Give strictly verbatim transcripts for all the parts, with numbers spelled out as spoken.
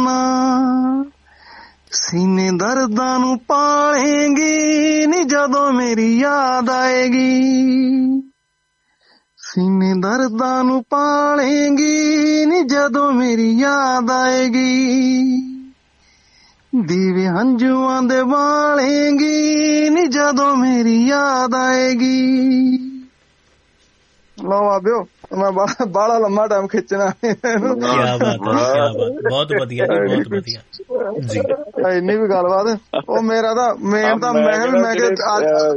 ਸੀਨੇ ਦਰਦਾਂ ਨੂੰ ਪਾਲੇਂਗੀ ਨੀ ਜਦੋਂ ਮੇਰੀ ਯਾਦ ਆਏਗੀ। ਸੀਨੇ ਦਰਦਾਂ ਨੂੰ ਪਾਲੇਂਗੀ ਨੀ ਜਦੋਂ ਮੇਰੀ ਯਾਦ ਆਏਗੀ। ਦੀਵੇ ਹੰਝੂਆਂ ਦੇ ਬਾਲੇਂਗੀ ਨੀ ਜਦੋਂ ਮੇਰੀ ਯਾਦ ਆਏਗੀ। ਲਓ ਆਬਿਓ ਮੈਂ ਬਾਹਲਾ ਲੰਮਾ ਟਾਈਮ ਖਿੱਚਣਾ। ਕਿਆ ਬਾਤ ਹੈ, ਕਿਆ ਬਾਤ, ਬਹੁਤ ਵਧੀਆ ਜੀ, ਬਹੁਤ ਵਧੀਆ ਜੀ। ਇੰਨੀ ਵੀ ਗੱਲਬਾਤ। ਉਹ ਮੇਰਾ ਤਾਂ ਮੇਨ ਤਾਂ ਮੈਂ ਵੀ ਮੈਂ ਕਿਹਾ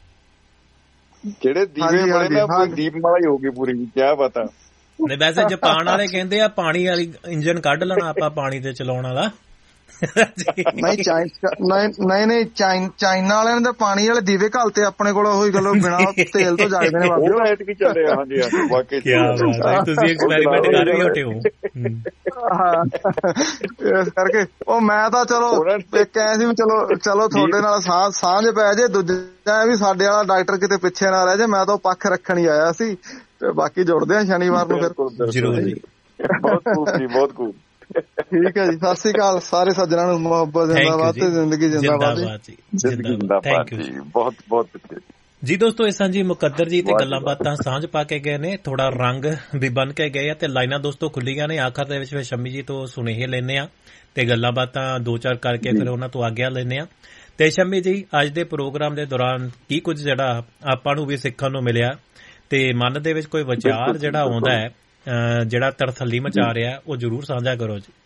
ਜਿਹੜੇ ਦੀਵੇ ਬਣੇ ਨਾ ਕੋਈ ਦੀਪਮਾਲਾ ਹੀ ਹੋ ਗਈ ਪੂਰੀ। ਕਿਆ ਪਤਾ ਨਹੀਂ, ਵੈਸੇ ਜਾਪਾਨ ਵਾਲੇ ਕਹਿੰਦੇ ਆ ਪਾਣੀ ਵਾਲੀ ਇੰਜਨ ਕੱਢ ਲੈਣਾ ਆਪਾਂ ਪਾਣੀ ਤੇ ਚਲਾਉਣ ਵਾਲਾ। ਨਹੀਂ ਨਹੀਂ ਨਹੀਂ ਚਾਈਨਾ ਵਾਲਿਆਂ ਨੇ ਤਾਂ ਪਾਣੀ ਵਾਲੇ ਦੀਵੇ ਘਲਤੇ ਆਪਣੇ ਕੋਲ। ਉਹੀ ਗੱਲੋਂ ਬਿਨਾਂ ਤੇਲ ਤੋਂ ਜਾਗਦੇ ਨੇ। ਤੁਸੀਂ ਐਕਸਪੈਰੀਮੈਂਟ ਕਰ ਰਹੇ ਹੋਟੇ ਹੋ। ਇਸ ਕਰਕੇ ਉਹ ਮੈਂ ਤਾਂ ਚਲੋ ਇੱਕ ਐ ਸੀ ਵੀ ਚਲੋ ਚਲੋ ਤੁਹਾਡੇ ਨਾਲ ਸਾਂਝ ਸਾਂਝ ਪੈ ਜੇ। ਦੂਜਾ ਵੀ ਸਾਡੇ ਵਾਲਾ ਡਾਕਟਰ ਕਿਤੇ ਪਿੱਛੇ ਨਾ ਰਹਿ ਜੇ। ਮੈਂ ਤਾਂ ਪੱਖ ਰੱਖਣ ਹੀ ਆਇਆ ਸੀ ਤੇ ਬਾਕੀ ਜੁੜਦੇ ਆ ਸ਼ਨੀਵਾਰ ਨੂੰ ਫਿਰ ਜ਼ਰੂਰ ਜੀ। ਬਹੁਤ ਖੂਬ ਜੀ, ਬਹੁਤ ਖੂਬ। ਠੀਕ ਹੈ ਜੀ, ਸਤਿ ਸ੍ਰੀ ਅਕਾਲ ਸਾਰੇ ਸੱਜਣਾਂ ਨੂੰ। ਮੁਹੱਬਤ ਜਿੰਦਾਬਾਦ ਤੇ ਜ਼ਿੰਦਗੀ ਜਿੰਦਾਬਾਦ ਜੀ। ਥੈਂਕ ਯੂ ਜੀ, ਬਹੁਤ ਬਹੁਤ ਜੀ। ਦੋਸਤੋ ਇਸ ਜੀ ਮੁਕੱਦਰ ਜੀ ਤੇ ਗੱਲਾਂ ਬਾਤਾਂ ਸਾਂਝ ਪਾ ਕੇ ਗਏ ਨੇ, ਥੋੜਾ ਰੰਗ ਵੀ ਬਣ ਕੇ ਗਏ ਆ ਤੇ ਲਾਈਨਾਂ ਦੋਸਤੋ ਖੁੱਲੀਆਂ ਨੇ। ਆਖਰ ਦੇ ਵਿੱਚ ਸ਼ੰਮੀ ਜੀ ਤੋਂ ਸੁਨੇਹੇ ਲੈਣੇ ਆ ਤੇ ਗੱਲਾਂ ਬਾਤਾਂ ਦੋ ਚਾਰ ਕਰਕੇ ਫਿਰ ਉਹਨਾਂ ਤੋਂ ਆਗਿਆ ਲੈਣੇ ਆ। ਤੇ ਸ਼ੰਮੀ ਜੀ ਅੱਜ ਦੇ ਪ੍ਰੋਗਰਾਮ ਦੇ ਦੌਰਾਨ ਕੀ ਕੁਝ ਜਿਹੜਾ ਆਪਾਂ ਨੂੰ ਵੀ ਸਿੱਖਣ ਨੂੰ ਮਿਲਿਆ ਤੇ ਮਨ ਦੇ ਵਿੱਚ ਕੋਈ ਵਿਚਾਰ ਜਿਹੜਾ ਆਉਂਦਾ ਹੈ ਜਿਹੜਾ ਤਰਥੱਲੀ ਮਚਾ ਰਿਹਾ, ਉਹ ਜ਼ਰੂਰ ਸਾਂਝਾ ਕਰੋ ਜੀ।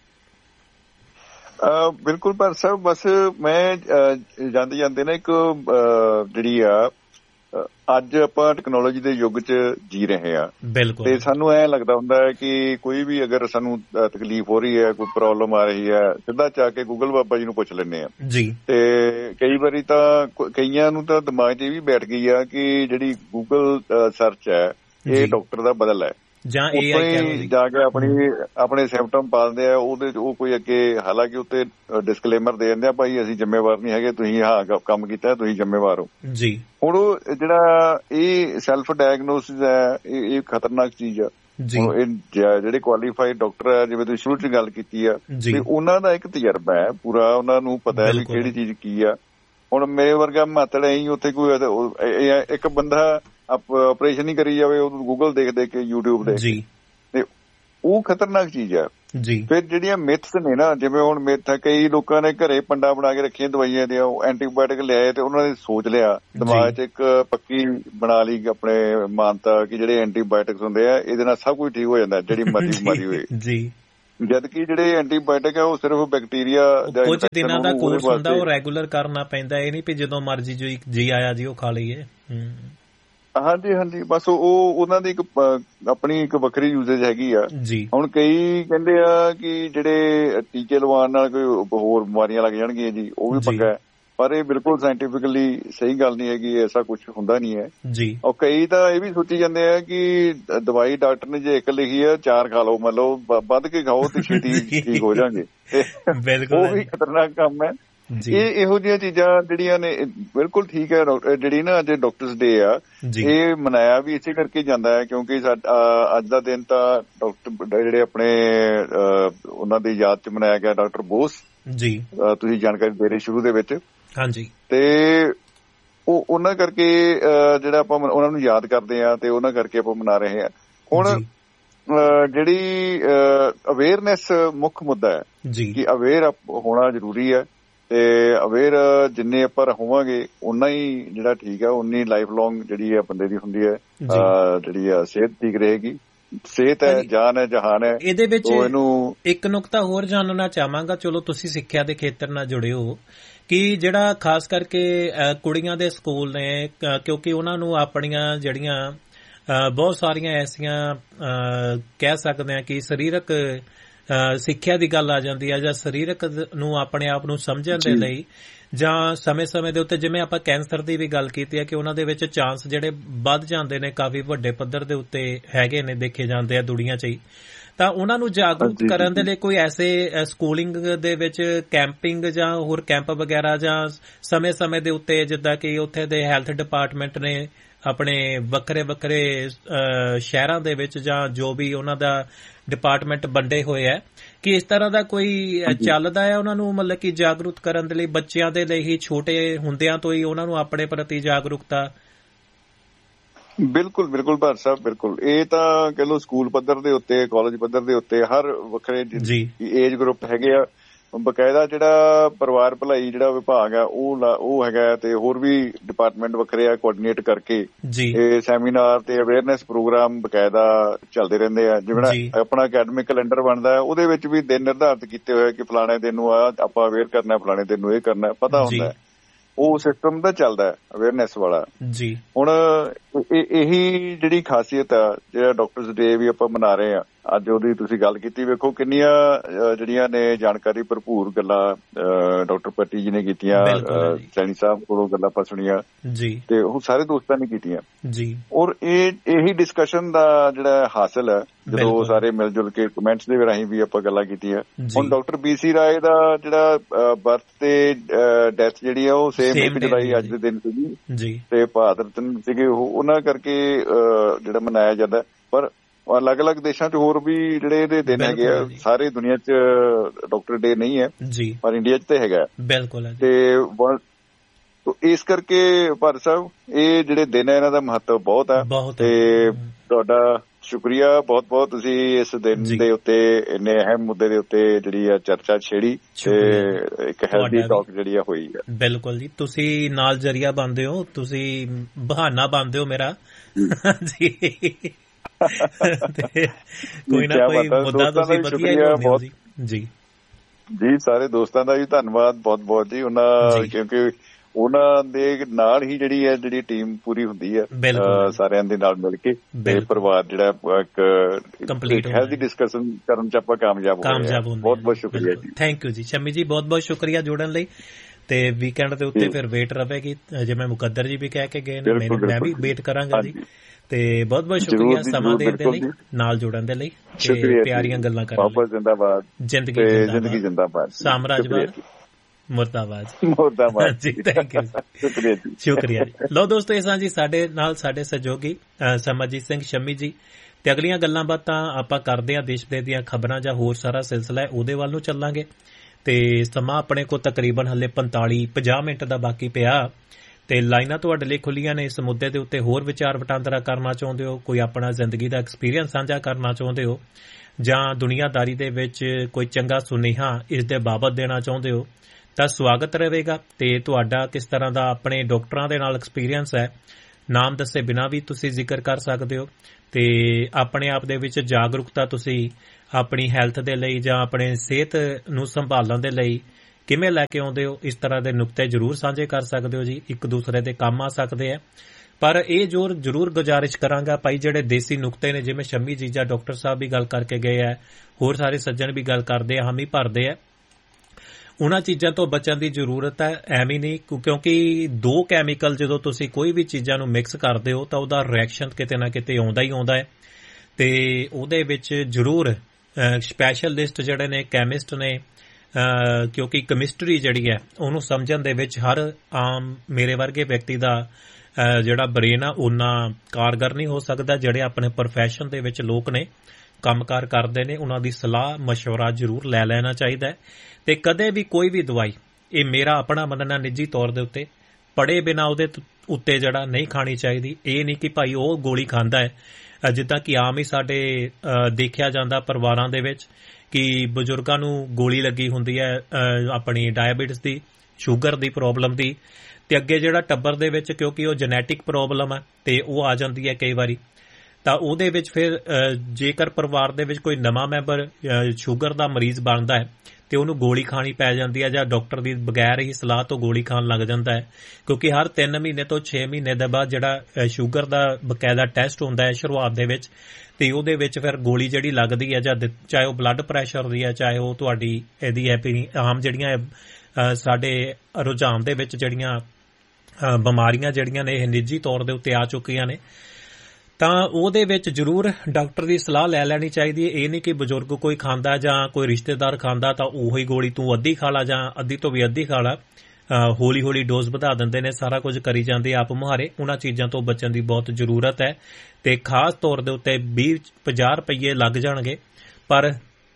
ਬਿਲਕੁਲ ਪਰ ਸਾਹਿਬ, ਬਸ ਮੈਂ ਜਾਂਦੇ ਜਾਂਦੇ ਨਾ ਇੱਕ ਜਿਹੜੀ ਆ ਅੱਜ ਆਪਾਂ ਟੈਕਨੋਲੋਜੀ ਦੇ ਯੁੱਗ ਚ ਜੀ ਰਹੇ ਆ। ਬਿਲਕੁਲ। ਤੇ ਸਾਨੂੰ ਐਂ ਲੱਗਦਾ ਹੁੰਦਾ ਹੈ ਕਿ ਕੋਈ ਵੀ ਅਗਰ ਸਾਨੂੰ ਤਕਲੀਫ ਹੋ ਰਹੀ ਹੈ, ਕੋਈ ਪ੍ਰੋਬਲਮ ਆ ਰਹੀ ਹੈ, ਸਿੱਧਾ ਜਾ ਕੇ ਗੂਗਲ ਬਾਬਾ ਜੀ ਨੂੰ ਪੁੱਛ ਲੈਂਦੇ ਆ ਜੀ। ਤੇ ਕਈ ਵਾਰੀ ਤਾਂ ਕਈਆਂ ਨੂੰ ਤਾਂ ਦਿਮਾਗ 'ਚ ਇਹ ਵੀ ਬੈਠ ਗਈ ਆ ਕਿ ਜਿਹੜੀ ਗੂਗਲ ਸਰਚ ਹੈ ਇਹ ਡਾਕਟਰ ਦਾ ਬਦਲ ਹੈ ਜਾਂ ਜਾ ਕੇ ਆਪਣੀ ਆਪਣੇ ਸਿੰਪਟਮ ਪਾਉਂਦੇ ਆ ਉਹਦੇ ਉਹ ਕੋਈ ਅੱਗੇ। ਹਾਲਾਂਕਿ ਉੱਤੇ ਡਿਸਕਲੇਮਰ ਦੇ ਦਿੰਦੇ ਆ ਭਾਈ ਅਸੀਂ ਜ਼ਿੰਮੇਵਾਰ ਨਹੀਂ ਹੈਗੇ, ਤੁਸੀਂ ਹਾਂ ਕੰਮ ਕੀਤਾ ਤੁਸੀਂ ਜ਼ਿੰਮੇਵਾਰ ਹੋ ਜੀ। ਹੁਣ ਉਹ ਜਿਹੜਾ ਇਹ ਸੈਲਫ ਡਾਇਗਨੋਸਿਸ ਹੈ ਇਹ ਖਤਰਨਾਕ ਚੀਜ਼ ਆ। ਇਹ ਜਿਹੜੇ ਕੁਆਲੀਫਾਈਡ ਡਾਕਟਰ ਆ, ਜਿਵੇਂ ਤੁਸੀਂ ਸ਼ੁਰੂ ਚ ਗੱਲ ਕੀਤੀ ਆ, ਤੇ ਉਹਨਾਂ ਦਾ ਇੱਕ ਤਜਰਬਾ ਹੈ ਪੂਰਾ, ਉਹਨਾਂ ਨੂੰ ਪਤਾ ਹੈ ਵੀ ਕਿਹੜੀ ਚੀਜ਼ ਕੀ ਆ। ਹੁਣ ਮੇਰੇ ਵਰਗਾ ਮਾਤੜ ਐ ਉੱਥੇ ਕੋਈ ਇੱਕ ਬੰਦਾ ਆਪਰੇਸ਼ਨ ਹੀ ਕਰੀ ਜਾਵੇ ਉਹ ਗੂਗਲ ਦੇਖ ਦੇਖ ਕੇ ਯੂਟਿਊਬ ਦੇ, ਤੇ ਉਹ ਖਤਰਨਾਕ ਚੀਜ਼ ਆ ਜੀ। ਫਿਰ ਜਿਹੜੀਆਂ ਮਿਥਸ ਨੇ ਨਾ, ਜਿਵੇਂ ਹੁਣ ਮਿਥ ਕਈ ਲੋਕਾਂ ਨੇ ਘਰੇ ਪੰਡਾ ਬਣਾ ਕੇ ਰੱਖੀਆਂ ਦਵਾਈਆਂ ਦੀਆਂ, ਉਹ ਐਂਟੀਬਾਇਓਟਿਕ ਲਿਆਏ ਤੇ ਉਹਨਾਂ ਨੇ ਸੋਚ ਲਿਆ ਦਿਮਾਗ 'ਚ ਇੱਕ ਪੱਕੀ ਬਣਾ ਲਈ ਆਪਣੇ ਮਾਨਤਾ ਕਿ ਜਿਹੜੇ ਐਂਟੀਬਾਇਓਟਿਕਸ ਹੁੰਦੇ ਆ ਇਹਦੇ ਨਾਲ ਸਭ ਕੁਝ ਠੀਕ ਹੋ ਜਾਂਦਾ ਜਿਹੜੀ ਮਰਜ਼ੀ ਬਿਮਾਰੀ ਹੋਏ ਜੀ। ਜਦਕਿ ਜਿਹੜੇ ਐਂਟੀਬਾਇਓਟਿਕ ਆ ਉਹ ਸਿਰਫ ਬੈਕਟੀਰੀਆ ਕੁਝ ਦਿਨਾਂ ਦਾ ਕੋਰਸ ਹੁੰਦਾ, ਉਹ ਰੈਗੂਲਰ ਕਰਨਾ ਪੈਂਦਾ। ਇਹ ਨਹੀਂ ਵੀ ਜਦੋਂ ਮਰਜ਼ੀ ਜੋ ਜੀ ਆਇਆ ਜੀ ਉਹ ਖਾ ਲਈਏ। ਹਾਂਜੀ ਹਾਂਜੀ, ਬਸ ਉਹ ਉਹਨਾਂ ਦੀ ਇੱਕ ਆਪਣੀ ਇੱਕ ਵੱਖਰੀ ਯੂਜੇਜ ਹੈਗੀ ਆ ਜੀ। ਹੁਣ ਕਈ ਕਹਿੰਦੇ ਆ ਕਿ ਜਿਹੜੇ ਟੀਕੇ ਲਵਾਉਣ ਨਾਲ ਕੋਈ ਹੋਰ ਬਿਮਾਰੀਆਂ ਲੱਗ ਜਾਣਗੀਆਂ ਜੀ, ਉਹ ਵੀ ਪੱਕਾ ਹੈ, ਪਰ ਇਹ ਬਿਲਕੁਲ ਸਾਇੰਟੀਫਿਕਲੀ ਸਹੀ ਗੱਲ ਨਹੀਂ ਹੈਗੀ। ਐਸਾ ਕੁਛ ਹੁੰਦਾ ਨਹੀਂ ਹੈ ਜੀ। ਔਰ ਕਈ ਤਾਂ ਇਹ ਵੀ ਸੋਚੀ ਜਾਂਦੇ ਆ ਕਿ ਦਵਾਈ ਡਾਕਟਰ ਨੇ ਜੇ ਇੱਕ ਲਿਖੀ ਆ ਚਾਰ ਖਾ ਲਓ, ਮਤਲਬ ਵੱਧ ਕੇ ਖਾਓ ਤੇ ਛੇਤੀ ਠੀਕ ਹੋ ਜਾਣਗੇ। ਉਹ ਵੀ ਖਤਰਨਾਕ ਕੰਮ ਹੈ। ਇਹ ਇਹੋ ਜਿਹੀਆਂ ਚੀਜ਼ਾਂ ਜਿਹੜੀਆਂ ਨੇ ਬਿਲਕੁਲ ਠੀਕ ਹੈ। ਜਿਹੜੀ ਨਾ ਅੱਜ ਡਾਕਟਰਸ ਡੇ ਆ, ਇਹ ਮਨਾਇਆ ਵੀ ਇਸੇ ਕਰਕੇ ਜਾਂਦਾ ਹੈ ਕਿਉਂਕਿ ਅੱਜ ਦਾ ਦਿਨ ਤਾਂ ਡਾਕਟਰ ਜਿਹੜੇ ਆਪਣੇ ਉਹਨਾਂ ਦੀ ਯਾਦ ਚ ਮਨਾਇਆ ਗਿਆ, ਡਾਕਟਰ ਬੋਸ ਜੀ, ਤੁਸੀਂ ਜਾਣਕਾਰੀ ਦੇ ਰਹੇ ਸ਼ੁਰੂ ਦੇ ਵਿੱਚ। ਹਾਂਜੀ, ਤੇ ਉਹ ਉਹਨਾਂ ਕਰਕੇ ਜਿਹੜਾ ਆਪਾਂ ਉਹਨਾਂ ਨੂੰ ਯਾਦ ਕਰਦੇ ਹਾਂ ਤੇ ਉਹਨਾਂ ਕਰਕੇ ਆਪਾਂ ਮਨਾ ਰਹੇ ਹਾਂ। ਹੁਣ ਜਿਹੜੀ ਅਵੇਅਰਨੈਸ ਮੁੱਖ ਮੁੱਦਾ ਹੈ ਕਿ ਅਵੇਅਰ ਹੋਣਾ ਜ਼ਰੂਰੀ ਹੈ, ਤੇ ਅਵੇਅਰ ਜਿੰਨੇ ਆਪਾਂ ਹੋਵਾਂਗੇ ਓਨਾ ਹੀ ਜਿਹੜਾ ਠੀਕ ਹੈ, ਉਨੀ ਲਾਈਫ ਲੌਂਗ ਜਿਹੜੀ ਆ ਬੰਦੇ ਦੀ ਹੁੰਦੀ ਹੈ, ਜਿਹੜੀ ਆ ਸਿਹਤ ਠੀਕ ਰਹੇਗੀ। ਸਿਹਤ ਹੈ ਜਾਨ ਹੈ ਜਹਾਨ ਹੈ। ਇਹਦੇ ਵਿੱਚ ਇਹਨੂੰ ਇੱਕ ਨੁਕਤਾ ਹੋਰ ਜਾਣਨਾ ਚਾਹਾਂਗਾ, ਚਲੋ ਤੁਸੀਂ ਸਿੱਖਿਆ ਦੇ ਖੇਤਰ ਨਾਲ ਜੁੜੇ ਹੋ, ਕਿ ਜਿਹੜਾ ਖਾਸ ਕਰਕੇ ਕੁੜੀਆਂ ਦੇ ਸਕੂਲ ਨੇ, ਕਿਉਂਕਿ ਉਹਨਾਂ ਨੂੰ ਆਪਣੀਆਂ ਜਿਹੜੀਆਂ ਬਹੁਤ ਸਾਰੀਆਂ ਐਸੀਆਂ ਕਹਿ ਸਕਦੇ ਹਾਂ ਕਿ ਸਰੀਰਕ ਸਿੱਖਿਆ ਦੀ ਗੱਲ ਆ ਜਾਂਦੀ ਹੈ, ਜਾਂ ਸਰੀਰਕ ਨੂੰ ਆਪਣੇ ਆਪ ਨੂੰ ਸਮਝਣ ਦੇ ਲਈ, ਜਾਂ ਸਮੇਂ ਸਮੇਂ ਦੇ ਉੱਤੇ ਜਿਵੇਂ ਆਪਾਂ ਕੈਂਸਰ ਦੀ ਵੀ ਗੱਲ ਕੀਤੀ ਹੈ ਕਿ ਉਹਨਾਂ ਦੇ ਵਿੱਚ ਚਾਂਸ ਜਿਹੜੇ ਵੱਧ ਜਾਂਦੇ ਨੇ, ਕਾਫੀ ਵੱਡੇ ਪੱਧਰ ਦੇ ਉੱਤੇ ਹੈਗੇ ਨੇ, ਦੇਖੇ ਜਾਂਦੇ ਆ ਦੁਨੀਆ 'ਚ ਹੀ। ਤਾਂ ਉਹਨਾਂ ਨੂੰ ਜਾਗਰੂਕ ਕਰਨ ਦੇ ਲਈ ਕੋਈ ਐਸੇ ਸਕੂਲਿੰਗ ਦੇ ਵਿੱਚ ਕੈਂਪਿੰਗ ਜਾਂ ਹੋਰ ਕੈਂਪ ਵਗੈਰਾ, ਜਾਂ ਸਮੇਂ ਸਮੇਂ ਦੇ ਉੱਤੇ ਜਿੱਦਾਂ ਕਿ ਉੱਥੇ ਦੇ ਹੈਲਥ ਡਿਪਾਰਟਮੈਂਟ ਨੇ ਆਪਣੇ ਵੱਖਰੇ ਵੱਖਰੇ ਸ਼ਹਿਰਾਂ ਦੇ ਵਿੱਚ, ਜਾਂ ਜੋ ਵੀ ਉਹਨਾਂ ਦਾ ਡਿਪਾਰਟਮੈਂਟ ਵੰਡੇ ਹੋਏ ਹੈ, ਕਿ ਇਸ ਤਰ੍ਹਾਂ ਦਾ ਕੋਈ ਚੱਲਦਾ ਹੈ ਉਹਨਾਂ ਨੂੰ, ਮਤਲਬ ਕਿ ਜਾਗਰੂਕ ਕਰਨ ਦੇ ਲਈ, ਬੱਚਿਆਂ ਦੇ ਲਈ ਹੀ ਛੋਟੇ ਹੁੰਦਿਆਂ ਤੋਂ ਹੀ ਉਹਨਾਂ ਨੂੰ ਆਪਣੇ ਪ੍ਰਤੀ ਜਾਗਰੂਕਤਾ? ਬਿਲਕੁਲ ਬਿਲਕੁਲ ਭਾਰਤ ਸਾਹਿਬ, ਬਿਲਕੁਲ। ਇਹ ਤਾਂ ਕਹਿ ਲਓ ਸਕੂਲ ਪੱਧਰ ਦੇ ਉੱਤੇ, ਕਾਲਜ ਪੱਧਰ ਦੇ ਉੱਤੇ ਹਰ ਵੱਖਰੇ ਏਜ ਗਰੁੱਪ ਹੈਗੇ ਆ। ਬਕਾਇਦਾ ਜਿਹੜਾ ਪਰਿਵਾਰ ਭਲਾਈ ਜਿਹੜਾ ਵਿਭਾਗ ਆ ਉਹ ਉਹ ਹੈਗਾ, ਤੇ ਹੋਰ ਵੀ ਡਿਪਾਰਟਮੈਂਟ ਵੱਖਰੇ ਆ, ਕੋਆਰਡੀਨੇਟ ਕਰਕੇ ਇਹ ਸੈਮੀਨਾਰ ਤੇ ਅਵੇਅਰਨੈਸ ਪ੍ਰੋਗਰਾਮ ਬਕਾਇਦਾ ਚੱਲਦੇ ਰਹਿੰਦੇ ਆ। ਜਿਵੇਂ ਆਪਣਾ ਅਕੈਡਮਿਕ ਕੈਲੰਡਰ ਬਣਦਾ ਹੈ, ਉਹਦੇ ਵਿੱਚ ਵੀ ਦਿਨ ਨਿਰਧਾਰਿਤ ਕੀਤੇ ਹੋਏ ਕਿ ਫਲਾਣੇ ਦਿਨ ਨੂੰ ਆ ਆਪਾਂ ਅਵੇਅਰ ਕਰਨਾ, ਫਲਾਣੇ ਦਿਨ ਨੂੰ ਇਹ ਕਰਨਾ, ਪਤਾ ਹੁੰਦਾ। ਉਹ ਸਿਸਟਮ ਦਾ ਚੱਲਦਾ ਅਵੇਅਰਨੈਸ ਵਾਲਾ। ਜੀ ਹੁਣ ਇਹੀ ਜਿਹੜੀ ਖਾਸੀਅਤ ਆ, ਜਿਹੜਾ ਡਾਕਟਰਸ ਡੇ ਵੀ ਆਪਾਂ ਮਨਾ ਰਹੇ ਆ ਅੱਜ, ਉਹਦੀ ਤੁਸੀਂ ਗੱਲ ਕੀਤੀ, ਵੇਖੋ ਕਿੰਨੀਆਂ ਜਿਹੜੀਆਂ ਨੇ ਜਾਣਕਾਰੀ ਭਰਪੂਰ ਗੱਲਾਂ ਡਾਕਟਰ ਪੱਟੀ ਜੀ ਨੇ ਕੀਤੀਆਂ, ਸੈਣੀ ਸਾਹਿਬ ਕੋਲੋਂ ਗੱਲਾਂ ਆਪਾਂ ਸੁਣੀਆਂ ਤੇ ਉਹ ਸਾਰੇ ਦੋਸਤਾਂ ਨੇ ਕੀਤੀਆਂ ਜੀ। ਔਰ ਇਹ ਇਹੀ ਡਿਸਕਸ਼ਨ ਦਾ ਜਿਹੜਾ ਹਾਸਲ ਹੈ, ਜਦੋਂ ਸਾਰੇ ਮਿਲ ਜੁਲ ਕੇ ਕਮੈਂਟਸ ਦੇ ਰਾਹੀਂ ਵੀ ਆਪਾਂ ਗੱਲਾਂ ਕੀਤੀਆਂ। ਹੁਣ ਡਾਕਟਰ ਬੀ ਸੀ ਰਾਏ ਦਾ ਜਿਹੜਾ ਬਰਥ ਤੇ ਡੈਥ ਜਿਹੜੀ ਆ ਉਹ ਸੇਮ ਇੱਕ ਜੁਲਾਈ ਅੱਜ ਦੇ ਦਿਨ ਸੀਗੀ, ਤੇ ਭਾਦਰ ਸੀਗੇ ਉਹ, ਉਹਨਾਂ ਕਰਕੇ ਜਿਹੜਾ ਮਨਾਇਆ ਜਾਂਦਾ। ਪਰ ਅਲੱਗ-ਅਲੱਗ ਦੇਸ਼ਾਂ 'ਚ ਹੋਰ ਵੀ ਜਿਹੜੇ ਇਹਦੇ ਦਿਨ ਹੈਗੇ ਆ, ਸਾਰੇ ਦੁਨੀਆ 'ਚ ਡਾਕਟਰ ਡੇ ਨਹੀਂ ਹੈ ਪਰ ਇੰਡੀਆ 'ਚ ਤੇ ਹੈਗਾ। ਬਿਲਕੁਲ। ਤੇ ਇਸ ਕਰਕੇ ਭਾਰਤ ਸਾਹਿਬ ਇਹ ਜਿਹੜੇ ਦਿਨ ਹੈ ਇਹਨਾਂ ਦਾ ਮਹੱਤਵ ਬਹੁਤ ਹੈ, ਤੇ ਤੁਹਾਡਾ ਸ਼ੁਕਰੀਆ ਬਹੁਤ ਬਹੁਤ, ਤੁਸੀਂ ਇਸ ਦਿਨ ਦੇ ਉੱਤੇ ਇੰਨੇ ਅਹਿਮ ਮੁੱਦੇ ਦੇ ਉੱਤੇ ਜਿਹੜੀ ਆ ਚਰਚਾ ਛੇੜੀ ਤੇ ਇੱਕ ਹੈਲਦੀ ਟਾਕ ਜਿਹੜੀ ਆ ਹੋਈ ਹੈ। ਬਿਲਕੁਲ ਜੀ, ਤੁਸੀਂ ਨਾਲ ਜਰੀਆ ਬਣਦੇ ਹੋ, ਤੁਸੀਂ ਬਹਾਨਾ ਬਣਦੇ ਹੋ ਮੇਰਾ ਜੀ। ਕੋਈ ਨਾ ਕੋਈ ਮੁੱਦਾ ਤੁਸੀਂ ਵਧੀਆ ਲਿਆਉਂਦੇ ਹੋ ਜੀ। ਜੀ ਸਾਰੇ ਦੋਸਤਾਂ ਦਾ ਵੀ ਧੰਨਵਾਦ ਬਹੁਤ ਬਹੁਤ ਜੀ, ਉਹਨਾਂ ਕਿਉਂਕਿ ਉਹਨਾਂ ਦੇ ਨਾਲ ਹੀ ਜਿਹੜੀ ਹੈ ਜਿਹੜੀ ਟੀਮ ਪੂਰੀ ਹੁੰਦੀ ਹੈ, ਸਾਰਿਆਂ ਦੇ ਨਾਲ ਮਿਲ ਕੇ ਤੇ ਪਰਿਵਾਰ ਜਿਹੜਾ ਇੱਕ ਹੈਲਦੀ ਡਿਸਕਸ਼ਨ ਕਰਨ ਚ ਆਪਾਂ ਕਾਮਯਾਬ ਹੋ ਗਏ। ਬਹੁਤ ਬਹੁਤ ਸ਼ੁਕਰੀਆ ਜੀ। ਥੈਂਕ ਯੂ ਜੀ ਸ਼ਮੀ ਜੀ, ਬਹੁਤ ਬਹੁਤ ਸ਼ੁਕਰੀਆ ਜੁੜਨ ਲਈ। ਤੇ ਵੀਕਐਂਡ ਦੇ ਉੱਤੇ ਫਿਰ ਵੇਟ ਰਹੇਗੀ, ਜਿਵੇਂ ਮੁਕੱਦਰ ਜੀ ਵੀ ਕਹਿ ਕੇ ਗਏ ਨੇ, ਮੈਂ ਵੀ ਵੇਟ ਕਰਾਂਗਾ ਜੀ। ਤੇ ਬਹੁਤ ਬਹੁਤ ਸ਼ੁਕਰੀਆ ਸਮਾਂ ਦੇਣ ਦੇ ਲਈ, ਨਾਲ ਜੁੜਨ ਦੇ ਲਈ, ਤੇ ਪਿਆਰੀਆਂ ਗੱਲਾਂ ਕਰਨ ਲਈ। ਜ਼ਿੰਦਾਬਾਦ ਜ਼ਿੰਦਗੀ, ਜ਼ਿੰਦਗੀ ਜਿੰਦਾਬਾਦ, ਸਾਮਰਾਜਵਾਦ ਮੁਰਦਾਬਾਦ ਮੁਰਦਾਬਾਦ ਜੀ। ਥੈਂਕ ਯੂ, ਸ਼ੁਕਰੀਆ ਜੀ, ਸ਼ੁਕਰੀਆ ਜੀ। ਲਓ ਦੋਸਤੋ, ਇਸ ਜੀ ਸਾਡੇ ਨਾਲ ਸਾਡੇ ਸਹਿਯੋਗੀ ਸਮਰਜੀਤ ਸਿੰਘ ਸ਼ਮੀ ਜੀ, ਤੇ ਅਗਲੀਆਂ ਗੱਲਾਂ ਬਾਤਾਂ ਆਪਾਂ ਕਰਦੇ ਹਾਂ ਦੇਸ਼ ਦੇ ਦੀਆਂ ਖਬਰਾਂ ਜਾਂ ਹੋਰ ਸਾਰਾ ਸਿਲਸਿਲਾ ਹੈ ਉਹਦੇ ਵੱਲ ਨੂੰ ਚੱਲਾਂਗੇ। ਤੇ ਸਮਾਂ ਆਪਣੇ ਕੋਲ ਤਕਰੀਬਨ ਹਲੇ ਪੰਤਾਲੀ ਪੰਜਾਹ ਮਿੰਟ ਦਾ ਬਾਕੀ ਪਿਆ, ਤੇ ਲਾਈਨਾਂ ਤੁਹਾਡੇ ਲਈ ਖੁੱਲੀਆਂ ਨੇ। ਇਸ ਮੁੱਦੇ ਦੇ ਉੱਤੇ ਹੋਰ ਵਿਚਾਰ ਵਟਾਂਦਰਾ ਕਰਨਾ ਚਾਹੁੰਦੇ ਹੋ, ਕੋਈ ਆਪਣਾ ਜ਼ਿੰਦਗੀ ਦਾ ਐਕਸਪੀਰੀਅੰਸ ਸਾਂਝਾ ਕਰਨਾ ਚਾਹੁੰਦੇ ਹੋ, ਜਾਂ ਦੁਨੀਆਦਾਰੀ ਦੇ ਵਿੱਚ ਕੋਈ ਚੰਗਾ ਸੁਨੇਹਾ ਇਸ ਦੇ ਬਾਬਤ ਦੇਣਾ ਚਾਹੁੰਦੇ ਹੋ, ਤਾਂ ਸਵਾਗਤ ਰਹੇਗਾ। ਤੇ ਤੁਹਾਡਾ ਕਿਸ ਤਰ੍ਹਾਂ ਦਾ ਆਪਣੇ ਡਾਕਟਰਾਂ ਦੇ ਨਾਲ ਐਕਸਪੀਰੀਅੰਸ ਹੈ, ਨਾਮ ਦੱਸੇ ਬਿਨਾਂ ਵੀ ਤੁਸੀਂ ਜ਼ਿਕਰ ਕਰ ਸਕਦੇ ਹੋ। ਤੇ ਆਪਣੇ ਆਪ ਦੇ ਵਿੱਚ ਜਾਗਰੂਕਤਾ ਤੁਸੀਂ ਆਪਣੀ ਹੈਲਥ ਦੇ ਲਈ ਜਾਂ ਆਪਣੇ ਸਿਹਤ ਨੂੰ ਸੰਭਾਲਣ ਦੇ ਲਈ ਕਿਵੇਂ ਲੈ ਕੇ ਆਉਂਦੇ ਹੋ, ਇਸ ਤਰ੍ਹਾਂ ਦੇ ਨੁਕਤੇ ਜ਼ਰੂਰ ਸਾਂਝੇ ਕਰ ਸਕਦੇ ਹੋ ਜੀ, ਇੱਕ ਦੂਸਰੇ ਦੇ ਕੰਮ ਆ ਸਕਦੇ ਆ। ਪਰ ਇਹ ਜ਼ੋਰ ਜ਼ਰੂਰ ਗੁਜ਼ਾਰਿਸ਼ ਕਰਾਂਗਾ ਭਾਈ, ਜਿਹੜੇ ਦੇਸੀ ਨੁਕਤੇ ਨੇ, ਜਿਵੇਂ ਸ਼ਮੀ ਜੀ ਜਾਂ ਡਾਕਟਰ ਸਾਹਿਬ ਵੀ ਗੱਲ ਕਰਕੇ ਗਏ ਆ, ਹੋਰ ਸਾਰੇ ਸੱਜਣ ਵੀ ਗੱਲ ਕਰਦੇ ਆ, ਹਾਮੀ ਭਰਦੇ ਆ, ਉਹਨਾਂ ਚੀਜ਼ਾਂ ਤੋਂ ਬਚਣ ਦੀ ਜ਼ਰੂਰਤ ਹੈ। ਐਵੇਂ ਨਹੀਂ, ਕਿਉਂਕਿ ਦੋ ਕੈਮੀਕਲ ਜਦੋਂ ਤੁਸੀਂ ਕੋਈ ਵੀ ਚੀਜ਼ਾਂ ਨੂੰ ਮਿਕਸ ਕਰਦੇ ਹੋ ਤਾਂ ਉਹਦਾ ਰਿਐਕਸ਼ਨ ਕਿਤੇ ਨਾ ਕਿਤੇ ਆਉਂਦਾ ਹੀ ਆਉਂਦਾ ਹੈ। ਤੇ ਉਹਦੇ ਵਿੱਚ ਜ਼ਰੂਰ ਸਪੈਸ਼ਲਿਸਟ ਜਿਹੜੇ ਨੇ, ਕੈਮਿਸਟ ਨੇ, ਕਿਉਂਕਿ ਕੈਮਿਸਟਰੀ ਜਿਹੜੀ ਹੈ ਉਹਨੂੰ ਸਮਝਣ ਦੇ ਵਿੱਚ ਹਰ ਆਮ ਮੇਰੇ ਵਰਗੇ ਵਿਅਕਤੀ ਦਾ ਜਿਹੜਾ ਬ੍ਰੇਨ ਆ ਓਨਾ ਕਾਰਗਰ ਨਹੀਂ ਹੋ ਸਕਦਾ। ਜਿਹੜੇ ਆਪਣੇ ਪ੍ਰੋਫੈਸ਼ਨ ਦੇ ਵਿੱਚ ਲੋਕ ਨੇ, ਕੰਮਕਾਰ ਕਰਦੇ ਨੇ, ਉਹਨਾਂ ਦੀ ਸਲਾਹ ਮਸ਼ਵਰਾ ਜ਼ਰੂਰ ਲੈ ਲੈਣਾ ਚਾਹੀਦਾ ਹੈ। ਤੇ ਕਦੇ ਵੀ ਕੋਈ ਵੀ ਦਵਾਈ, ਇਹ ਮੇਰਾ ਆਪਣਾ ਮੰਨਣਾ ਨਿੱਜੀ ਤੌਰ ਦੇ ਉੱਤੇ, ਪੜ੍ਹੇ ਬਿਨਾਂ ਉਹਦੇ ਉੱਤੇ ਜਿਹੜਾ ਨਹੀਂ ਖਾਣੀ ਚਾਹੀਦੀ। ਇਹ ਨਹੀਂ ਕਿ ਭਾਈ ਉਹ ਗੋਲੀ ਖਾਂਦਾ ਹੈ, ਜਿੱਦਾਂ ਕਿ ਆਮ ਹੀ ਸਾਡੇ ਦੇਖਿਆ ਜਾਂਦਾ ਪਰਿਵਾਰਾਂ ਦੇ ਵਿੱਚ ਕਿ ਬਜ਼ੁਰਗਾਂ ਨੂੰ ਗੋਲੀ ਲੱਗੀ ਹੁੰਦੀ ਹੈ ਆਪਣੀ ਡਾਇਬਟੀਸ ਦੀ, ਸ਼ੂਗਰ ਦੀ ਪ੍ਰੋਬਲਮ ਦੀ, ਤੇ ਅੱਗੇ ਜਿਹੜਾ ਟੱਬਰ ਦੇ ਵਿੱਚ, ਕਿਉਂਕਿ ਉਹ ਜੈਨੇਟਿਕ ਪ੍ਰੋਬਲਮ ਹੈ ਤੇ ਉਹ ਆ ਜਾਂਦੀ ਹੈ ਕਈ ਵਾਰੀ, ਤਾਂ ਉਹਦੇ ਵਿੱਚ ਫਿਰ ਜੇਕਰ ਪਰਿਵਾਰ ਦੇ ਵਿੱਚ ਕੋਈ ਨਵਾਂ ਮੈਂਬਰ ਸ਼ੂਗਰ ਦਾ ਮਰੀਜ਼ ਬਣਦਾ ਹੈ ਤੇ ਉਹਨੂੰ ਗੋਲੀ ਖਾਣੀ ਪੈ ਜਾਂਦੀ ਹੈ, ਜਾਂ ਡਾਕਟਰ ਦੀ ਬਗੈਰ ਹੀ ਸਲਾਹ ਤੋਂ ਗੋਲੀ ਖਾਣ ਲੱਗ ਜਾਂਦਾ ਹੈ। ਕਿਉਂਕਿ ਹਰ ਤਿੰਨ ਮਹੀਨੇ ਤੋਂ ਛੇ ਮਹੀਨੇ ਦੇ ਬਾਅਦ ਜਿਹੜਾ ਸ਼ੂਗਰ ਦਾ ਬਕਾਇਦਾ ਟੈਸਟ ਹੁੰਦਾ ਹੈ ਸ਼ੁਰੂਆਤ ਦੇ ਵਿੱਚ, ਤੇ ਉਹਦੇ ਵਿੱਚ ਫਿਰ ਗੋਲੀ ਜਿਹੜੀ ਲੱਗਦੀ ਹੈ, ਜਾਂ ਚਾਹੇ ਉਹ ਬਲੱਡ ਪ੍ਰੈਸ਼ਰ ਦੀ ਹੈ, ਚਾਹੇ ਉਹ ਤੁਹਾਡੀ ਇਹਦੀ ਹੈ ਆਮ ਜਿਹੜੀਆਂ ਸਾਡੇ ਰੁਝਾਨ ਦੇ ਵਿੱਚ ਜਿਹੜੀਆਂ ਬਿਮਾਰੀਆਂ ਜਿਹੜੀਆਂ ਨੇ ਇਹ ਨਿੱਜੀ ਤੌਰ ਦੇ ਉੱਤੇ ਆ ਚੁੱਕੀਆਂ ਨੇ, ਤਾਂ ਉਹਦੇ ਵਿੱਚ ਜ਼ਰੂਰ ਡਾਕਟਰ ਦੀ ਸਲਾਹ ਲੈ ਲੈਣੀ ਚਾਹੀਦੀ ਹੈ। ਇਹ ਨਹੀਂ ਕਿ ਬਜ਼ੁਰਗ ਕੋਈ ਖਾਂਦਾ ਜਾਂ ਕੋਈ ਰਿਸ਼ਤੇਦਾਰ ਖਾਂਦਾ ਤਾਂ ਉਹੀ ਗੋਲੀ ਤੂੰ ਅੱਧੀ ਖਾ ਲਾ ਜਾਂ ਅੱਧੀ ਤੋਂ ਵੀ ਅੱਧੀ ਖਾ ਲਾ, ਹੌਲੀ ਹੌਲੀ ਡੋਜ਼ ਵਧਾ ਦਿੰਦੇ ਨੇ, ਸਾਰਾ ਕੁਝ ਕਰੀ ਜਾਂਦੇ ਆਪ ਮੁਹਾਰੇ। ਉਹਨਾਂ ਚੀਜ਼ਾਂ ਤੋਂ ਬਚਣ ਦੀ ਬਹੁਤ ਜ਼ਰੂਰਤ ਹੈ। ਤੇ ਖਾਸ ਤੌਰ ਦੇ ਉੱਤੇ ਵੀਹ ਪੰਜਾਹ ਰੁਪਈਏ ਲੱਗ ਜਾਣਗੇ, ਪਰ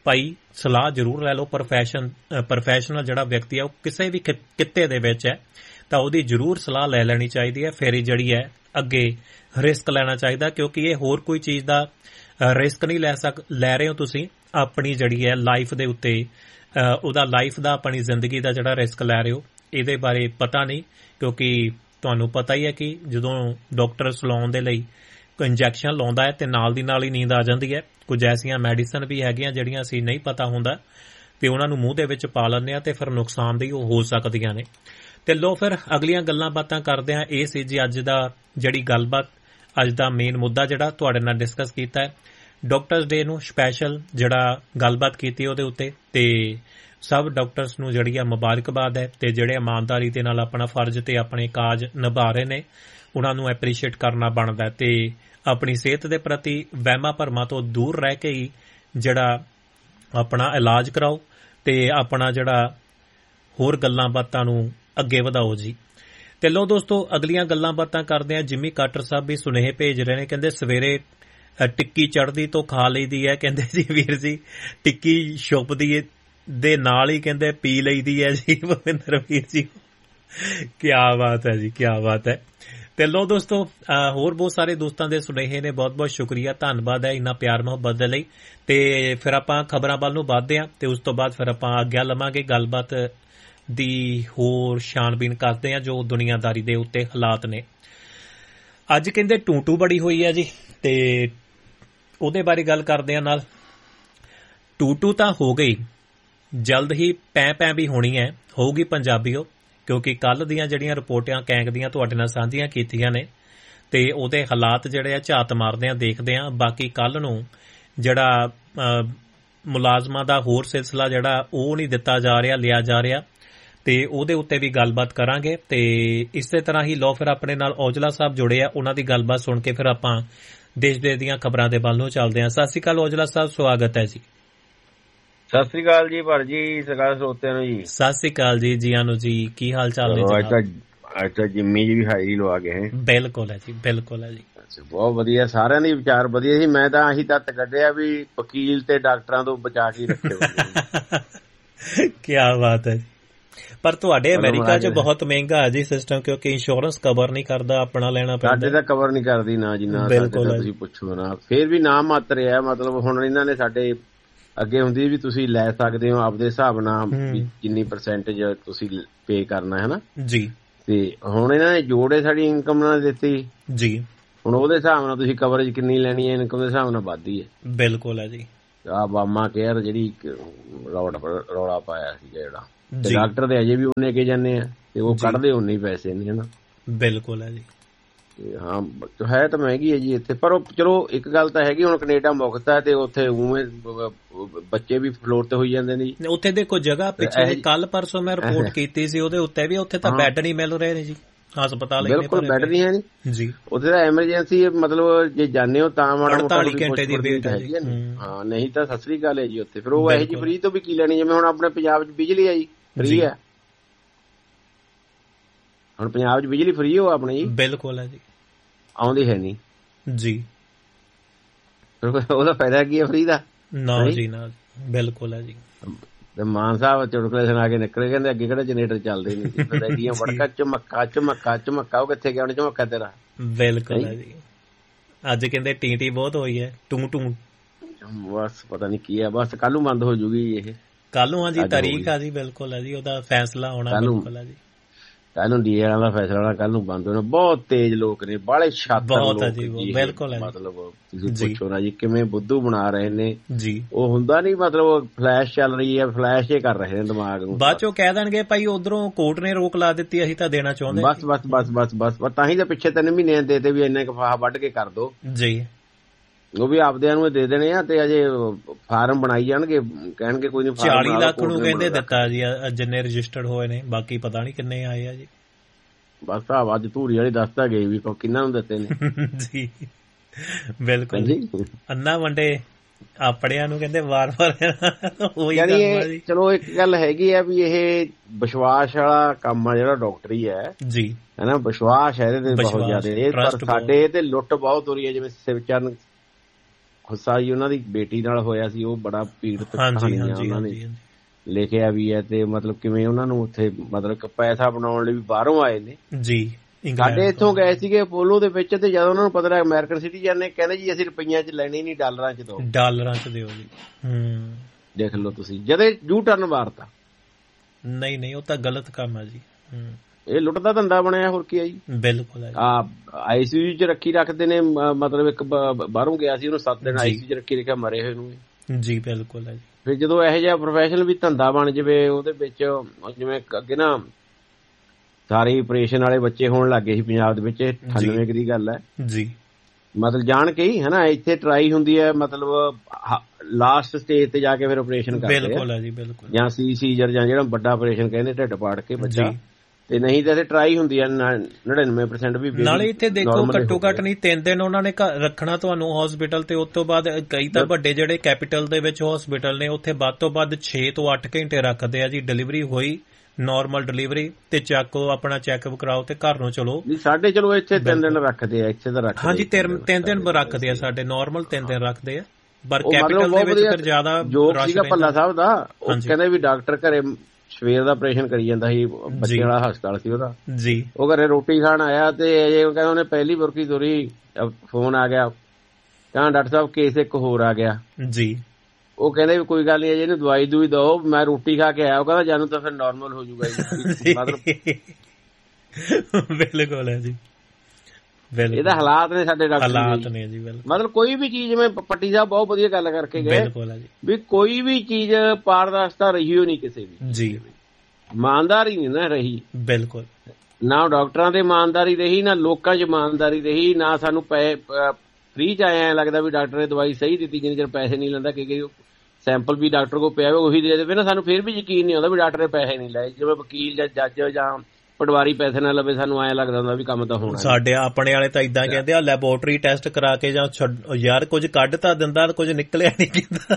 ਭਾਈ ਸਲਾਹ ਜ਼ਰੂਰ ਲੈ ਲਓ। ਪ੍ਰੋਫੈਸ਼ਨ ਪ੍ਰੋਫੈਸ਼ਨਲ ਜਿਹੜਾ ਵਿਅਕਤੀ ਹੈ ਉਹ ਕਿਸੇ ਵੀ ਕਿੱਤੇ ਦੇ ਵਿੱਚ ਹੈ ਤਾਂ ਉਹਦੀ ਜ਼ਰੂਰ ਸਲਾਹ ਲੈ ਲੈਣੀ ਚਾਹੀਦੀ ਹੈ। ਫਿਰ ਹੀ ਜਿਹੜੀ ਹੈ ਅੱਗੇ ਰਿਸਕ ਲੈਣਾ ਚਾਹੀਦਾ, ਕਿਉਂਕਿ ਇਹ ਹੋਰ ਕੋਈ ਚੀਜ਼ ਦਾ ਰਿਸਕ ਨਹੀਂ ਲੈ ਸਕ ਲੈ ਰਹੇ ਹੋ ਤੁਸੀਂ, ਆਪਣੀ ਜਿਹੜੀ ਹੈ ਲਾਈਫ ਦੇ ਉੱਤੇ ਉਹਦਾ ਲਾਈਫ ਦਾ ਆਪਣੀ ਜ਼ਿੰਦਗੀ ਦਾ ਜਿਹੜਾ ਰਿਸਕ ਲੈ ਰਹੇ ਹੋ ਇਹਦੇ ਬਾਰੇ ਪਤਾ ਨਹੀਂ। ਕਿਉਂਕਿ ਤੁਹਾਨੂੰ ਪਤਾ ਹੀ ਹੈ ਕਿ ਜਦੋਂ ਡਾਕਟਰ ਸਲਾਉਣ ਦੇ ਲਈ ਕੋਈ ਇੰਜੈਕਸ਼ਨ ਲਾਉਂਦਾ ਹੈ ਤੇ ਨਾਲ ਦੀ ਨਾਲ ਹੀ ਨੀਂਦ ਆ ਜਾਂਦੀ ਹੈ। ਕੁਝ ਐਸੀਆਂ ਮੈਡੀਸਨ ਵੀ ਹੈਗੀਆਂ ਜਿਹੜੀਆਂ ਅਸੀਂ ਨਹੀਂ ਪਤਾ ਹੁੰਦਾ ਤੇ ਉਹਨਾਂ ਨੂੰ ਮੂੰਹ ਦੇ ਵਿੱਚ ਪਾ ਲੈਂਦੇ ਹਾਂ ਤੇ ਫਿਰ ਨੁਕਸਾਨਦੇਹ ਹੋ ਸਕਦੀਆਂ ਨੇ। ਤੇ ਲੋ ਫਿਰ ਅਗਲੀਆਂ ਗੱਲਾਂ ਬਾਤਾਂ ਕਰਦੇ ਹਾਂ। ਇਹ ਸੀ ਜੀ ਅੱਜ ਦਾ ਜਿਹੜੀ ਗੱਲਬਾਤ, ਅੱਜ ਦਾ ਮੇਨ ਮੁੱਦਾ ਜਿਹੜਾ ਤੁਹਾਡੇ ਨਾਲ ਡਿਸਕਸ ਕੀਤਾ ਹੈ। ਡਾਕਟਰਸ ਡੇ ਨੂੰ ਸਪੈਸ਼ਲ ਜਿਹੜਾ ਗੱਲਬਾਤ ਕੀਤੀ ਉਹਦੇ ਉੱਤੇ, ਤੇ ਸਭ ਡਾਕਟਰਸ ਨੂੰ ਜਿਹੜੀ ਆ ਮੁਬਾਰਕਬਾਦ ਹੈ ਤੇ ਜਿਹੜੇ ਇਮਾਨਦਾਰੀ ਦੇ ਨਾਲ ਆਪਣਾ ਫਰਜ਼ ਤੇ ਆਪਣੇ ਕਾਜ ਨਿਭਾ ਰਹੇ ਨੇ ਉਹਨਾਂ ਨੂੰ ਐਪਰੀਸ਼ੀਏਟ ਕਰਨਾ ਬਣਦਾ ਤੇ ਆਪਣੀ ਸਿਹਤ ਦੇ ਪ੍ਰਤੀ ਵਹਿਮਾਂ ਭਰਮਾਂ ਤੋਂ ਦੂਰ ਰਹਿ ਕੇ ਹੀ ਜਿਹੜਾ ਆਪਣਾ ਇਲਾਜ ਕਰਾਓ ਤੇ ਆਪਣਾ ਜਿਹੜਾ ਹੋਰ ਗੱਲਾਂ ਬਾਤਾਂ ਨੂੰ ਅੱਗੇ ਵਧਾਓ ਜੀ। ਤੇ ਲੋ ਦੋਸਤੋ ਅਗਲੀਆਂ ਗੱਲਾਂ ਬਾਤਾਂ ਕਰਦੇ ਆ। ਜਿੰਮੀ ਕਾਟਰ ਸਾਹਿਬ ਵੀ ਸੁਨੇਹੇ ਭੇਜ ਰਹੇ ਨੇ, ਕਹਿੰਦੇ ਸਵੇਰੇ ਟਿੱਕੀ ਚੜ੍ਹਦੀ ਤੋਂ ਖਾ ਲਈਦੀ ਹੈ। ਕਹਿੰਦੇ ਜੀ ਵੀਰ ਜੀ ਟਿੱਕੀ ਛੁਪਦੀ ਦੇ ਨਾਲ ਹੀ ਕਹਿੰਦੇ ਪੀ ਲਈਦੀ ਹੈ ਜੀ ਭਵਿੰਦਰ ਵੀਰ ਜੀ। ਕਿਆ ਬਾਤ ਹੈ ਜੀ, ਕਿਆ ਬਾਤ ਹੈ। ਤੇ ਲੋ ਦੋਸਤੋ ਹੋਰ ਬਹੁਤ ਸਾਰੇ ਦੋਸਤਾਂ ਦੇ ਸੁਨੇਹੇ ਨੇ, ਬਹੁਤ ਬਹੁਤ ਸ਼ੁਕਰੀਆ, ਧੰਨਵਾਦ ਹੈ ਇੰਨਾ ਪਿਆਰ ਮੁਹੱਬਤ ਦੇ ਲਈ। ਤੇ ਫਿਰ ਆਪਾਂ ਖਬਰਾਂ ਵੱਲ ਨੂੰ ਵੱਧਦੇ ਹਾਂ ਤੇ ਉਸ ਤੋਂ ਬਾਅਦ ਫਿਰ ਆਪਾਂ ਆਗਿਆ ਲਵਾਂਗੇ, ਗੱਲਬਾਤ ਦੀ ਹੋਰ ਛਾਣਬੀਨ ਕਰਦੇ ਹਾਂ ਜੋ ਦੁਨੀਆਦਾਰੀ ਦੇ ਉੱਤੇ ਹਾਲਾਤ ਨੇ। ਅੱਜ ਕਹਿੰਦੇ ਟੂਟੂ ਬੜੀ ਹੋਈ ਹੈ ਜੀ ਤੇ ਉਹਦੇ ਬਾਰੇ ਗੱਲ ਕਰਦੇ ਹਾਂ ਨਾਲ। ਟੂਟੂ ਤਾਂ ਹੋ ਗਈ, ਜਲਦ ਹੀ ਪੈ ਪੈ ਵੀ ਹੋਣੀ ਹੈ, ਹੋਊਗੀ ਪੰਜਾਬੀਓ, ਕਿਉਂਕਿ ਕੱਲ ਦੀਆਂ ਜਿਹੜੀਆਂ ਰਿਪੋਰਟਾਂ ਕੈਂਕ ਦੀਆਂ ਤੁਹਾਡੇ ਨਾਲ ਸਾਂਝੀਆਂ ਕੀਤੀਆਂ ਨੇ ਤੇ ਉਹਦੇ ਹਾਲਾਤ ਜਿਹੜੇ ਆ ਝਾਤ ਮਾਰਦੇ ਆ, ਦੇਖਦੇ ਆ। ਬਾਕੀ ਕੱਲ ਨੂੰ ਜਿਹੜਾ ਮੁਲਾਜ਼ਮਾਂ ਦਾ ਹੋਰ ਸਿਲਸਿਲਾ ਜਿਹੜਾ ਉਹ ਨਹੀਂ ਦਿੱਤਾ ਜਾ ਰਿਹਾ, ਲਿਆ ਜਾ ਰਿਹਾ ਤੇ ਉਹਦੇ ਉੱਤੇ ਵੀ ਗੱਲਬਾਤ ਕਰਾਂਗੇ। ਤੇ ਇਸੇ ਤਰ੍ਹਾਂ ਹੀ ਲੋ ਫਿਰ ਆਪਣੇ ਨਾਲ ਔਜਲਾ ਸਾਹਿਬ ਜੁੜੇ ਆ, ਉਹਨਾਂ ਦੀ ਗੱਲਬਾਤ ਸੁਣ ਕੇ ਫਿਰ ਆਪਾਂ ਦੇਸ਼ ਦੇ ਦੀਆਂ ਖਬਰਾਂ ਦੇ ਵੱਲ ਨੂੰ ਚੱਲਦੇ ਹਾਂ। ਸਤਿ ਸ਼੍ਰੀ ਅਕਾਲ ਔਜਲਾ ਸਾਹਿਬ, ਸਵਾਗਤ ਹੈ ਜੀ। ਸਤਿ ਸ੍ਰੀ ਅਕਾਲ ਜੀ ਭਰ ਜੀ, ਸਰਕਾਰ ਸਰੋਤਿਆਂ ਨੂੰ ਜੀ ਸਤਿ ਸ੍ਰੀ ਅਕਾਲ ਜੀ, ਜੀਆਂ ਨੂੰ ਜੀ। ਕੀ ਹਾਲ ਚਾਲ ਨੇ ਜੀ? ਅੱਛਾ ਜਿੰਮੀ ਜੀ ਵੀ ਹਾਜ਼ਰੀ ਲਵਾ ਗਏ। ਬਿਲਕੁਲ ਹੈ ਜੀ, ਬਿਲਕੁਲ ਹੈ ਜੀ। ਬਹੁਤ ਵਧੀਆ, ਸਾਰਿਆਂ ਦੇ ਵਿਚਾਰ ਵਧੀਆ ਸੀ। ਮੈਂ ਤਾਂ ਆਹੀ ਤੱਤ ਕੱਢਿਆ ਵੀ ਵਕੀਲ ਤੇ ਡਾਕਟਰਾਂ ਤੋਂ ਬਚਾ ਕੇ ਰੱਖਿਓ। ਕੀ ਬਾਤ ਹੈ। ਪਰ ਤੁਹਾਡੇ ਅਮਰੀਕਾ 'ਚ ਬਹੁਤ ਮਹਿੰਗਾ ਹੈ ਜੀ ਸਿਸਟਮ, ਕਿਉਂਕਿ ਇੰਸ਼ੋਰੈਂਸ ਕਵਰ ਨਹੀਂ ਕਰਦਾ, ਆਪਣਾ ਲੈਣਾ ਪੈਂਦਾ। ਸਾਡੇ ਤਾਂ ਕਵਰ ਨਹੀਂ ਕਰਦੀ ਨਾ ਜੀ, ਨਾ ਤੁਸੀਂ ਪੁੱਛੋ ਨਾ। ਫੇਰ ਵੀ ਨਾ ਮਾਤਰ ਹੈ, ਮਤਲਬ ਹੁਣ ਇਹਨਾਂ ਨੇ ਸਾਡੇ ਅੱਗੇ ਹੁੰਦੀ ਵੀ ਤੁਸੀਂ ਲੈ ਸਕਦੇ ਹੋ ਆਪਦੇ ਹਿਸਾਬ ਨਾਲ ਜਿੰਨੀ ਪਰਸੈਂਟੇਜ ਤੁਸੀਂ ਪੇ ਕਰਨਾ ਹੈ ਨਾ ਜੀ। ਤੇ ਹੁਣ ਇਹਨਾਂ ਨੇ ਜੋੜੇ ਸਾਡੀ ਇਨਕਮ ਨਾਲ ਦਿੱਤੀ ਜੀ, ਹੁਣ ਉਹਦੇ ਹਿਸਾਬ ਨਾਲ ਤੁਸੀਂ ਕਵਰੇਜ ਕਿੰਨੀ ਲੈਣੀ ਹੈ, ਇਨਕਮ ਦੇ ਹਿਸਾਬ ਨਾਲ ਵੱਧਦੀ ਹੈ। ਬਿਲਕੁਲ ਹੈ ਜੀ। ਆ ਬਾਮਾ ਕੇਅਰ ਜਿਹੜੀ ਰੌਲਾ ਪਾਇਆ ਸੀ ਜਿਹੜਾ, ਡਾਕਟਰ ਦੇ ਅਜੇ ਵੀ ਉਹਨੇ ਕੇ ਜਾਂਦੇ ਆ ਤੇ ਉਹ ਕੱਢਦੇ ਉਨੇ ਪੈਸੇ ਨੇ ਹਨਾ। ਬਿਲਕੁਲ ਹੈ ਜੀ। ਹਾਂ ਹੈ ਤਾਂ ਮਹਿੰਗੀ ਹੈ ਜੀ ਇੱਥੇ, ਪਰ ਉਹ ਚਲੋ ਇੱਕ ਗੱਲ ਤਾਂ ਹੈਗੀ, ਹੁਣ ਕੈਨੇਡਾ ਮੁਕਤ ਹੈ ਤੇ ਉੱਥੇ ਉਵੇਂ ਬੱਚੇ ਵੀ ਫਲੋਰ ਤੇ ਹੋਈ ਜਾਂਦੇ ਨੇ ਜੀ। ਉੱਥੇ ਦੇਖੋ ਜਗ੍ਹਾ ਪਿੱਛੇ ਕੱਲ ਪਰਸੋਂ ਮੈਂ ਰਿਪੋਰਟ ਕੀਤੀ ਸੀ ਉਹਦੇ ਉੱਤੇ ਵੀ, ਉੱਥੇ ਤਾਂ ਬੈੱਡ ਨਹੀਂ ਮਿਲ ਰਹੇ ਨੇ ਜੀ ਹਸਪਤਾਲ। ਬਿਲਕੁਲ ਬੈੱਡ ਨਹੀਂ ਹੈ ਜੀ ਉੱਥੇ ਤਾਂ ਐਮਰਜੈਂਸੀ, ਮਤਲਬ ਜੇ ਜਾਂਦੇ ਹੋ ਤਾਂ ਮਾੜਾ ਮੋਟਾ ਅੜਤਾਲੀ ਘੰਟੇ ਦੀ ਵੇਟ ਹੈ ਜੀ। ਹਾਂ ਨਹੀਂ ਤਾਂ ਸਤਿ ਸ੍ਰੀ ਅਕਾਲ ਹੈ ਜੀ ਉੱਥੇ। ਫਿਰ ਉਹ ਇਹੋ ਜਿਹੀ ਫਰੀ ਤੋਂ ਵੀ ਕੀ ਲੈਣੀ, ਜਿਵੇਂ ਹੁਣ ਆਪਣੇ ਪੰਜਾਬ 'ਚ ਬਿਜਲੀ ਹੈ ਜੀ ਫਰੀ ਹੈ। ਹੁਣ ਪੰਜਾਬ 'ਚ ਬਿਜਲੀ ਫਰੀ ਹੋ ਆਪਣੀ ਜੀ। ਬਿਲਕੁਲ ਹੈ ਜੀ। ਆਉਂਦੀ ਹੈ ਨਹੀਂ ਜੀ, ਉਹਦਾ ਫਾਇਦਾ ਕੀ ਹੈ ਫਰੀ ਦਾ? ਨਾ ਜੀ ਨਾ, ਬਿਲਕੁਲ ਹੈ ਜੀ। ਤੇ ਮਾਨ ਸਾਹਿਬ ਚੁਟਕਲੇ ਸੁਣਾ ਕੇ ਨਿਕਲੇ, ਕਹਿੰਦੇ ਅੱਗੇ ਕਿਹੜਾ ਜਨਰੇਟਰ ਚੱਲਦੇ ਨਹੀਂ ਸੀ, ਐਡੀਆਂ ਵੜਕਾ ਝਮੱਕਾ ਝਮੱਕਾ ਝਮੱਕਾ। ਉਹ ਕਿੱਥੇ ਗਿਆ ਹੁਣ ਝਮੱਕਾ ਤੇਰਾ? ਬਿਲਕੁਲ ਹੈ ਜੀ। ਅੱਜ ਕਹਿੰਦੇ ਟੀ ਟੀ ਬਹੁਤ ਹੋਈ ਹੈ, ਟੂ ਟੂ। ਬਸ ਪਤਾ ਨੀ ਕੀ ਹੈ, ਬਸ ਕੱਲ ਨੂੰ ਬੰਦ ਹੋ ਜੂਗੀ ਇਹ। ਕੱਲ ਨੂੰ? ਹਾਂਜੀ ਤਾਰੀਖ ਆ ਜੀ। ਬਿਲਕੁਲ ਹੈ ਜੀ, ਉਹਦਾ ਫੈਸਲਾ ਹੋਣਾ। ਬਿਲਕੁਲ ਹੈ ਜੀ, ਕੱਲ ਨੂੰ ਡੀ ਐਲ ਦਾ ਫੈਸਲਾ ਹੋਣਾ, ਕੱਲ ਨੂੰ ਬੰਦ ਹੋਣਾ। ਬਹੁਤ ਤੇਜ਼ ਲੋਕ ਨੇ, ਬਾਹਲੇ ਸ਼ਾਤਰ ਲੋਕ ਜੀ। ਬਿਲਕੁਲ, ਮਤਲਬ ਤੁਸੀਂ ਪੁੱਛੋ ਨਾ ਜੀ ਕਿਵੇਂ ਬੁੱਧੂ ਬਣਾ ਰਹੇ ਨੇ ਜੀ। ਉਹ ਹੁੰਦਾ ਨੀ, ਮਤਲਬ ਫਲੈਸ਼ ਚੱਲ ਰਹੀ ਹੈ, ਫਲੈਸ਼ ਹੀ ਕਰ ਰਹੇ ਨੇ ਦਿਮਾਗ ਨੂੰ। ਬਾਅਦ ਚੋਂ ਕਹਿ ਦੇਣਗੇ ਭਾਈ ਉਧਰੋਂ ਕੋਰਟ ਨੇ ਰੋਕ ਲਾ ਦਿੱਤੀ, ਅਸੀਂ ਤਾਂ ਦੇਣਾ ਚਾਹੁੰਦੇ। ਬਸ ਬਸ ਬਸ ਬਸ ਬਸ ਤਾਂ ਹੀ ਤਾਂ ਪਿੱਛੇ ਤਿੰਨ ਮਹੀਨੇ ਦੇ ਤੇ ਵੀ ਇੰਨੇ ਕਫਾਹ ਵੱਢ ਕੇ ਕਰ ਦੋ ਜੀ। ਉਹ ਵੀ ਆਪਦਿਆਂ ਨੂੰ ਦੇ ਦੇਣੇ ਆ ਤੇ ਅਜੇ ਫਾਰਮ ਬਣਾਈ ਜਾਣਗੇ, ਕਹਿਣਗੇ ਕੋਈ ਨੀ। ਚਾਲੀ ਲੱਖ ਨੂੰ ਕਹਿੰਦੇ ਦਿੱਤਾ ਜੀ ਜਿੰਨੇ ਰਜਿਸਟਰਡ ਹੋਏ ਨੇ, ਬਾਕੀ ਪਤਾ ਨੀ ਕਿੰਨੇ ਆਏ ਆ ਜੀ। ਬਸ ਆ ਅੱਜ ਧੂਰੀ ਵਾਲੀ ਦੱਸਦਾ ਗਈ ਵੀ ਕਿੰਨਾ ਨੂੰ ਦਿੱਤੇ ਨੇ ਜੀ। ਬਿਲਕੁਲ ਜੀ। ਅੰਨਾ ਵੰਡੇ ਆਪੜਿਆਂ ਨੂੰ ਕਹਿੰਦੇ ਵਾਰ ਵਾਰ। ਚਲੋ ਇੱਕ ਗੱਲ ਹੈਗੀ ਆ ਵੀ ਇਹ ਵਿਸ਼ਵਾਸ ਵਾਲਾ ਕੰਮ ਆ ਜਿਹੜਾ ਡਾਕਟਰੀ ਹੈ ਜੀ, ਹਨਾ। ਵਿਸ਼ਵਾਸ ਹੈ ਇਹਦੇ ਤੇ ਬਹੁਤ ਜ਼ਿਆਦਾ, ਪਰ ਸਾਡੇ ਤੇ ਲੁੱਟ ਬਹੁਤ ਹੋ ਰਹੀ ਹੈ। ਜਿਵੇਂ ਸਿਵਚਰਨ ਗੁੱਸਾ ਜੀ ਉਹਨਾਂ ਦੀ ਬੇਟੀ ਨਾਲ ਹੋਇਆ ਸੀ, ਉਹ ਬੜਾ ਪੀੜਤ ਕਹਾਣੀਆਂ ਉਹਨਾਂ ਨੇ ਲਿਖਿਆ ਵੀ ਹੈ, ਤੇ ਮਤਲਬ ਕਿਵੇਂ ਉਹਨਾਂ ਨੂੰ ਉੱਥੇ ਮਤਲਬ ਪੈਸਾ ਬਣਾਉਣ ਲਈ ਵੀ ਬਾਹਰੋਂ ਆਏ ਨੇ ਜੀ। ਸਾਡੇ ਇੱਥੋਂ ਗਏ ਸੀਗੇ ਅਪੋਲੋ ਦੇ ਵਿੱਚ, ਤੇ ਜਦੋਂ ਉਹਨਾਂ ਨੂੰ ਪਤਾ ਲੱਗਾ ਅਮਰੀਕਨ ਸਿਟੀਜ਼ਨ ਨੇ, ਕਹਿੰਦੇ ਜੀ ਅਸੀਂ ਰੁਪਈਆਂ ਚ ਲੈਣੀ ਨਹੀਂ, ਡਾਲਰਾਂ ਚ ਦਿਓ, ਡਾਲਰਾਂ ਚ ਦਿਓ ਜੀ। ਹੂੰ ਦੇਖ ਲਓ ਤੁਸੀਂ, ਜਦੇ ਯੂ ਟਰਨ ਮਾਰਤਾ। ਨਹੀਂ ਨਹੀਂ, ਉਹ ਤਾਂ ਗਲਤ ਕੰਮ ਆ ਜੀ। ਹੂੰ ਇਹ ਲੁੱਟ ਦਾ ਧੰਦਾ ਬਣਿਆ, ਹੋਰ ਕੀ ਆ ਜੀ। ਬਿਲਕੁਲ ਆ ਆਈਸੀਯੂ ਚ ਰੱਖੀ ਰੱਖਦੇ ਨੇ, ਮਤਲਬ ਇੱਕ ਬਾਹਰੋਂ ਗਿਆ ਸੀ, ਉਹਨੂੰ ਸੱਤ ਦਿਨ ਆਈਸੀਯੂ ਚ ਰੱਖੀ ਰੱਖਿਆ, ਮਰੇ ਹੋਏ ਨੂੰ ਜੀ। ਬਿਲਕੁਲ ਹੈ ਜੀ। ਫਿਰ ਜਦੋਂ ਇਹੋ ਜਿਹਾ ਪ੍ਰੋਫੈਸ਼ਨਲ ਵੀ ਧੰਦਾ ਬਣ ਜਾਵੇ, ਉਹਦੇ ਵਿੱਚ ਜਿਵੇਂ ਅੱਗੇ ਨਾ ਸਾਰੇ ਆਪਰੇਸ਼ਨ ਵਾਲੇ ਬੱਚੇ ਹੋਣ ਲੱਗ ਗਏ ਸੀ ਪੰਜਾਬ ਦੇ ਵਿੱਚ, ਅਠਾਨਵੇਂ ਦੀ ਗੱਲ ਹੈ ਜੀ। ਮਤਲਬ ਜਾਣ ਕੇ ਹੀ ਹਨਾ, ਇੱਥੇ ਟਰਾਈ ਹੁੰਦੀ ਹੈ, ਮਤਲਬ ਲਾਸਟ ਸਟੇਜ ਤੇ ਜਾ ਕੇ ਫਿਰ ਆਪਰੇਸ਼ਨ ਕਰਦੇ ਬਿਲਕੁਲ ਹੈ ਜੀ। ਬਿਲਕੁਲ, ਜਾਂ ਸੀ ਸੀਜਰ ਜਾਂ ਜਿਹੜਾ ਵੱਡਾ ਆਪਰੇਸ਼ਨ ਕਹਿੰਦੇ, ਢਿੱਡ ਪਾੜ ਕੇ ਬੱਚਾ, ਤੇ ਨਹੀਂ ਤਾਂ ਟਰਾਈ ਹੁੰਦੀ ਹੈ ਨੜਿਨਵੇਂ ਪਰਸੈਂਟ ਵੀ। ਨਾਲੇ ਇੱਥੇ ਦੇਖੋ ਘੱਟੋ ਘੱਟ ਨਹੀਂ ਤਿੰਨ ਦਿਨ ਉਹਨਾਂ ਨੇ ਰੱਖਣਾ ਤੁਹਾਨੂੰ ਹਸਪੀਟਲ, ਤੇ ਉਸ ਤੋਂ ਬਾਅਦ ਕਈ ਤਾਂ ਵੱਡੇ ਜਿਹੜੇ ਕੈਪੀਟਲ ਦੇ ਵਿੱਚ ਹਸਪੀਟਲ ਨੇ, ਉੱਥੇ ਵੱਧ ਤੋਂ ਵੱਧ ਛੇ ਤੋਂ ਅੱਠ ਘੰਟੇ ਰੱਖਦੇ ਆ ਜੀ। ਡਿਲੀਵਰੀ ਹੋਈ, ਨਾਰਮਲ ਡਿਲੀਵਰੀ, ਤੇ ਚੱਕੋ ਆਪਣਾ ਚੈੱਕਅਪ ਕਰਾਓ ਤੇ ਘਰ ਨੂੰ ਚਲੋ। ਸਾਡੇ ਚਲੋ ਇੱਥੇ ਤਿੰਨ ਦਿਨ ਰੱਖਦੇ ਆ, ਇੱਥੇ ਤਾਂ ਰੱਖਦੇ ਹਾਂਜੀ ਤਿੰਨ ਦਿਨ ਰੱਖਦੇ ਆ, ਸਾਡੇ ਨਾਰਮਲ ਤਿੰਨ ਦਿਨ ਰੱਖਦੇ ਆ, ਪਰ ਕੈਪੀਟਲ ਦੇ ਵਿੱਚ ਫਿਰ ਜ਼ਿਆਦਾ ਜੋਕ ਸੀਗਾ ਭੱਲਾ ਸਾਹਿਬ ਦਾ। ਉਹ ਕਹਿੰਦੇ ਵੀ ਡਾਕਟਰ ਘਰੇ ਸਵੇਰ ਦਾ ਆਪਰੇਸ਼ਨ ਕਰੀ ਜਾਂਦਾ ਸੀ, ਬੱਚੇ ਵਾਲਾ ਹਸਪਤਾਲ ਸੀ ਉਹਦਾ ਜੀ। ਉਹ ਘਰੇ ਰੋਟੀ ਖਾਣ ਆਇਆ, ਤੇ ਅਜੇ ਕਹਿੰਦਾ ਉਹਨੇ ਪਹਿਲੀ ਬੁਰਕੀ ਤੋਰੀ, ਫੋਨ ਆ ਗਿਆ, ਕਹਿੰਦਾ ਡਾਕਟਰ ਸਾਹਿਬ ਕੇਸ ਇੱਕ ਹੋਰ ਆ ਗਿਆ ਜੀ। ਉਹ ਕਹਿੰਦੇ ਵੀ ਕੋਈ ਗੱਲ ਨਹੀਂ, ਇਹਨੂੰ ਦਵਾਈ ਦੂਈ ਦਿਓ, ਮੈਂ ਰੋਟੀ ਖਾ ਕੇ ਆਇਆ। ਉਹ ਕਹਿੰਦਾ ਜਾਨੂੰ ਤਾਂ ਫਿਰ ਨਾਰਮਲ ਹੋ ਜਾਊਗਾ ਜੀ। ਮਤਲਬ ਬਿਲਕੁਲ ਹੈ ਜੀ, ਇਹਦਾ ਹਾਲਾਤ ਨੇ ਸਾਡੇ ਡਾਕਟਰ ਹਾਲਾਤ ਨੇ ਜੀ। ਮਤਲਬ ਕੋਈ ਵੀ ਚੀਜ਼, ਜਿਵੇਂ ਪੱਟੀ ਸਾਹਿਬ ਬਹੁਤ ਵਧੀਆ ਗੱਲ ਕਰਕੇ ਗਏ ਵੀ ਕੋਈ ਵੀ ਚੀਜ਼ ਪਾਰਦਰਸ਼ਤਾ ਰਹੀ ਹੋ ਨਹੀਂ ਕਿਸੇ ਵੀ ਜੀ, ਇਮਾਨਦਾਰੀ ਨਹੀਂ ਨਾ ਰਹੀ। ਬਿਲਕੁਲ, ਨਾ ਡਾਕਟਰਾਂ ਤੇ ਇਮਾਨਦਾਰੀ ਰਹੀ, ਨਾ ਲੋਕਾਂ 'ਚ ਇਮਾਨਦਾਰੀ ਰਹੀ, ਨਾ ਸਾਨੂੰ ਪੈਸੇ ਫ੍ਰੀ 'ਚ ਆਇਆ ਐਂ ਲੱਗਦਾ ਵੀ ਡਾਕਟਰ ਨੇ ਦਵਾਈ ਸਹੀ ਦਿੱਤੀ ਜਿੰਨੇ ਚਿਰ ਪੈਸੇ ਨਹੀਂ ਲੈਂਦਾ। ਕਿ ਸੈਂਪਲ ਵੀ ਡਾਕਟਰ ਕੋਲ ਪਿਆ ਉਹੀ ਦੇ ਦੇਵੇ ਨਾ, ਸਾਨੂੰ ਫਿਰ ਵੀ ਯਕੀਨ ਨਹੀਂ ਆਉਂਦਾ ਵੀ ਡਾਕਟਰ ਨੇ ਪੈਸੇ ਨਹੀਂ ਲਏ। ਜਿਵੇਂ ਵਕੀਲ ਜਾਂ ਜੱਜ ਜਾਂ ਪਟਵਾਰੀ ਪੈਸੇ ਨਾ ਲਵੇ, ਸਾਨੂੰ ਐਂ ਲੱਗਦਾ ਹੁੰਦਾ ਵੀ ਕੰਮ ਤਾਂ ਹੋਣਾ। ਸਾਡੇ ਆਪਣੇ ਵਾਲੇ ਤਾਂ ਇਦਾਂ ਕਹਿੰਦੇ ਆ, ਲੈਬੋਰਟਰੀ ਟੈਸਟ ਕਰਾ ਕੇ ਜਾਂ ਯਾਰ ਕੁਝ ਕੱਢ ਤਾਂ ਦਿੰਦਾ, ਕੁਝ ਨਿਕਲਿਆ ਨਹੀਂ ਕਹਿੰਦਾ।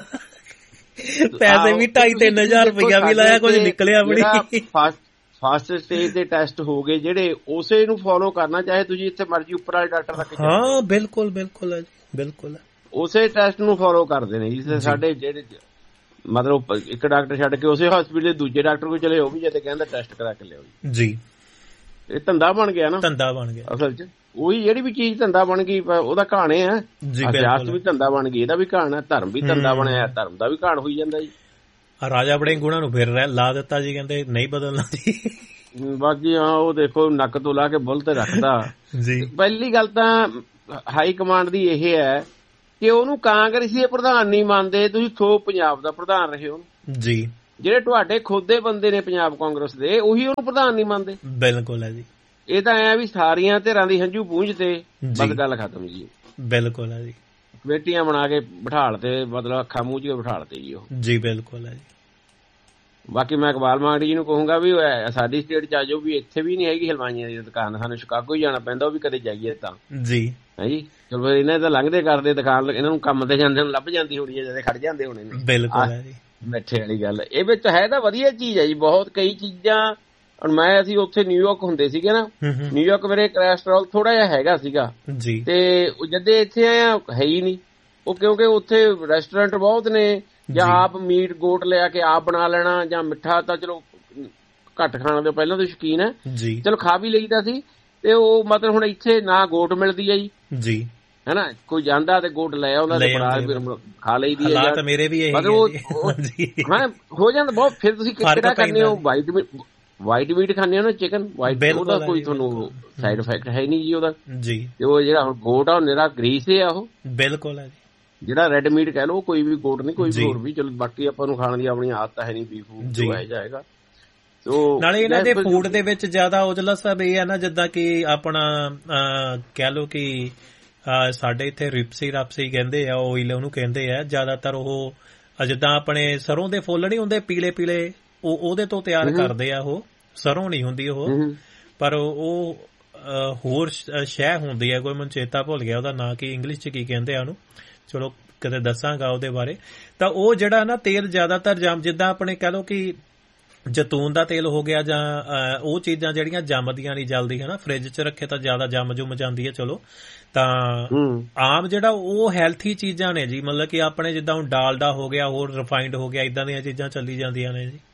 ਪੈਸੇ ਵੀ ਢਾਈ ਤਿੰਨ ਹਜ਼ਾਰ ਰੁਪਇਆ ਵੀ ਲਾਇਆ, ਕੁਝ ਨਿਕਲਿਆ ਵੀ ਨਹੀਂ। ਫਸਟ ਸਟੇਜ ਦੇ ਟੈਸਟ ਹੋ ਗਏ ਜਿਹੜੇ, ਉਸੇ ਨੂੰ ਫੋਲੋ ਕਰਨਾ, ਚਾਹੇ ਤੁਸੀਂ ਇੱਥੇ ਮਰਜ਼ੀ ਉੱਪਰ ਵਾਲੇ ਡਾਕਟਰ ਤੱਕ। ਹਾਂ ਬਿਲਕੁਲ ਬਿਲਕੁਲ ਹੈ ਜੀ, ਬਿਲਕੁਲ ਉਸੇ ਟੈਸਟ ਨੂੰ ਫੋਲੋ ਕਰਦੇ ਨੇ ਜੀ। ਸਾਡੇ ਜਿਹੜੇ ਮਤਲਬ ਇੱਕ ਡਾਕਟਰ ਛੱਡ ਕੇ ਉਸੇ ਹਸਪੀਟਲ ਦੂਜੇ ਡਾਕਟਰ ਕੋਲ ਚਲੇ, ਉਹ ਵੀ ਜਦ ਕਹਿੰਦਾ ਟੈਸਟ ਕਰਾ ਕੇ ਲਿਆਓ ਜੀ। ਇਹ ਧੰਦਾ ਬਣ ਗਿਆ ਨਾ, ਧੰਦਾ ਬਣ ਗਿਆ ਅਸਲ 'ਚ। ਉਹੀ ਜਿਹੜੀ ਵੀ ਚੀਜ਼ ਧੰਦਾ ਬਣ ਗਈ, ਉਹਦਾ ਕਹਾਣੇ ਹੈ। ਸਿਆਸਤ ਵੀ ਧੰਦਾ ਬਣ ਗਈ, ਇਹਦਾ ਵੀ ਕਹਾਣ ਹੈ। ਧਰਮ ਵੀ ਧੰਦਾ ਬਣਿਆ, ਧਰਮ ਦਾ ਵੀ ਕਹਾਣ ਹੋਈ ਜਾਂਦਾ ਜੀ। ਰਾਜਾ ਬੜੇ ਗੁਣਾਂ ਨੂੰ ਫਿਰ ਲਾ ਦਿੱਤਾ ਜੀ, ਕਹਿੰਦੇ ਨਹੀਂ ਬਦਲਣਾ ਜੀ। ਬਾਕੀ ਹਾਂ ਉਹ ਦੇਖੋ ਨੱਕ ਤੋਂ ਲਾ ਕੇ ਬੁੱਲ ਤੇ ਰੱਖਦਾ ਜੀ। ਪਹਿਲੀ ਗੱਲ ਤਾਂ ਹਾਈ ਕਮਾਂਡ ਦੀ ਇਹ ਹੈ ਕਿ ਉਹਨੂੰ ਕਾਂਗਰਸੀ ਪ੍ਰਧਾਨ ਨਹੀਂ ਮੰਨਦੇ। ਤੁਸੀਂ ਖੋ ਪੰਜਾਬ ਦਾ ਪ੍ਰਧਾਨ ਰਹੇ ਹੋ ਜੀ, ਜਿਹੜੇ ਤੁਹਾਡੇ ਖੁਦ ਦੇ ਬੰਦੇ ਨੇ ਪੰਜਾਬ ਕਾਂਗਰਸ ਦੇ, ਉਹੀ ਉਹਨੂੰ ਪ੍ਰਧਾਨ ਨਹੀਂ ਮੰਨਦੇ। ਬਿਲਕੁਲ ਹੈ ਜੀ। ਇਹ ਤਾਂ ਐ ਵੀ ਸਾਰੀਆਂ ਧਿਰਾਂ ਦੀ ਹੰਝੂ ਪੂੰਝ ਤੇ ਬਸ ਗੱਲ ਖਤਮ ਜੀ। ਬਿਲਕੁਲ ਹੈ ਜੀ। ਕਮੇਟੀਆਂ ਬਣਾ ਕੇ ਬਿਠਾਲ ਤੇ, ਮਤਲਬ ਅੱਖਾਂ ਮੂੰਹ ਚ ਬਿਠਾਲ ਤੇ ਜੀ ਉਹ ਜੀ। ਬਿਲਕੁਲ ਹੈ ਜੀ। ਬਾਕੀ ਮੈਂ ਇਕਬਾਲ ਮਾਂਗੜੀ ਜੀ ਨੂੰ ਕਹੂੰਗਾ ਵੀ ਸਾਡੀ ਸਟੇਟ ਚ ਆ ਜਾਓ, ਵੀ ਇੱਥੇ ਵੀ ਨਹੀਂ ਹੈਗੀ ਹਲਵਾਈਆਂ ਦੀ ਦੁਕਾਨ, ਸਾਨੂੰ ਸ਼ਿਕਾਗੋ ਹੀ ਜਾਣਾ ਪੈਂਦਾ, ਉਹ ਵੀ ਕਦੇ ਜਾਈਏ ਤਾਂ ਜੀ ਹੈ ਜੀ। ਚਲੋ ਇਹਨਾਂ ਤਾਂ ਲੰਘਦੇ ਕਰਦੇ ਦੁਕਾਨ, ਇਹਨਾਂ ਨੂੰ ਕੰਮ ਤੇ ਜਾਂਦੇ ਨੂੰ ਲੱਭ ਜਾਂਦੀ ਹੋਣੀ ਹੈ, ਜਦੇ ਖੜ ਜਾਂਦੇ ਹੋਣੇ ਨੇ। ਬਿਲਕੁਲ ਹੈ ਜੀ। ਬੈਠੇ ਵਾਲੀ ਗੱਲ ਇਹ ਵਿੱਚ ਹੈ ਤਾਂ ਵਧੀਆ ਚੀਜ਼ ਹੈ ਜੀ, ਬਹੁਤ ਕਈ ਚੀਜ਼ਾਂ। ਹੁਣ ਮੈਂ ਅਸੀਂ ਉੱਥੇ ਨਿਊਯਾਰਕ ਹੁੰਦੇ ਸੀਗੇ ਨਾ, ਨਿਊਯਾਰਕ ਮੇਰੇ ਕੋਲੈਸਟਰੋਲ ਥੋੜਾ ਜਿਹਾ ਹੈਗਾ ਸੀਗਾ ਜੀ, ਤੇ ਜਦੇ ਇੱਥੇ ਆਇਆ ਹੈ ਹੀ ਨਹੀਂ ਉਹ, ਕਿਉਂਕਿ ਉੱਥੇ ਰੈਸਟੋਰੈਂਟ ਬਹੁਤ ਨੇ, ਜਾਂ ਆਪ ਮੀਟ ਗੋਟ ਲਿਆ ਕੇ ਆਪ ਬਣਾ ਲੈਣਾ, ਜਾਂ ਮਿੱਠਾ ਤਾਂ ਚਲੋ ਘੱਟ ਖਾਣ ਦੇ ਪਹਿਲਾਂ ਤੋਂ ਸ਼ੌਕੀਨ ਹੈ, ਚਲੋ ਖਾ ਵੀ ਲਈਦਾ ਸੀ। ਤੇ ਉਹ ਮਤਲਬ ਹੁਣ ਇੱਥੇ ਨਾ ਗੋਟ ਮਿਲਦੀ ਹੈ ਜੀ, ਹੈਨਾ, ਕੋਈ ਜਾਂਦਾ ਤੇ ਗੋਟ ਲੈ ਆਉਂਦਾ ਤੇ ਬਣਾ ਖਾ ਲਈਦੀ ਹੈ। ਮਤਲਬ ਹਾਂ ਹੋ ਜਾਂਦਾ ਬਹੁਤ। ਫਿਰ ਤੁਸੀਂ ਕਿਹੜਾ ਖਾਂਦੇ ਹੋ? ਵਾਈਟ ਮੀਟ, ਵਾਈਟ ਮੀਟ ਖਾਂਦੇ ਹੋ ਨਾ, ਚਿਕਨ ਵਾਈਟ, ਉਹਦਾ ਕੋਈ ਤੁਹਾਨੂੰ ਸਾਈਡ ਇਫੈਕਟ ਹੈ ਨਹੀਂ ਜੀ ਉਹਦਾ ਜੀ। ਤੇ ਉਹ ਜਿਹੜਾ ਹੁਣ ਗੋਟ ਆ ਉਹ ਨਿਰਾ ਗਰੀਸ ਹੈ ਉਹ। ਬਿਲਕੁਲ ਹੈ ਜੀ। ਜਿਹੜਾ ਰੈਡ ਮੀਟ ਕਹਿ ਲਓ, ਕੋਈ ਵੀ ਗੋਟ ਨਹੀਂ, ਕੋਈ ਵੀ ਹੋਰ ਵੀ। ਚਲੋ ਬਾਕੀ ਆਪਾਂ ਨੂੰ ਖਾਣ ਦੀ ਆਪਣੀ ਆਦਤ ਹੈ ਨਹੀਂ, ਬੀਫ ਜੋ ਹੈ ਜਾਏਗਾ। ਨਾਲੇ ਇਹਨਾਂ ਦੇ ਫੂਡ ਦੇ ਵਿੱਚ ਜ਼ਿਆਦਾ ਉਜਲਾ ਸਾਹਿਬ ਇਹ ਹੈ ਨਾ, ਜਿੱਦਾਂ ਕਿ ਆਪਣਾ ਕਹਿ ਲਓ ਕਿ ਸਾਡੇ ਇੱਥੇ ਰਿਪਸੀ ਰਾਪਸੀ ਕਹਿੰਦੇ ਆ, ਓਇਲ ਉਹਨੂੰ ਕਹਿੰਦੇ ਆ ਜ਼ਿਆਦਾਤਰ। ਉਹ ਜਿੱਦਾਂ ਆਪਣੇ ਸਰੋਂ ਦੇ ਫੁੱਲ ਨਹੀਂ ਹੁੰਦੇ ਪੀਲੇ ਪੀਲੇ, ਉਹ ਉਹਦੇ ਤੋਂ ਤਿਆਰ ਕਰਦੇ ਆ। ਉਹ ਸਰੋਂ ਨਹੀਂ ਹੁੰਦੀ ਉਹ, ਪਰ ਉਹ ਹੋਰ ਸ਼ੈ ਹੁੰਦੀ ਹੈ, ਕੋਈ ਮੈਨੂੰ ਚੇਤਾ ਭੁੱਲ ਗਿਆ ਉਹਦਾ ਨਾਂ, ਕੀ ਇੰਗਲਿਸ਼ ਚ ਕੀ ਕਹਿੰਦੇ ਆ ਉਹਨੂੰ, ਚਲੋ ਕਦੇ ਦੱਸਾਂਗਾ ਉਹਦੇ ਬਾਰੇ। ਤਾਂ ਉਹ ਜਿਹੜਾ ਨਾ ਤੇਲ ਜ਼ਿਆਦਾਤਰ ਜਾਮ, ਜਿੱਦਾਂ ਆਪਣੇ ਕਹਿ ਲਓ ਕਿ ਜੈਤੂਨ ਦਾ ਤੇਲ ਹੋ ਗਿਆ ਜਾਂ ਉਹ ਚੀਜ਼ਾਂ ਜਿਹੜੀਆਂ ਜੰਮਦੀਆਂ ਨਹੀਂ ਜਲਦੀ ਹਨਾ, ਫ੍ਰਿਜ 'ਚ ਰੱਖੇ ਤਾਂ ਜ਼ਿਆਦਾ ਜੰਮ ਜੁੰਮ ਜਾਂਦੀ ਹੈ। ਚਲੋ ਤਾਂ ਆਮ ਜਿਹੜਾ ਉਹ ਹੈਲਥੀ ਚੀਜ਼ਾਂ ਨੇ ਜੀ, ਮਤਲਬ ਕਿ ਆਪਣੇ ਜਿੱਦਾਂ ਹੁਣ ਡਾਲਡਾ ਹੋ ਗਿਆ, ਹੋਰ ਰਿਫਾਈਨਡ ਹੋ ਗਿਆ, ਇਦਾਂ ਦੀਆਂ ਚੀਜ਼ਾਂ ਚੱਲੀ ਜਾਂਦੀਆਂ ਨੇ ਜੀ।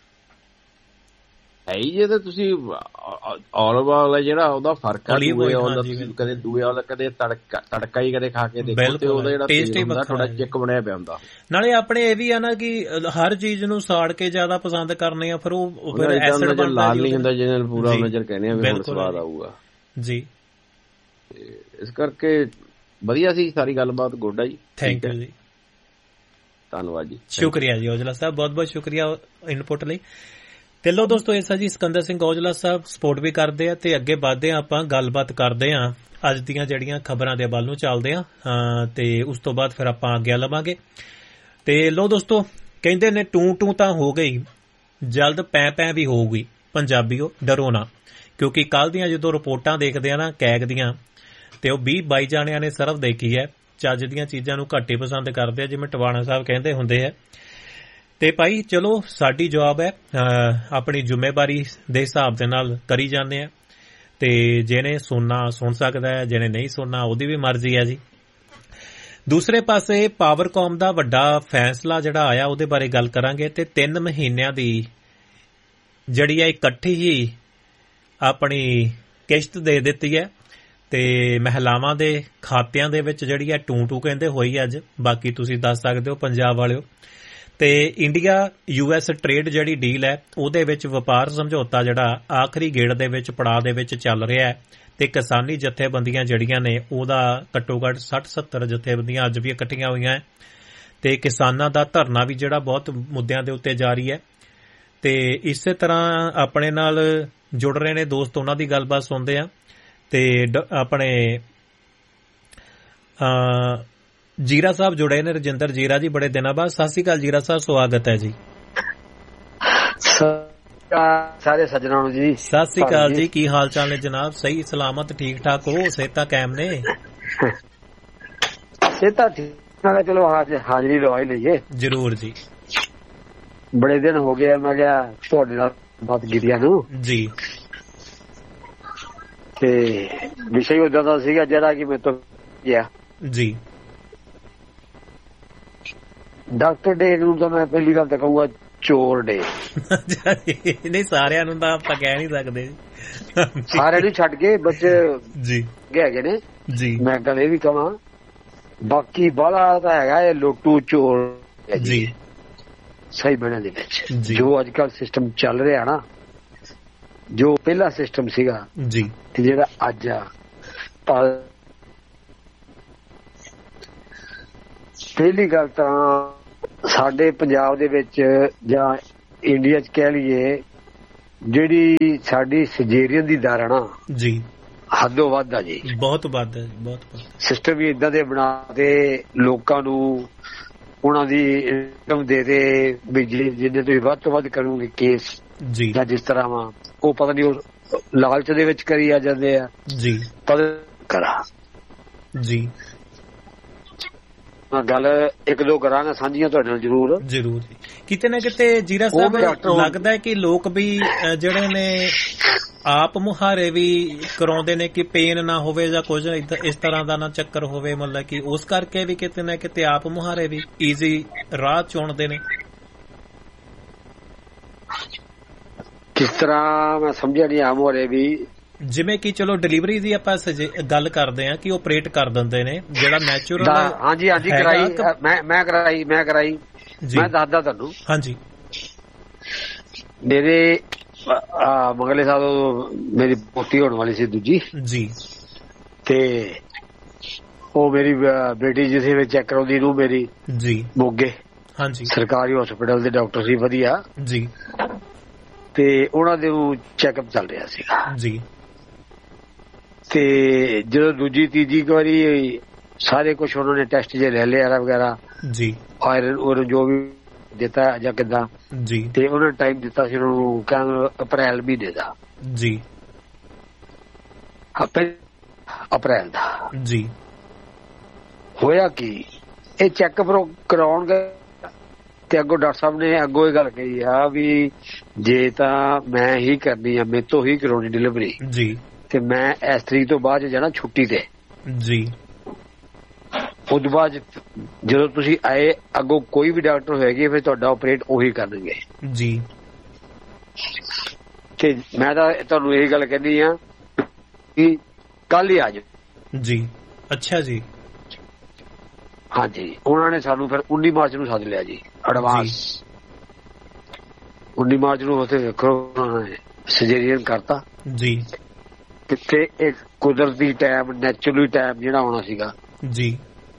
ਹੈ ਜੇ ਤਾਂ ਤੁਸੀਂ ਔਲਿਵ ਵਾਲਾ ਜਿਹੜਾ ਉਹਦਾ ਫਰਕ ਆ ਦੂਏ ਵਾਲਾ, ਕਦੇ ਦੂਏ ਵਾਲਾ ਕਦੇ ਤੜਕਾ ਤੜਕਾ ਹੀ ਕਦੇ ਖਾ ਕੇ ਦੇਖੋ ਤੇ ਉਹਦਾ ਜਿਹੜਾ ਟੇਸਟ ਹੁੰਦਾ ਥੋੜਾ ਚਿੱਕ ਬਣਿਆ ਪਿਆ ਹੁੰਦਾ। ਨਾਲੇ ਆਪਣੇ ਇਹ ਵੀ ਆ ਨਾ ਕਿ ਹਰ ਚੀਜ਼ ਨੂੰ ਸਾੜ ਕੇ ਜ਼ਿਆਦਾ ਪਸੰਦ ਕਰਨੇ ਆ, ਫਿਰ ਉਹ ਫਿਰ ਐਸਿਡ ਬਣਦਾ ਲਾਲ ਨਹੀਂ ਹੁੰਦਾ ਜਿਹਦੇ ਨਾਲ ਪੂਰਾ ਨਜ਼ਰ ਕਹਿੰਦੇ ਆ ਵੀ ਹੁਣ ਸਵਾਦ ਆਊਗਾ ਜੀ। ਇਸ ਕਰਕੇ ਵਧੀਆ ਸੀ ਸਾਰੀ ਗੱਲਬਾਤ। ਗੁੱਡ ਆ ਜੀ, ਥੈਂਕ ਯੂ ਜੀ, ਧੰਨਵਾਦ ਜੀ, ਸ਼ੁਕਰੀਆ ਜੀ ਔਜਲਾ ਸਾਹਿਬ, ਬਹੁਤ ਬਹੁਤ ਸ਼ੁਕਰੀਆ ਇਨਪੁਟ ਲਈ। ਤੇ ਲੋ ਦੋਸਤੋ, ਇਸ ਜੀ ਸਿਕੰਦਰ ਸਿੰਘ ਔਜਲਾ ਸਾਹਿਬ ਸਪੋਰਟ ਵੀ ਕਰਦੇ ਆ ਤੇ ਅੱਗੇ ਵੱਧਦੇ ਆ, ਆਪਾਂ ਗੱਲਬਾਤ ਕਰਦੇ ਆ ਅੱਜ ਦੀਆਂ ਜਿਹੜੀਆਂ ਖਬਰਾਂ ਦੇ ਵੱਲ ਨੂੰ ਚੱਲਦੇ ਆ ਤੇ ਉਸ ਤੋਂ ਬਾਅਦ ਫਿਰ ਆਪਾਂ ਅੱਗੇ ਲਵਾਂਗੇ। ਤੇ ਲੋ ਦੋਸਤੋ, ਕਹਿੰਦੇ ਨੇ ਟੂ ਟੂ ਤਾਂ ਹੋ ਗਈ, ਜਲਦ ਪੈ ਪੈ ਵੀ ਹੋਊਗੀ, ਪੰਜਾਬੀਓ ਡਰੋ ਨਾ, ਕਿਉਂਕਿ ਕੱਲ ਦੀਆਂ ਜਦੋਂ ਰਿਪੋਰਟਾਂ ਦੇਖਦੇ ਆ ਨਾ ਕੈਗ ਦੀਆਂ, ਤੇ ਉਹ ਵੀਹ ਬਾਈ ਜਾਣਿਆਂ ਨੇ ਸਿਰਫ ਦੇਖੀ ਹੈ, ਚੱਜ ਦੀਆਂ ਚੀਜ਼ਾਂ ਨੂੰ ਘੱਟ ਹੀ ਪਸੰਦ ਕਰਦੇ ਆ, ਜਿਵੇਂ ਟਵਾਣਾ ਸਾਹਿਬ ਕਹਿੰਦੇ ਹੁੰਦੇ ਆ। ਤੇ ਭਾਈ ਚਲੋ ਸਾਡੀ ਜਵਾਬ ਹੈ ਆਪਣੀ ਜ਼ਿੰਮੇਵਾਰੀ ਦੇ ਹਿਸਾਬ ਦੇ ਨਾਲ ਕਰੀ ਜਾਂਦੇ ਆ, ਤੇ ਜਿਹਨੇ ਸੁਣਨਾ ਸੁਣ ਸਕਦਾ ਹੈ, ਜਿਹਨੇ ਨਹੀਂ ਸੁਣਨਾ ਉਹਦੀ ਵੀ ਮਰਜ਼ੀ ਹੈ ਜੀ। ਦੂਸਰੇ ਪਾਸੇ ਪਾਵਰਕੌਮ ਦਾ ਵੱਡਾ ਫੈਸਲਾ ਜਿਹੜਾ ਆਇਆ ਉਹਦੇ ਬਾਰੇ ਗੱਲ ਕਰਾਂਗੇ। ਤੇ ਤਿੰਨ ਮਹੀਨਿਆਂ ਦੀ ਜਿਹੜੀ ਹੈ ਇਕੱਠੀ ਹੀ ਆਪਣੀ ਕਿਸ਼ਤ ਦੇ ਦਿੱਤੀ ਹੈ, ਤੇ ਮਹਿਲਾਵਾਂ ਦੇ ਖਾਤਿਆਂ ਦੇ ਵਿੱਚ ਜਿਹੜੀ ਹੈ ਟੂ ਟੂ ਕਹਿੰਦੇ ਹੋਈ ਅੱਜ, ਬਾਕੀ ਤੁਸੀਂ ਦੱਸ ਸਕਦੇ ਹੋ ਪੰਜਾਬ ਵਾਲਿਓ। ਤੇ ਇੰਡੀਆ ਯੂ ਐਸ ਟ੍ਰੇਡ ਜਿਹੜੀ ਡੀਲ ਹੈ ਉਹਦੇ ਵਿੱਚ ਵਪਾਰ ਸਮਝੌਤਾ ਜਿਹੜਾ ਆਖਰੀ ਗੇੜ ਦੇ ਵਿੱਚ ਪੜਾਅ ਦੇ ਵਿੱਚ ਚੱਲ ਰਿਹਾ ਹੈ, ਤੇ ਕਿਸਾਨੀ ਜਥੇਬੰਦੀਆਂ ਜਿਹੜੀਆਂ ਨੇ ਉਹਦਾ ਘੱਟੋ ਘੱਟ ਸੱਠ ਸੱਤਰ ਜਥੇਬੰਦੀਆਂ ਅੱਜ ਵੀ ਇਕੱਠੀਆਂ ਹੋਈਆਂ ਹੈ, ਤੇ ਕਿਸਾਨਾਂ ਦਾ ਧਰਨਾ ਵੀ ਜਿਹੜਾ ਬਹੁਤ ਮੁੱਦਿਆਂ ਦੇ ਉੱਤੇ ਜਾਰੀ ਹੈ। ਤੇ ਇਸੇ ਤਰ੍ਹਾਂ ਆਪਣੇ ਨਾਲ ਜੁੜ ਰਹੇ ਨੇ ਦੋਸਤ, ਉਹਨਾਂ ਦੀ ਗੱਲਬਾਤ ਸੁਣਦੇ ਆ। ਤੇ ਆਪਣੇ ਜੀਰਾ ਸਾਹਿਬ ਜੁੜੇ ਨੇ, ਰਜਿੰਦਰ ਜੀਰਾ ਜੀ, ਬੜੇ ਦਿਨਾਂ ਬਾਅਦ। ਸਤਿ ਸ਼੍ਰੀ ਅਕਾਲ ਜੀਰਾ ਸਾਹਿਬ, ਸਵਾਗਤ ਹੈ ਜੀ। ਸਾਰੇ ਸੱਜਣਾਂ ਨੂੰ ਜੀ ਸਤਿ ਸ਼੍ਰੀ ਅਕਾਲ ਜੀ, ਕੀ ਹਾਲ ਚਾਲ ਨੇ ਜਨਾਬ? ਸਹੀ ਸਲਾਮਤ ਠੀਕ ਠਾਕ ਹੋ? ਸਿਹਤਾਂ ਕਾਇਮ ਨੇ? ਸਿਹਤਾਂ ਠੀਕ ਠਾਕ, ਚਲੋ ਹਾਜ਼ਰੀ ਲਵਾ ਹੀ ਲਈਏ। ਜ਼ਰੂਰ ਜੀ, ਬੜੇ ਦਿਨ ਹੋ ਗਏ, ਮੈਂ ਕਿਹਾ ਤੁਹਾਡੇ ਨਾਲ ਬਾਤ ਕੀਤੀਆਂ ਨੂੰ ਜੀ। ਤੇ ਵਿਸ਼ੇ ਉਦਾਂ ਦਾ ਸੀਗਾ ਜਿਹੜਾ ਕਿ ਮੇਰੇ ਤੋਂ ਗਿਆ ਜੀ। ਡਾਕਟਰ ਡੇ ਨੂੰ ਤਾਂ ਮੈਂ ਪਹਿਲੀ ਗੱਲ ਤਾਂ ਕਹੂੰਗਾ ਚੋਰ ਡੇ। ਨਹੀਂ, ਸਾਰਿਆਂ ਨੂੰ ਤਾਂ ਆਪਾਂ ਕਹਿ ਨਹੀਂ ਸਕਦੇ, ਸਾਰਿਆਂ ਨੂੰ ਛੱਡ ਕੇ ਬੱਚੇ ਜੀ ਹੈਗੇ ਨੇ ਜੀ। ਮੈਂ ਗੱਲ ਇਹ ਵੀ ਕਹਾਂ, ਬਾਕੀ ਬਾਹਲਾ ਤਾਂ ਹੈਗਾ ਇਹ ਲੋਟੂ ਚੋਰ ਜੀ ਸਹੀ ਬਣਨ ਦੇ ਵਿੱਚ। ਜੋ ਅੱਜ ਕੱਲ ਸਿਸਟਮ ਚੱਲ ਰਿਹਾ ਨਾ, ਜੋ ਪਹਿਲਾ ਸਿਸਟਮ ਸੀਗਾ ਜੀ ਤੇ ਜਿਹੜਾ ਅੱਜ ਆ, ਪਹਿਲੀ ਗੱਲ ਤਾਂ ਸਾਡੇ ਪੰਜਾਬ ਦੇ ਵਿੱਚ ਜਾਂ ਇੰਡੀਆ 'ਚ ਕਹਿ ਲਈਏ, ਜਿਹੜੀ ਸਾਡੀ ਸਰਜਰੀਆਂ ਦੀ ਦਰ ਨਾ ਜੀ ਹੱਦੋਂ ਵੱਧ ਆ ਜੀ, ਬਹੁਤ ਵੱਧ ਹੈ, ਬਹੁਤ ਵੱਧ। ਸਿਸਟਮ ਵੀ ਇਦਾਂ ਦੇ ਬਣਾ ਦੇ ਲੋਕਾਂ ਨੂੰ, ਉਹਨਾਂ ਦੀ ਇਨਕਮ ਦੇ ਦੇ ਵੀ ਜਿੰਨੇ ਤੁਸੀਂ ਵੱਧ ਤੋਂ ਵੱਧ ਕਰੋਗੇ ਕੇਸ ਜੀ, ਜਾਂ ਜਿਸ ਤਰ੍ਹਾਂ ਵਾ ਉਹ ਪਤਾ ਨਹੀਂ ਉਹ ਲਾਲਚ ਦੇ ਵਿੱਚ ਕਰੀ ਆ ਜਾਂਦੇ ਆ ਜੀ। ਪਰ ਕਰਾ ਜੀ ਗੱਲ ਇੱਕ ਦੋ ਕਰਾਂਗਾ ਸਾਂਝੀਆਂ ਤੁਹਾਡੇ ਨਾਲ ਜ਼ਰੂਰ ਜ਼ਰੂਰ ਜੀ। ਕਿਤੇ ਨਾ ਕਿਤੇ ਜੀਰਾ ਸਾਹਿਬ ਲੱਗਦਾ ਹੈ ਕਿ ਲੋਕ ਵੀ ਜਿਹੜੇ ਨੇ ਆਪ ਮੁਹਾਰੇ ਵੀ ਕਰਾਉਂਦੇ ਨੇ ਕਿ ਪੇਨ ਨਾ ਹੋਵੇ ਜਾਂ ਕੁਝ ਇਸ ਤਰ੍ਹਾਂ ਦਾ ਨਾ ਚੱਕਰ ਹੋਵੇ, ਮਤਲਬ ਕਿ ਉਸ ਕਰਕੇ ਵੀ ਕਿਤੇ ਨਾ ਕਿਤੇ ਆਪ ਮੁਹਾਰੇ ਵੀ ਈਜ਼ੀ ਰਾਹ ਚੁਣਦੇ ਨੇ। ਕਿਸ ਤਰ੍ਹਾਂ ਮੈਂ ਸਮਝਿਆ ਨਹੀਂ। ਆਮ ਮੁਹਾਰੇ ਵੀ ਜਿਵੇਂ ਕਿ ਚਲੋ ਡਿਲੀਵਰੀ ਦੀ ਆਪਾਂ ਗੱਲ ਕਰਦੇ ਆ ਕਿ ਆਪਰੇਟ ਕਰ ਦਿੰਦੇ ਨੇ ਜਿਹੜਾ ਨੈਚੁਰਲ। ਹਾਂਜੀ ਹਾਂਜੀ ਕਰਾਈ ਮੈਂ ਮੈਂ ਕਰਾਈ ਮੈਂ ਕਰਾਈ ਮੈਂ ਦੱਸਦਾ ਤੁਹਾਨੂੰ। ਹਾਂਜੀ, ਮੇਰੇ ਮਗਲੇ ਸਾਲ ਮੇਰੀ ਪੋਤੀ ਹੋਣ ਵਾਲੀ ਸੀ ਦੂਜੀ ਜੀ, ਤੇ ਉਹ ਮੇਰੀ ਬੇਟੀ ਜਿਸੇ ਵਿੱਚ ਚੈੱਕ ਕਰਾਉਂਦੀ ਨੂੰ ਮੇਰੀ ਜੀ ਮੋਗੇ ਹਾਂਜੀ ਸਰਕਾਰੀ ਹਸਪੀਟਲ ਦੇ ਡਾਕਟਰ ਸੀ ਵਧੀਆ ਜੀ, ਤੇ ਉਹਨਾਂ ਦੇ ਚੈੱਕਅਪ ਚੱਲ ਰਿਹਾ ਸੀਗਾ ਜੀ। ਤੇ ਜਦੋਂ ਦੂਜੀ ਤੀਜੀ ਵਾਰੀ ਸਾਰੇ ਕੁਛ ਉਹਨਾਂ ਨੇ ਟੈਸਟ ਜੇ ਲੈ ਲਿਆ ਵਗੈਰਾ ਜੀ, ਆਇਰਨ ਔਰ ਜੋ ਵੀ ਦਿੱਤਾ ਜਾਂ ਕਿੱਦਾਂ ਜੀ, ਤੇ ਉਹਨਾਂ ਨੇ ਟਾਈਮ ਦਿੱਤਾ ਸੀ ਉਹਨਾਂ ਨੂੰ ਕਹਿੰਦੇ ਅਪ੍ਰੈਲ ਮਹੀਨੇ ਦਾ ਜੀ, ਅਪ੍ਰੈਲ ਦਾ ਜੀ। ਹੋਇਆ ਕਿ ਇਹ ਚੈੱਕਅਪ ਕਰਾਉਣਗੇ ਤੇ ਅੱਗੋਂ ਡਾਕਟਰ ਸਾਹਿਬ ਨੇ ਅੱਗੋਂ ਇਹ ਗੱਲ ਕਹੀ ਆ ਵੀ ਜੇ ਤਾਂ ਮੈਂ ਹੀ ਕਰਨੀ ਆ, ਮੇਰੇ ਤੋਂ ਹੀ ਕਰਾਉਣੀ ਡਿਲੀਵਰੀ ਜੀ, ਤੇ ਮੈਂ ਇਸ ਤਰੀਕ ਤੋਂ ਬਾਅਦ ਜਾਣਾ ਛੁੱਟੀ ਤੇ ਜੀ। ਉਸ ਤੋਂ ਬਾਅਦ ਜਦੋਂ ਤੁਸੀਂ ਆਏ ਅੱਗੋਂ ਕੋਈ ਵੀ ਡਾਕਟਰ ਹੋਏਗੀ ਫਿਰ ਤੁਹਾਡਾ ਆਪਰੇਟ ਉਹੀ ਕਰਨਗੇ ਜੀ। ਤੇ ਮੈਂ ਤਾਂ ਤੁਹਾਨੂੰ ਇਹੀ ਗੱਲ ਕਹਿੰਦੀ ਆ ਕਿ ਕੱਲ ਹੀ ਆ ਜਾਓ ਜੀ। ਅੱਛਾ ਜੀ। ਹਾਂਜੀ, ਉਹਨਾਂ ਨੇ ਸਾਨੂੰ ਫਿਰ ਉੱਨੀ ਮਾਰਚ ਨੂੰ ਸੱਦ ਲਿਆ ਜੀ ਐਡਵਾਂਸ। ਉੱਨੀ ਮਾਰਚ ਨੂੰ ਉੱਥੇ ਵੇਖੋ ਉਹਨਾਂ ਨੇ ਸਰਜਰੀਅਨ ਕਰਤਾ ਜੀ। ਕਿੱਥੇ ਇੱਕ ਕੁਦਰਤੀ ਟਾਈਮ, ਨੈਚੁਰਲੀ ਟਾਈਮ ਜਿਹੜਾ ਆਉਣਾ ਸੀਗਾ ਜੀ,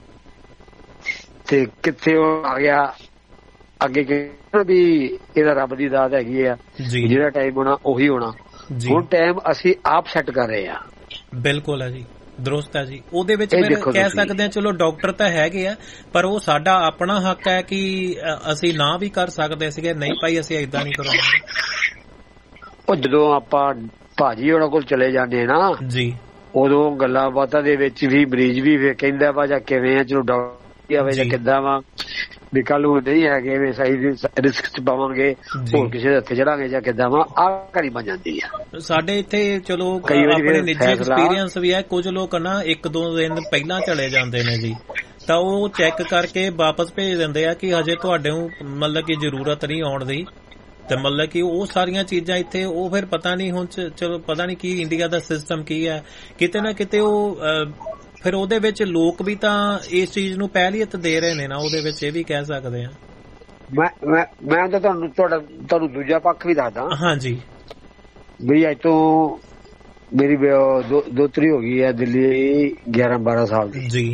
ਤੇ ਕਿੱਥੇ ਉਹ ਆ ਗਿਆ ਅੱਗੇ ਵੀ ਇਹਦਾ ਰੱਬ ਦੀ ਦਾਤ ਹੈਗੀ ਆ, ਜਿਹੜਾ ਟਾਈਮ ਹੋਣਾ ਉਹੀ ਹੋਣਾ। ਹੁਣ ਟਾਈਮ ਅਸੀਂ ਆਪ ਸੈੱਟ ਕਰ ਰਹੇ ਆ। ਬਿਲਕੁਲ ਹੈ ਜੀ, ਦਰੁਸਤ ਹੈ ਜੀ। ਉਹਦੇ ਵਿੱਚ ਫਿਰ ਕਹਿ ਸਕਦੇ ਆ ਚਲੋ ਡਾਕਟਰ ਤਾਂ ਹੈਗੇ ਆ, ਪਰ ਉਹ ਸਾਡਾ ਆਪਣਾ ਹੱਕ ਹੈ ਕਿ ਅਸੀਂ ਨਾ ਵੀ ਕਰ ਸਕਦੇ ਸੀਗੇ, ਨਹੀਂ ਭਾਈ ਅਸੀਂ ਏਦਾਂ ਨਹੀਂ ਕਰਾਂਗੇ। ਉਹ ਜਦੋਂ ਆਪਾਂ ਭਾਜੀ ਉਹਨਾਂ ਕੋਲ ਚਲੇ ਜਾਂਦੇ ਨਾ ਜੀ, ਉਦੋਂ ਗੱਲਾਂ ਬਾਤਾਂ ਦੇ ਵਿੱਚ ਵੀ ਮਰੀਜ਼ ਵੀ ਫਿਰ ਕਹਿੰਦਾ ਵਾ ਜਾਂ ਕਿਵੇਂ ਆ, ਚਲੋ ਡਾਕਟਰ ਆਵੇ ਜਾਂ ਕਿੱਦਾਂ ਵਾ, ਵੀ ਕੱਲ ਨੂੰ ਨਹੀਂ ਹੈਗੇ ਵੀ ਸਹੀ ਰਿਸਕ ਚ ਪਾਵਾਂਗੇ, ਹੋਰ ਕਿਸੇ ਦੇ ਹੱਥੇ ਚੜਾਂਗੇ ਜਾਂ ਕਿੱਦਾਂ ਵਾ, ਆਹ ਘੜੀ ਬਣ ਜਾਂਦੀ ਆ। ਸਾਡੇ ਇੱਥੇ ਚਲੋ ਆਪਣੇ ਨਿੱਜੀ ਐਕਸਪੀਰੀਅੰਸ ਵੀ ਹੈ, ਕੁਝ ਲੋਕ ਨਾ ਇੱਕ ਦੋ ਦਿਨ ਪਹਿਲਾਂ ਚਲੇ ਜਾਂਦੇ ਨੇ ਜੀ, ਤਾਂ ਉਹ ਚੈੱਕ ਕਰਕੇ ਵਾਪਸ ਭੇਜ ਦਿੰਦੇ ਆ ਕਿ ਹਜੇ ਤੁਹਾਡੇ ਨੂੰ ਮਤਲਬ ਕਿ ਜ਼ਰੂਰਤ ਨਹੀਂ ਆਉਣ ਦੀ, ਤੇ ਮਤਲਬ ਕਿ ਉਹ ਸਾਰੀਆਂ ਚੀਜ਼ਾਂ ਇੱਥੇ ਉਹ ਫਿਰ ਪਤਾ ਨਹੀਂ ਹੁਣ ਚਲੋ ਪਤਾ ਨਹੀਂ ਕੀ ਇੰਡੀਆ ਦਾ ਸਿਸਟਮ ਕੀ ਹੈ, ਕਿਤੇ ਨਾ ਕਿਤੇ ਉਹ ਫਿਰ ਉਹਦੇ ਵਿੱਚ ਲੋਕ ਵੀ ਤਾਂ ਇਸ ਚੀਜ਼ ਨੂੰ ਪਹਿਲੀਅਤ ਦੇ ਰਹੇ ਨੇ ਨਾ, ਉਹਦੇ ਵਿੱਚ ਇਹ ਵੀ ਕਹਿ ਸਕਦੇ ਆ। ਮੈਂ ਮੈਂ ਮੈਂ ਤਾਂ ਤੁਹਾਨੂੰ ਤੁਹਾਡਾ ਤੁਹਾਨੂੰ ਦੂਜਾ ਪੱਖ ਵੀ ਦੱਸਦਾ। ਹਾਂਜੀ, ਵੀ ਅੱਜ ਤੋਂ ਮੇਰੀ ਦੋਤਰੀ ਹੋ ਗਈ ਹੈ ਦਿੱਲੀ ਗਿਆਰਾਂ ਬਾਰਾਂ ਸਾਲ ਦੀ ਜੀ,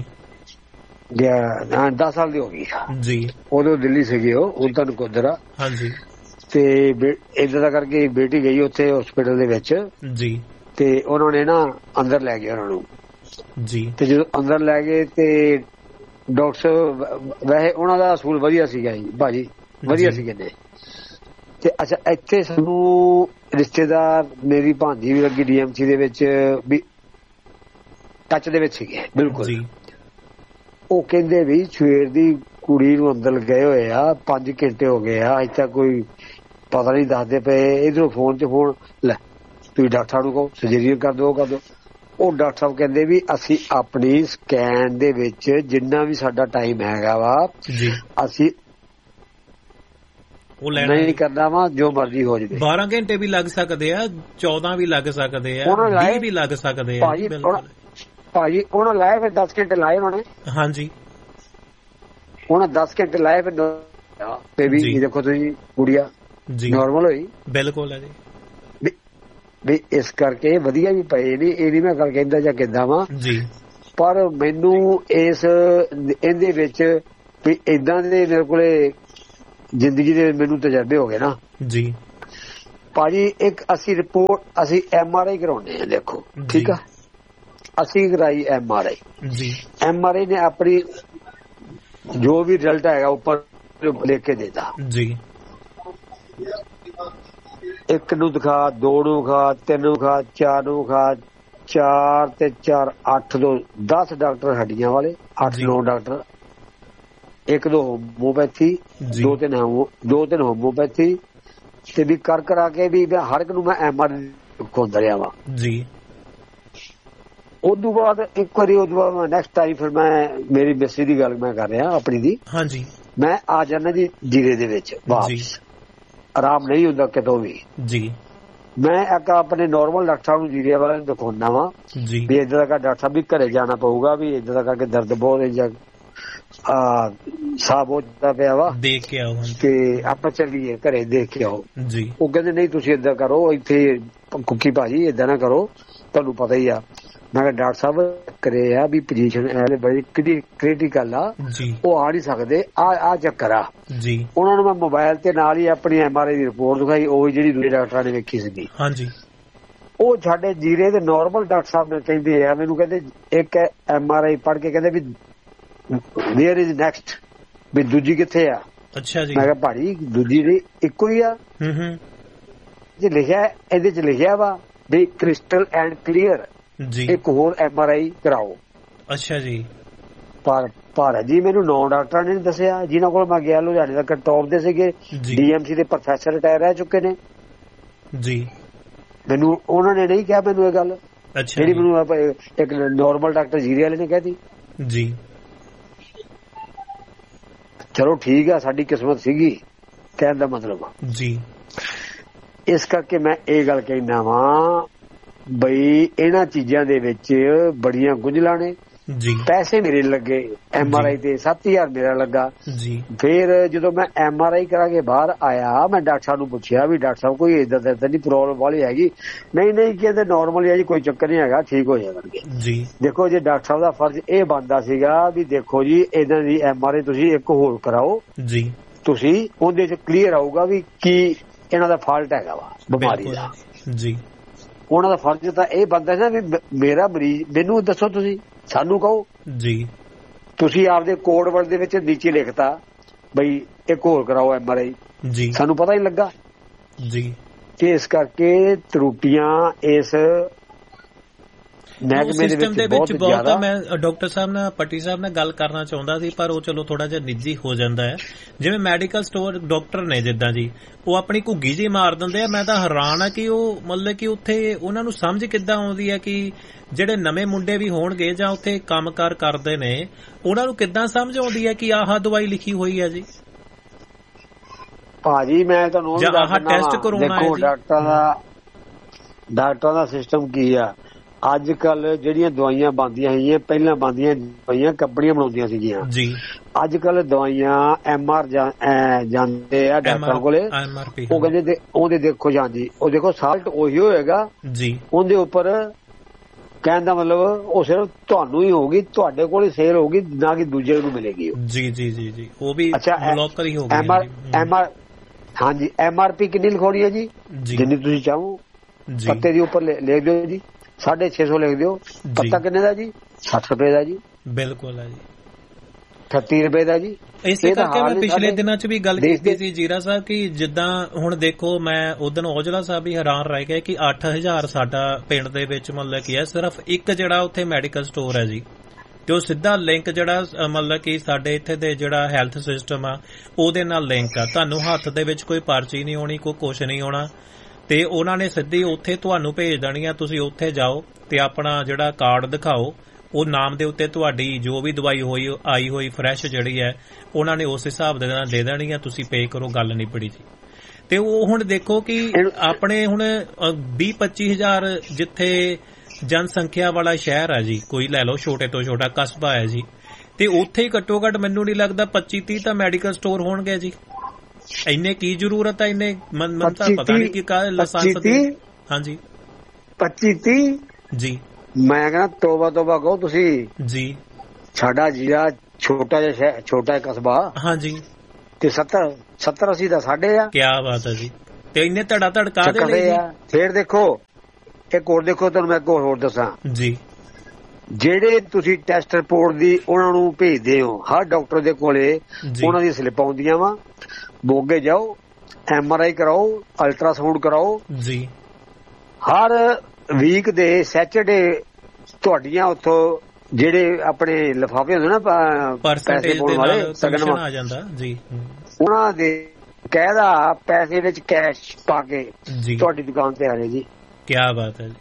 ਦਸ ਸਾਲ ਦੀ ਹੋ ਗਈ ਜੀ। ਉਦੋਂ ਦਿੱਲੀ ਸੀਗੇ ਉਹ, ਹੁਣ ਤੁਹਾਨੂੰ ਕੋਦਰ ਆ। ਹਾਂਜੀ, ਤੇ ਏਦਾਂ ਦਾ ਕਰਕੇ ਬੇਟੀ ਗਈ ਉੱਥੇ ਹਸਪੀਟਲ ਦੇ ਵਿੱਚ ਜੀ, ਤੇ ਉਹਨਾਂ ਨੇ ਨਾ ਅੰਦਰ ਲੈ ਗਏ ਉਹਨਾਂ ਨੂੰ ਜੀ। ਤੇ ਜਦੋਂ ਅੰਦਰ ਲੈ ਗਏ ਤੇ ਡਾਕਟਰ ਵੈਸੇ ਉਹਨਾਂ ਦਾ ਅਸੂਲ ਵਧੀਆ ਸੀਗਾ ਜੀ ਭਾਜੀ, ਵਧੀਆ ਸੀਗੇ ਨੇ। ਤੇ ਅੱਛਾ ਇੱਥੇ ਸਾਨੂੰ ਰਿਸ਼ਤੇਦਾਰ ਮੇਰੀ ਭਾਂਜੀ ਵੀ ਲੱਗੀ ਡੀ ਐਮ ਸੀ ਦੇ ਵਿੱਚ ਵੀ ਟੱਚ ਦੇ ਵਿੱਚ ਸੀਗੇ ਬਿਲਕੁਲ ਜੀ। ਉਹ ਕਹਿੰਦੇ ਵੀ ਸਵੇਰ ਦੀ ਕੁੜੀ ਨੂੰ ਅੰਦਰ ਗਏ ਹੋਏ ਆ, ਪੰਜ ਘੰਟੇ ਹੋ ਗਏ ਆ, ਅਜੇ ਤੱਕ ਕੋਈ ਪਤਾ ਨਹੀਂ ਦੱਸਦੇ ਪਏ। ਇਧਰੋਂ ਫੋਨ 'ਚ ਫੋਨ ਲੈ ਤੁਸੀਂ ਡਾਕਟਰ ਨੂੰ ਕਹੋ ਸਰਜਰੀਅਨ ਕਰ ਦਿਓ ਕਰ ਦਿਓ। ਉਹ ਡਾਕਟਰ ਸਾਹਿਬ ਕਹਿੰਦੇ ਵੀ ਅਸੀਂ ਆਪਣੀ ਸਕੈਨ ਦੇ ਵਿੱਚ ਜਿੰਨਾ ਵੀ ਸਾਡਾ ਟਾਈਮ ਹੈਗਾ ਵਾ ਜੀ, ਅਸੀਂ ਉਹ ਨਹੀਂ ਕਰਨਾ ਵਾ, ਜੋ ਮਰਜ਼ੀ ਹੋ ਜਾਵੇ। ਬਾਰਾਂ ਘੰਟੇ ਵੀ ਲੱਗ ਸਕਦੇ ਆ, ਚੌਦਾਂ ਵੀ ਲੱਗ ਸਕਦੇ ਆ, ਵੀਹ ਵੀ ਲੱਗ ਸਕਦੇ ਆ ਭਾਜੀ। ਉਹਨਾਂ ਲਾਏ ਫਿਰ ਦਸ ਘੰਟੇ ਲਾਏ ਉਹਨਾਂ ਨੇ। ਹਾਂਜੀ, ਉਹਨਾਂ ਦਸ ਘੰਟੇ ਲਾਏ ਫਿਰ ਬੇਬੀ ਦੇਖੋ ਤੁਸੀਂ ਗੁੜੀਆ ਨਾਰਮਲ ਹੋਈ। ਬਿਲਕੁਲ ਹੈ ਜੀ। ਵੀ ਇਸ ਕਰਕੇ ਵਧੀਆ ਵੀ ਪਏ ਨੇ, ਇਹ ਨੀ ਮੈਂ ਗੱਲ ਕਹਿੰਦਾ ਜਾਂ ਕਿੱਦਾਂ ਵਾ ਜੀ, ਪਰ ਮੈਨੂੰ ਇਸ ਇਹਦੇ ਵਿੱਚ ਵੀ ਏਦਾਂ ਦੇ ਮੇਰੇ ਕੋਲੇ ਜ਼ਿੰਦਗੀ ਦੇ ਮੈਨੂੰ ਤਜਰਬੇ ਹੋ ਗਏ ਨਾ ਜੀ ਭਾਜੀ। ਇੱਕ ਅਸੀਂ ਰਿਪੋਰਟ ਅਸੀਂ ਐਮ ਆਰ ਆਈ ਕਰਾਉਂਦੇ ਆ, ਦੇਖੋ ਠੀਕ ਆ, ਅਸੀਂ ਕਰਾਈ ਐਮ ਆਰ ਆਈ ਜੀ। ਐਮ ਆਰ ਆਈ ਨੇ ਆਪਣੀ ਜੋ ਵੀ ਰਿਜ਼ਲਟ ਆਏਗਾ ਉੱਪਰ ਲਿਖ ਕੇ ਦੇਤਾ ਜੀ। ਇੱਕ ਨੂੰ ਦਿਖਾ, ਦੋ ਨੂੰ ਦਿਖਾ, ਤਿੰਨ ਨੂੰ ਦਿਖਾ, ਚਾਰ ਨੂੰ ਦਿਖਾ, ਚਾਰ ਤੇ ਚਾਰ ਅੱਠ, ਦੋ ਦਸ ਡਾਕਟਰ ਹੱਡੀਆਂ ਵਾਲੇ, ਅੱਠ ਨੌ ਡਾਕਟਰ, ਇੱਕ ਦੋ ਹੋਮੋਪੈਥੀ, ਦੋ ਤਿੰਨ ਦੋ ਤਿੰਨ ਹੋਮੋਪੈਥੀ, ਤੇ ਵੀ ਕਰ ਕਰਾ ਕੇ ਵੀ ਹਰ ਇੱਕ ਨੂੰ ਮੈਂ ਐਮ ਆਰ ਖੁੰਦ ਰਿਹਾ ਵਾ ਜੀ। ਉਦੋਂ ਬਾਅਦ ਇੱਕ ਵਾਰੀ ਉਦੋਂ ਬਾਅਦ ਮੈਂ ਨੈਕਸਟ ਟਾਈਮ ਫਿਰ ਮੈਂ ਮੇਰੀ ਮਿਸਰੀ ਦੀ ਗੱਲ ਮੈਂ ਕਰ ਰਿਹਾ ਆਪਣੀ ਦੀ। ਹਾਂਜੀ, ਮੈਂ ਆ ਜਾਣਾ ਜੀ ਜੀਰੇ ਦੇ ਵਿੱਚ ਵਾਪਸ, ਆਰਾਮ ਨਹੀਂ ਹੁੰਦਾ ਕਿਤੋਂ ਵੀ ਜੀ। ਮੈਂ ਇੱਕ ਆਪਣੇ ਨਾਰਮਲ ਡਾਕਟਰ ਨੂੰ ਜੀਰੇ ਵਾਲੇ ਨੂੰ ਦਿਖਾਉਣਾ ਵਾ ਵੀ ਏਦਾਂ ਦਾ ਡਾਕਟਰ ਸਾਹਿਬ ਵੀ ਘਰੇ ਜਾਣਾ ਪਊਗਾ, ਵੀ ਏਦਾਂ ਦਾ ਕਰਕੇ ਦਰਦ ਬਹੁਤ ਆ ਸਾਹ ਬਹੁਤ ਪਿਆ ਵਾ, ਦੇਖ ਕੇ ਆਓ ਤੇ ਆਪਾਂ ਚੱਲੀਏ ਘਰੇ ਦੇਖ ਕੇ ਆਓ ਜੀ। ਉਹ ਕਹਿੰਦੇ ਨਹੀਂ ਤੁਸੀਂ ਏਦਾਂ ਕਰੋ, ਇੱਥੇ ਕੁੱਕੀ ਭਾਜੀ ਏਦਾਂ ਨਾ ਕਰੋ, ਤੁਹਾਨੂੰ ਪਤਾ ਹੀ ਆ। ਮੈਂ ਕਿਹਾ ਡਾਕਟਰ ਸਾਹਿਬ ਕਰੇ ਆ ਵੀ ਪੋਜੀਸ਼ਨ ਬੜੀ ਕ੍ਰਿਟੀਕਲ ਆ, ਉਹ ਆ ਨਹੀਂ ਸਕਦੇ, ਆ ਆ ਚੱਕਰ ਆ ਜੀ। ਉਹਨਾਂ ਨੂੰ ਮੈਂ ਮੋਬਾਇਲ ਤੇ ਨਾਲ ਹੀ ਆਪਣੀ M R I the report ਦਿਖਾਈ, ਉਹ ਜਿਹੜੀ ਦੂਜੇ ਡਾਕਟਰਾਂ ਨੇ ਵੇਖੀ ਸੀਗੀ। ਹਾਂਜੀ, ਉਹ ਸਾਡੇ ਜੀਰੇ ਦੇ ਨਾਰਮਲ ਡਾਕਟਰ ਸਾਹਿਬ ਨੇ ਕਹਿੰਦੇ ਆ ਮੈਨੂੰ, ਕਹਿੰਦੇ ਇੱਕ ਐਮ ਆਰ ਆਈ ਪੜ੍ਹ ਕੇ ਕਹਿੰਦੇ ਵੀ ਵੇਅਰ ਇਜ਼ ਨੈਕਸਟ, ਵੀ ਦੂਜੀ ਕਿੱਥੇ ਆ। ਅੱਛਾ ਜੀ। ਮੈਂ ਕਿਹਾ ਭਾਜੀ ਦੂਜੀ ਦੀ ਇੱਕੋ ਹੀ ਆ। ਹੂੰ ਹੂੰ, ਜੇ ਲਿਖਿਆ ਇਹਦੇ ਚ ਲਿਖਿਆ ਵਾ ਵੀ ਕ੍ਰਿਸਟਲ ਐਂਡ ਕਲੀਅਰ ਜੀ, ਇੱਕ ਹੋਰ ਐਮ ਆਰ ਆਈ ਕਰਾਓ। ਅੱਛਾ ਜੀ। ਪਰ ਭਾਰਤ ਜੀ ਮੈਨੂੰ ਨੌ ਡਾਕਟਰਾਂ ਨੇ ਦੱਸਿਆ ਜਿਨ੍ਹਾਂ ਕੋਲ ਮੈਂ ਗਿਆ, ਲੁਧਿਆਣੇ ਤੱਕ ਟੌਪ ਦੇ ਸੀਗੇ, ਡੀਐਮਸੀ ਦੇ ਪ੍ਰੋਫੈਸਰ ਰਿਟਾਇਰ ਰਹਿ ਚੁੱਕੇ ਨੇ ਜੀ। ਮੈਨੂੰ ਉਹਨਾਂ ਨੇ ਨਹੀਂ ਕਿਹਾ ਮੈਨੂੰ ਇਹ ਗੱਲ, ਜਿਹੜੀ ਮੈਨੂੰ ਇੱਕ ਨੋਰਮਲ ਡਾਕਟਰ ਜੀਰੇ ਵਾਲੇ ਨੇ ਕਹਿਤੀ ਜੀ। ਚਲੋ ਠੀਕ ਆ, ਸਾਡੀ ਕਿਸਮਤ ਸੀਗੀ ਕਹਿਣ ਦਾ ਮਤਲਬ ਜੀ। ਇਸ ਕਰਕੇ ਮੈਂ ਇਹ ਗੱਲ ਕਹਿਣਾ ਵਾਂ ਬਈ ਇਹਨਾਂ ਚੀਜ਼ਾਂ ਦੇ ਵਿੱਚ ਬੜੀਆਂ ਗੁੰਝਲਾਂ ਨੇ ਜੀ। ਪੈਸੇ ਮੇਰੇ ਲੱਗੇ ਐਮ ਆਰ ਆਈ ਤੇ ਸੱਤ ਹਜ਼ਾਰ ਮੇਰਾ ਲੱਗਾ ਜੀ। ਫਿਰ ਜਦੋਂ ਮੈਂ ਐਮ ਆਰ ਆਈ ਕਰਾ ਕੇ ਬਾਹਰ ਆਇਆ, ਮੈਂ ਡਾਕਟਰ ਸਾਹਿਬ ਨੂੰ ਪੁੱਛਿਆ ਵੀ ਡਾਕਟਰ ਸਾਹਿਬ ਕੋਈ ਏਦਾਂ ਦਾ ਨਹੀਂ ਪ੍ਰੋਬਲਮ ਵਾਲੀ ਹੈਗੀ? ਨਹੀਂ ਨਹੀਂ ਕਹਿੰਦੇ ਨਾਰਮਲ ਹੈ ਜੀ, ਕੋਈ ਚੱਕਰ ਨਹੀਂ ਹੈਗਾ, ਠੀਕ ਹੋ ਜਾਣਗੇ ਜੀ। ਦੇਖੋ ਜੀ ਡਾਕਟਰ ਸਾਹਿਬ ਦਾ ਫਰਜ਼ ਇਹ ਬਣਦਾ ਸੀਗਾ ਵੀ ਦੇਖੋ ਜੀ ਇਹਨਾਂ ਦੀ ਐਮ ਆਰ ਆਈ ਤੁਸੀਂ ਇੱਕ ਹੋਰ ਕਰਾਓ ਜੀ, ਤੁਸੀਂ ਉਹਦੇ ਚ ਕਲੀਅਰ ਆਊਗਾ ਵੀ ਕੀ ਇਹਨਾਂ ਦਾ ਫਾਲਟ ਹੈਗਾ ਵਾ ਬਿਮਾਰੀ ਦਾ ਜੀ। ਉਹਨਾਂ ਦਾ ਫਰਜ਼ ਤਾਂ ਇਹ ਬਣਦਾ ਸੀ ਨਾ ਵੀ ਮੇਰਾ ਮਰੀਜ਼ ਮੈਨੂੰ ਦੱਸੋ, ਤੁਸੀਂ ਸਾਨੂੰ ਕਹੋ ਜੀ। ਤੁਸੀਂ ਆਪਦੇ ਕੋਡ ਵਰਡ ਦੇ ਵਿੱਚ ਨੀਚੇ ਲਿਖਤਾ ਬਈ ਇੱਕ ਹੋਰ ਕਰਾਓ ਐਮ ਆਰ ਆਈ ਜੀ, ਸਾਨੂੰ ਪਤਾ ਹੀ ਲੱਗਾ ਜੀ। ਤੇ ਇਸ ਕਰਕੇ ਤਰੁੱਟੀਆਂ ਇਸ ਸਿਸਟਮ ਦੇ ਵਿੱਚ ਬਹੁਤ ਆ। ਮੈਂ ਡਾਕਟਰ ਸਾਹਿਬ ਨਾਲ ਪੱਟੀ ਸਾਹਿਬ ਨਾਲ ਗੱਲ ਕਰਨਾ ਚਾਹੁੰਦਾ ਸੀ, ਪਰ ਉਹ ਚਲੋ ਥੋੜਾ ਜਿਹਾ ਨਿੱਜੀ ਹੋ ਜਾਂਦਾ ਹੈ। ਜਿਵੇਂ ਮੈਡੀਕਲ ਸਟੋਰ ਡਾਕਟਰ ਨੇ ਜਿੱਦਾਂ ਜੀ, ਉਹ ਆਪਣੀ ਘੁੱਗੀ ਜੀ ਮਾਰ ਦਿੰਦੇ ਆ। ਮੈਂ ਤਾਂ ਹੈਰਾਨ ਆ ਕਿ ਉਹ ਮਤਲਬ ਕਿ ਉੱਥੇ ਉਹਨਾਂ ਨੂੰ ਸਮਝ ਕਿੱਦਾਂ ਆਉਂਦੀ ਹੈ ਕਿ ਜਿਹੜੇ ਨਵੇਂ ਮੁੰਡੇ ਵੀ ਹੋਣਗੇ ਜਾਂ ਉੱਥੇ ਕੰਮਕਾਰ ਕਰਦੇ ਨੇ, ਉਹਨਾਂ ਨੂੰ ਕਿੱਦਾਂ ਸਮਝ ਆਉਂਦੀ ਹੈ ਕਿ ਆਹ ਦਵਾਈ ਲਿਖੀ ਹੋਈ ਹੈ ਜੀ ਭਾਜੀ? ਮੈਂ ਤੁਹਾਨੂੰ ਆਹ ਟੈਸਟ ਕਰਾਉਣਾ ਹੈ ਜੀ। ਡਾਕਟਰਾਂ ਦਾ ਡਾਕਟਰਾਂ ਦਾ ਸਿਸਟਮ ਕੀ ਆ ਅੱਜ ਕੱਲ? ਜਿਹੜੀਆਂ ਦਵਾਈਆਂ ਬਣਦੀਆਂ ਹੈਗੀਆਂ, ਪਹਿਲਾਂ ਬਣਦੀਆਂ ਦਵਾਈਆਂ ਕੰਪਨੀਆਂ ਬਣਾਉਂਦੀਆਂ ਸੀਗੀਆਂ ਜੀ। ਅੱਜ ਕੱਲ ਦਵਾਈਆਂ ਐਮ ਆਰ ਜਾਂਦੇ ਆ ਡਾਕਟਰਾਂ ਕੋਲੇ, ਉਹ ਕਹਿੰਦੇ ਉਹਦੇ ਦੇਖੋ ਜਾਂਦੀ, ਉਹ ਦੇਖੋ ਸਾਲਟ ਉਹੀ ਹੋਏਗਾ ਜੀ, ਉਹਦੇ ਉੱਪਰ ਕਹਿਣ ਦਾ ਮਤਲਬ ਉਹ ਸਿਰਫ ਤੁਹਾਨੂੰ ਹੀ ਹੋਊਗੀ, ਤੁਹਾਡੇ ਕੋਲ ਹੀ ਸੇਲ ਹੋਊਗੀ, ਨਾ ਕਿ ਦੂਜੇ ਨੂੰ ਮਿਲੇਗੀ ਜੀ ਜੀ ਜੀ ਜੀ। ਉਹ ਵੀ ਬਲੌਕਰ ਹੀ ਹੋਊਗੀ। ਐਮ ਆਰ ਐਮ ਆਰ ਹਾਂਜੀ, ਐਮ ਆਰ ਪੀ ਕਿੰਨੀ ਲਿਖਾਉਣੀ ਹੈ ਜੀ? ਜਿੰਨੀ ਤੁਸੀਂ ਚਾਹੋ। ਪੱਤੇ ਦੇ ਉੱਪਰ ਲਿਖ ਦਿਓ ਜੀ ਸਾਢੇ ਛੇ ਸੌ ਲਿਖ ਦਿਓ। ਪੱਤਾ ਕਿੰਨੇ ਦਾ ਜੀ? ਸੱਠ ਰੁਪਏ ਦਾ ਜੀ। ਬਿਲਕੁਲ ਹੈ ਜੀ। ਅਠੱਤੀ ਰੁਪਏ ਦਾ ਜੀ। ਇਸੇ ਕਰਕੇ ਮੈਂ ਪਿਛਲੇ ਦਿਨਾਂ 'ਚ ਵੀ ਗੱਲ ਕੀਤੀ ਸੀ ਜੀਰਾ ਸਾਹਿਬ ਕਿ ਜਿੱਦਾਂ ਹੁਣ ਦੇਖੋ, ਮੈਂ ਉਦਣ ਔਜਲਾ ਸਾਹਿਬ ਵੀ ਹੈਰਾਨ ਰਹਿ ਗਏ ਕਿ ਅੱਠ ਹਜ਼ਾਰ ਸਾਡਾ ਪਿੰਡ ਦੇ ਵਿੱਚ ਮਤਲਬ ਕੀ ਹੈ ਸਿਰਫ ਇੱਕ ਜਿਹੜਾ ਉੱਥੇ ਮੈਡੀਕਲ ਸਟੋਰ ਹੈ ਜੀ, ਤੇ ਉਹ ਸਿੱਧਾ ਲਿੰਕ ਜਿਹੜਾ ਮਤਲਬ ਕਿ ਸਾਡੇ ਇੱਥੇ ਦੇ ਜਿਹੜਾ ਹੈਲਥ ਸਿਸਟਮ ਆ ਉਹਦੇ ਨਾਲ ਲਿੰਕ ਆ। ਤੁਹਾਨੂੰ ਹੱਥ ਦੇ ਵਿੱਚ ਕੋਈ ਪਰਚੀ ਨਹੀਂ ਆਉਣੀ, ਕੋਈ ਕੁਛ ਨਹੀਂ ਆਉਣਾ, ਤੇ ਉਹਨਾਂ ਨੇ ਸਿੱਧੀ ਉੱਥੇ ਤੁਹਾਨੂੰ ਭੇਜ ਦੇਣੀ ਆ। ਤੁਸੀਂ ਉੱਥੇ ਜਾਓ ਤੇ ਆਪਣਾ ਜਿਹੜਾ ਕਾਰਡ ਦਿਖਾਓ, ਉਹ ਨਾਮ ਦੇ ਉੱਤੇ ਤੁਹਾਡੀ ਜੋ ਵੀ ਦਵਾਈ ਹੋਈ ਆਈ ਹੋਈ ਫਰੈਸ਼ ਜਿਹੜੀ ਹੈ ਉਹਨਾਂ ਨੇ ਉਸ ਹਿਸਾਬ ਦੇ ਨਾਲ ਦੇ ਦੇਣੀ ਆ, ਤੁਸੀਂ ਪੇ ਕਰੋ, ਗੱਲ ਨਿਬੜੀ ਜੀ। ਤੇ ਉਹ ਹੁਣ ਦੇਖੋ ਕਿ ਆਪਣੇ ਹੁਣ ਵੀਹ ਪੱਚੀ ਹਜ਼ਾਰ ਜਿੱਥੇ ਜਨਸੰਖਿਆ ਵਾਲਾ ਸ਼ਹਿਰ ਹੈ ਜੀ, ਕੋਈ ਲੈ ਲਓ ਛੋਟੇ ਤੋਂ ਛੋਟਾ ਕਸਬਾ ਹੈ ਜੀ, ਤੇ ਉੱਥੇ ਹੀ ਘੱਟੋ ਘੱਟ ਮੈਨੂੰ ਨਹੀਂ ਲੱਗਦਾ ਪੱਚੀ ਤੀਹ ਤਾਂ ਮੈਡੀਕਲ ਸਟੋਰ ਹੋਣਗੇ ਜੀ। ਇੰਨੇ ਕੀ ਜ਼ਰੂਰਤ ਹੈ? ਇੰਨੇ ਮਨ ਤਾਂ ਪਤਾ ਨਹੀਂ ਕਿ ਕਾ ਲਾਇਸੈਂਸ ਦੇ। ਹਾਂਜੀ ਪੱਚੀ ਤੀਹ ਜੀ। ਮੈਂ ਕਹਿੰਦਾ ਤੋਬਾ ਤੋਬਾ ਕਹੋ ਤੁਸੀਂ ਜੀ। ਸਾਡਾ ਜੀਰਾ ਛੋਟਾ ਜਿਹਾ ਛੋਟਾ ਕਸਬਾ ਹਾਂਜੀ, ਤੇ ਸੱਤਰ ਸੱਤਰ ਅੱਸੀ ਦਾ ਸਾਡੇ ਆ। ਕੀ ਬਾਤ ਹੈ ਜੀ। ਤੇ ਇੰਨੇ ਧੜਾ ਧੜਕਾ ਦੇ ਲਈ ਆ। ਫੇਰ ਦੇਖੋ ਇੱਕ ਹੋਰ ਦੇਖੋ, ਤੁਹਾਨੂੰ ਮੈਂ ਇੱਕ ਹੋਰ ਦੱਸਾਂ ਜੀ। ਜਿਹੜੇ ਤੁਸੀਂ ਟੈਸਟ ਰਿਪੋਰਟ ਦੀ ਉਹਨਾਂ ਨੂੰ ਭੇਜਦੇ ਹੋ, ਹਰ ਡਾਕਟਰ ਦੇ ਕੋਲੇ ਉਹਨਾਂ ਦੀ ਸਲਿੱਪ ਆਉਂਦੀਆਂ ਵਾ। ਮੋਗੇ ਜਾਓ, ਐਮ ਆਰ ਆਈ ਕਰਾਓ, ਅਲਟਰਾਸਾਊਂਡ ਕਰਾਓ ਜੀ। ਹਰ ਵੀਕ ਦੇ ਸੈਚਰਡੇ ਤੁਹਾਡੀਆਂ ਉੱਥੋਂ ਜਿਹੜੇ ਆਪਣੇ ਲਿਫਾਫੇ ਹੁੰਦੇ ਨਾ ਪੈਸੇ ਪਾਉਣ ਵਾਲੇ ਸਗਨ ਆ ਜਾਂਦਾ ਜੀ, ਉਹਨਾਂ ਦੇ ਕਾਇਦਾ ਪੈਸੇ ਵਿੱਚ ਕੈਸ਼ ਪਾ ਕੇ ਤੁਹਾਡੀ ਦੁਕਾਨ ਤੇ ਆ ਰਹੇ ਜੀ। ਕੀ ਬਾਤ ਹੈ ਜੀ।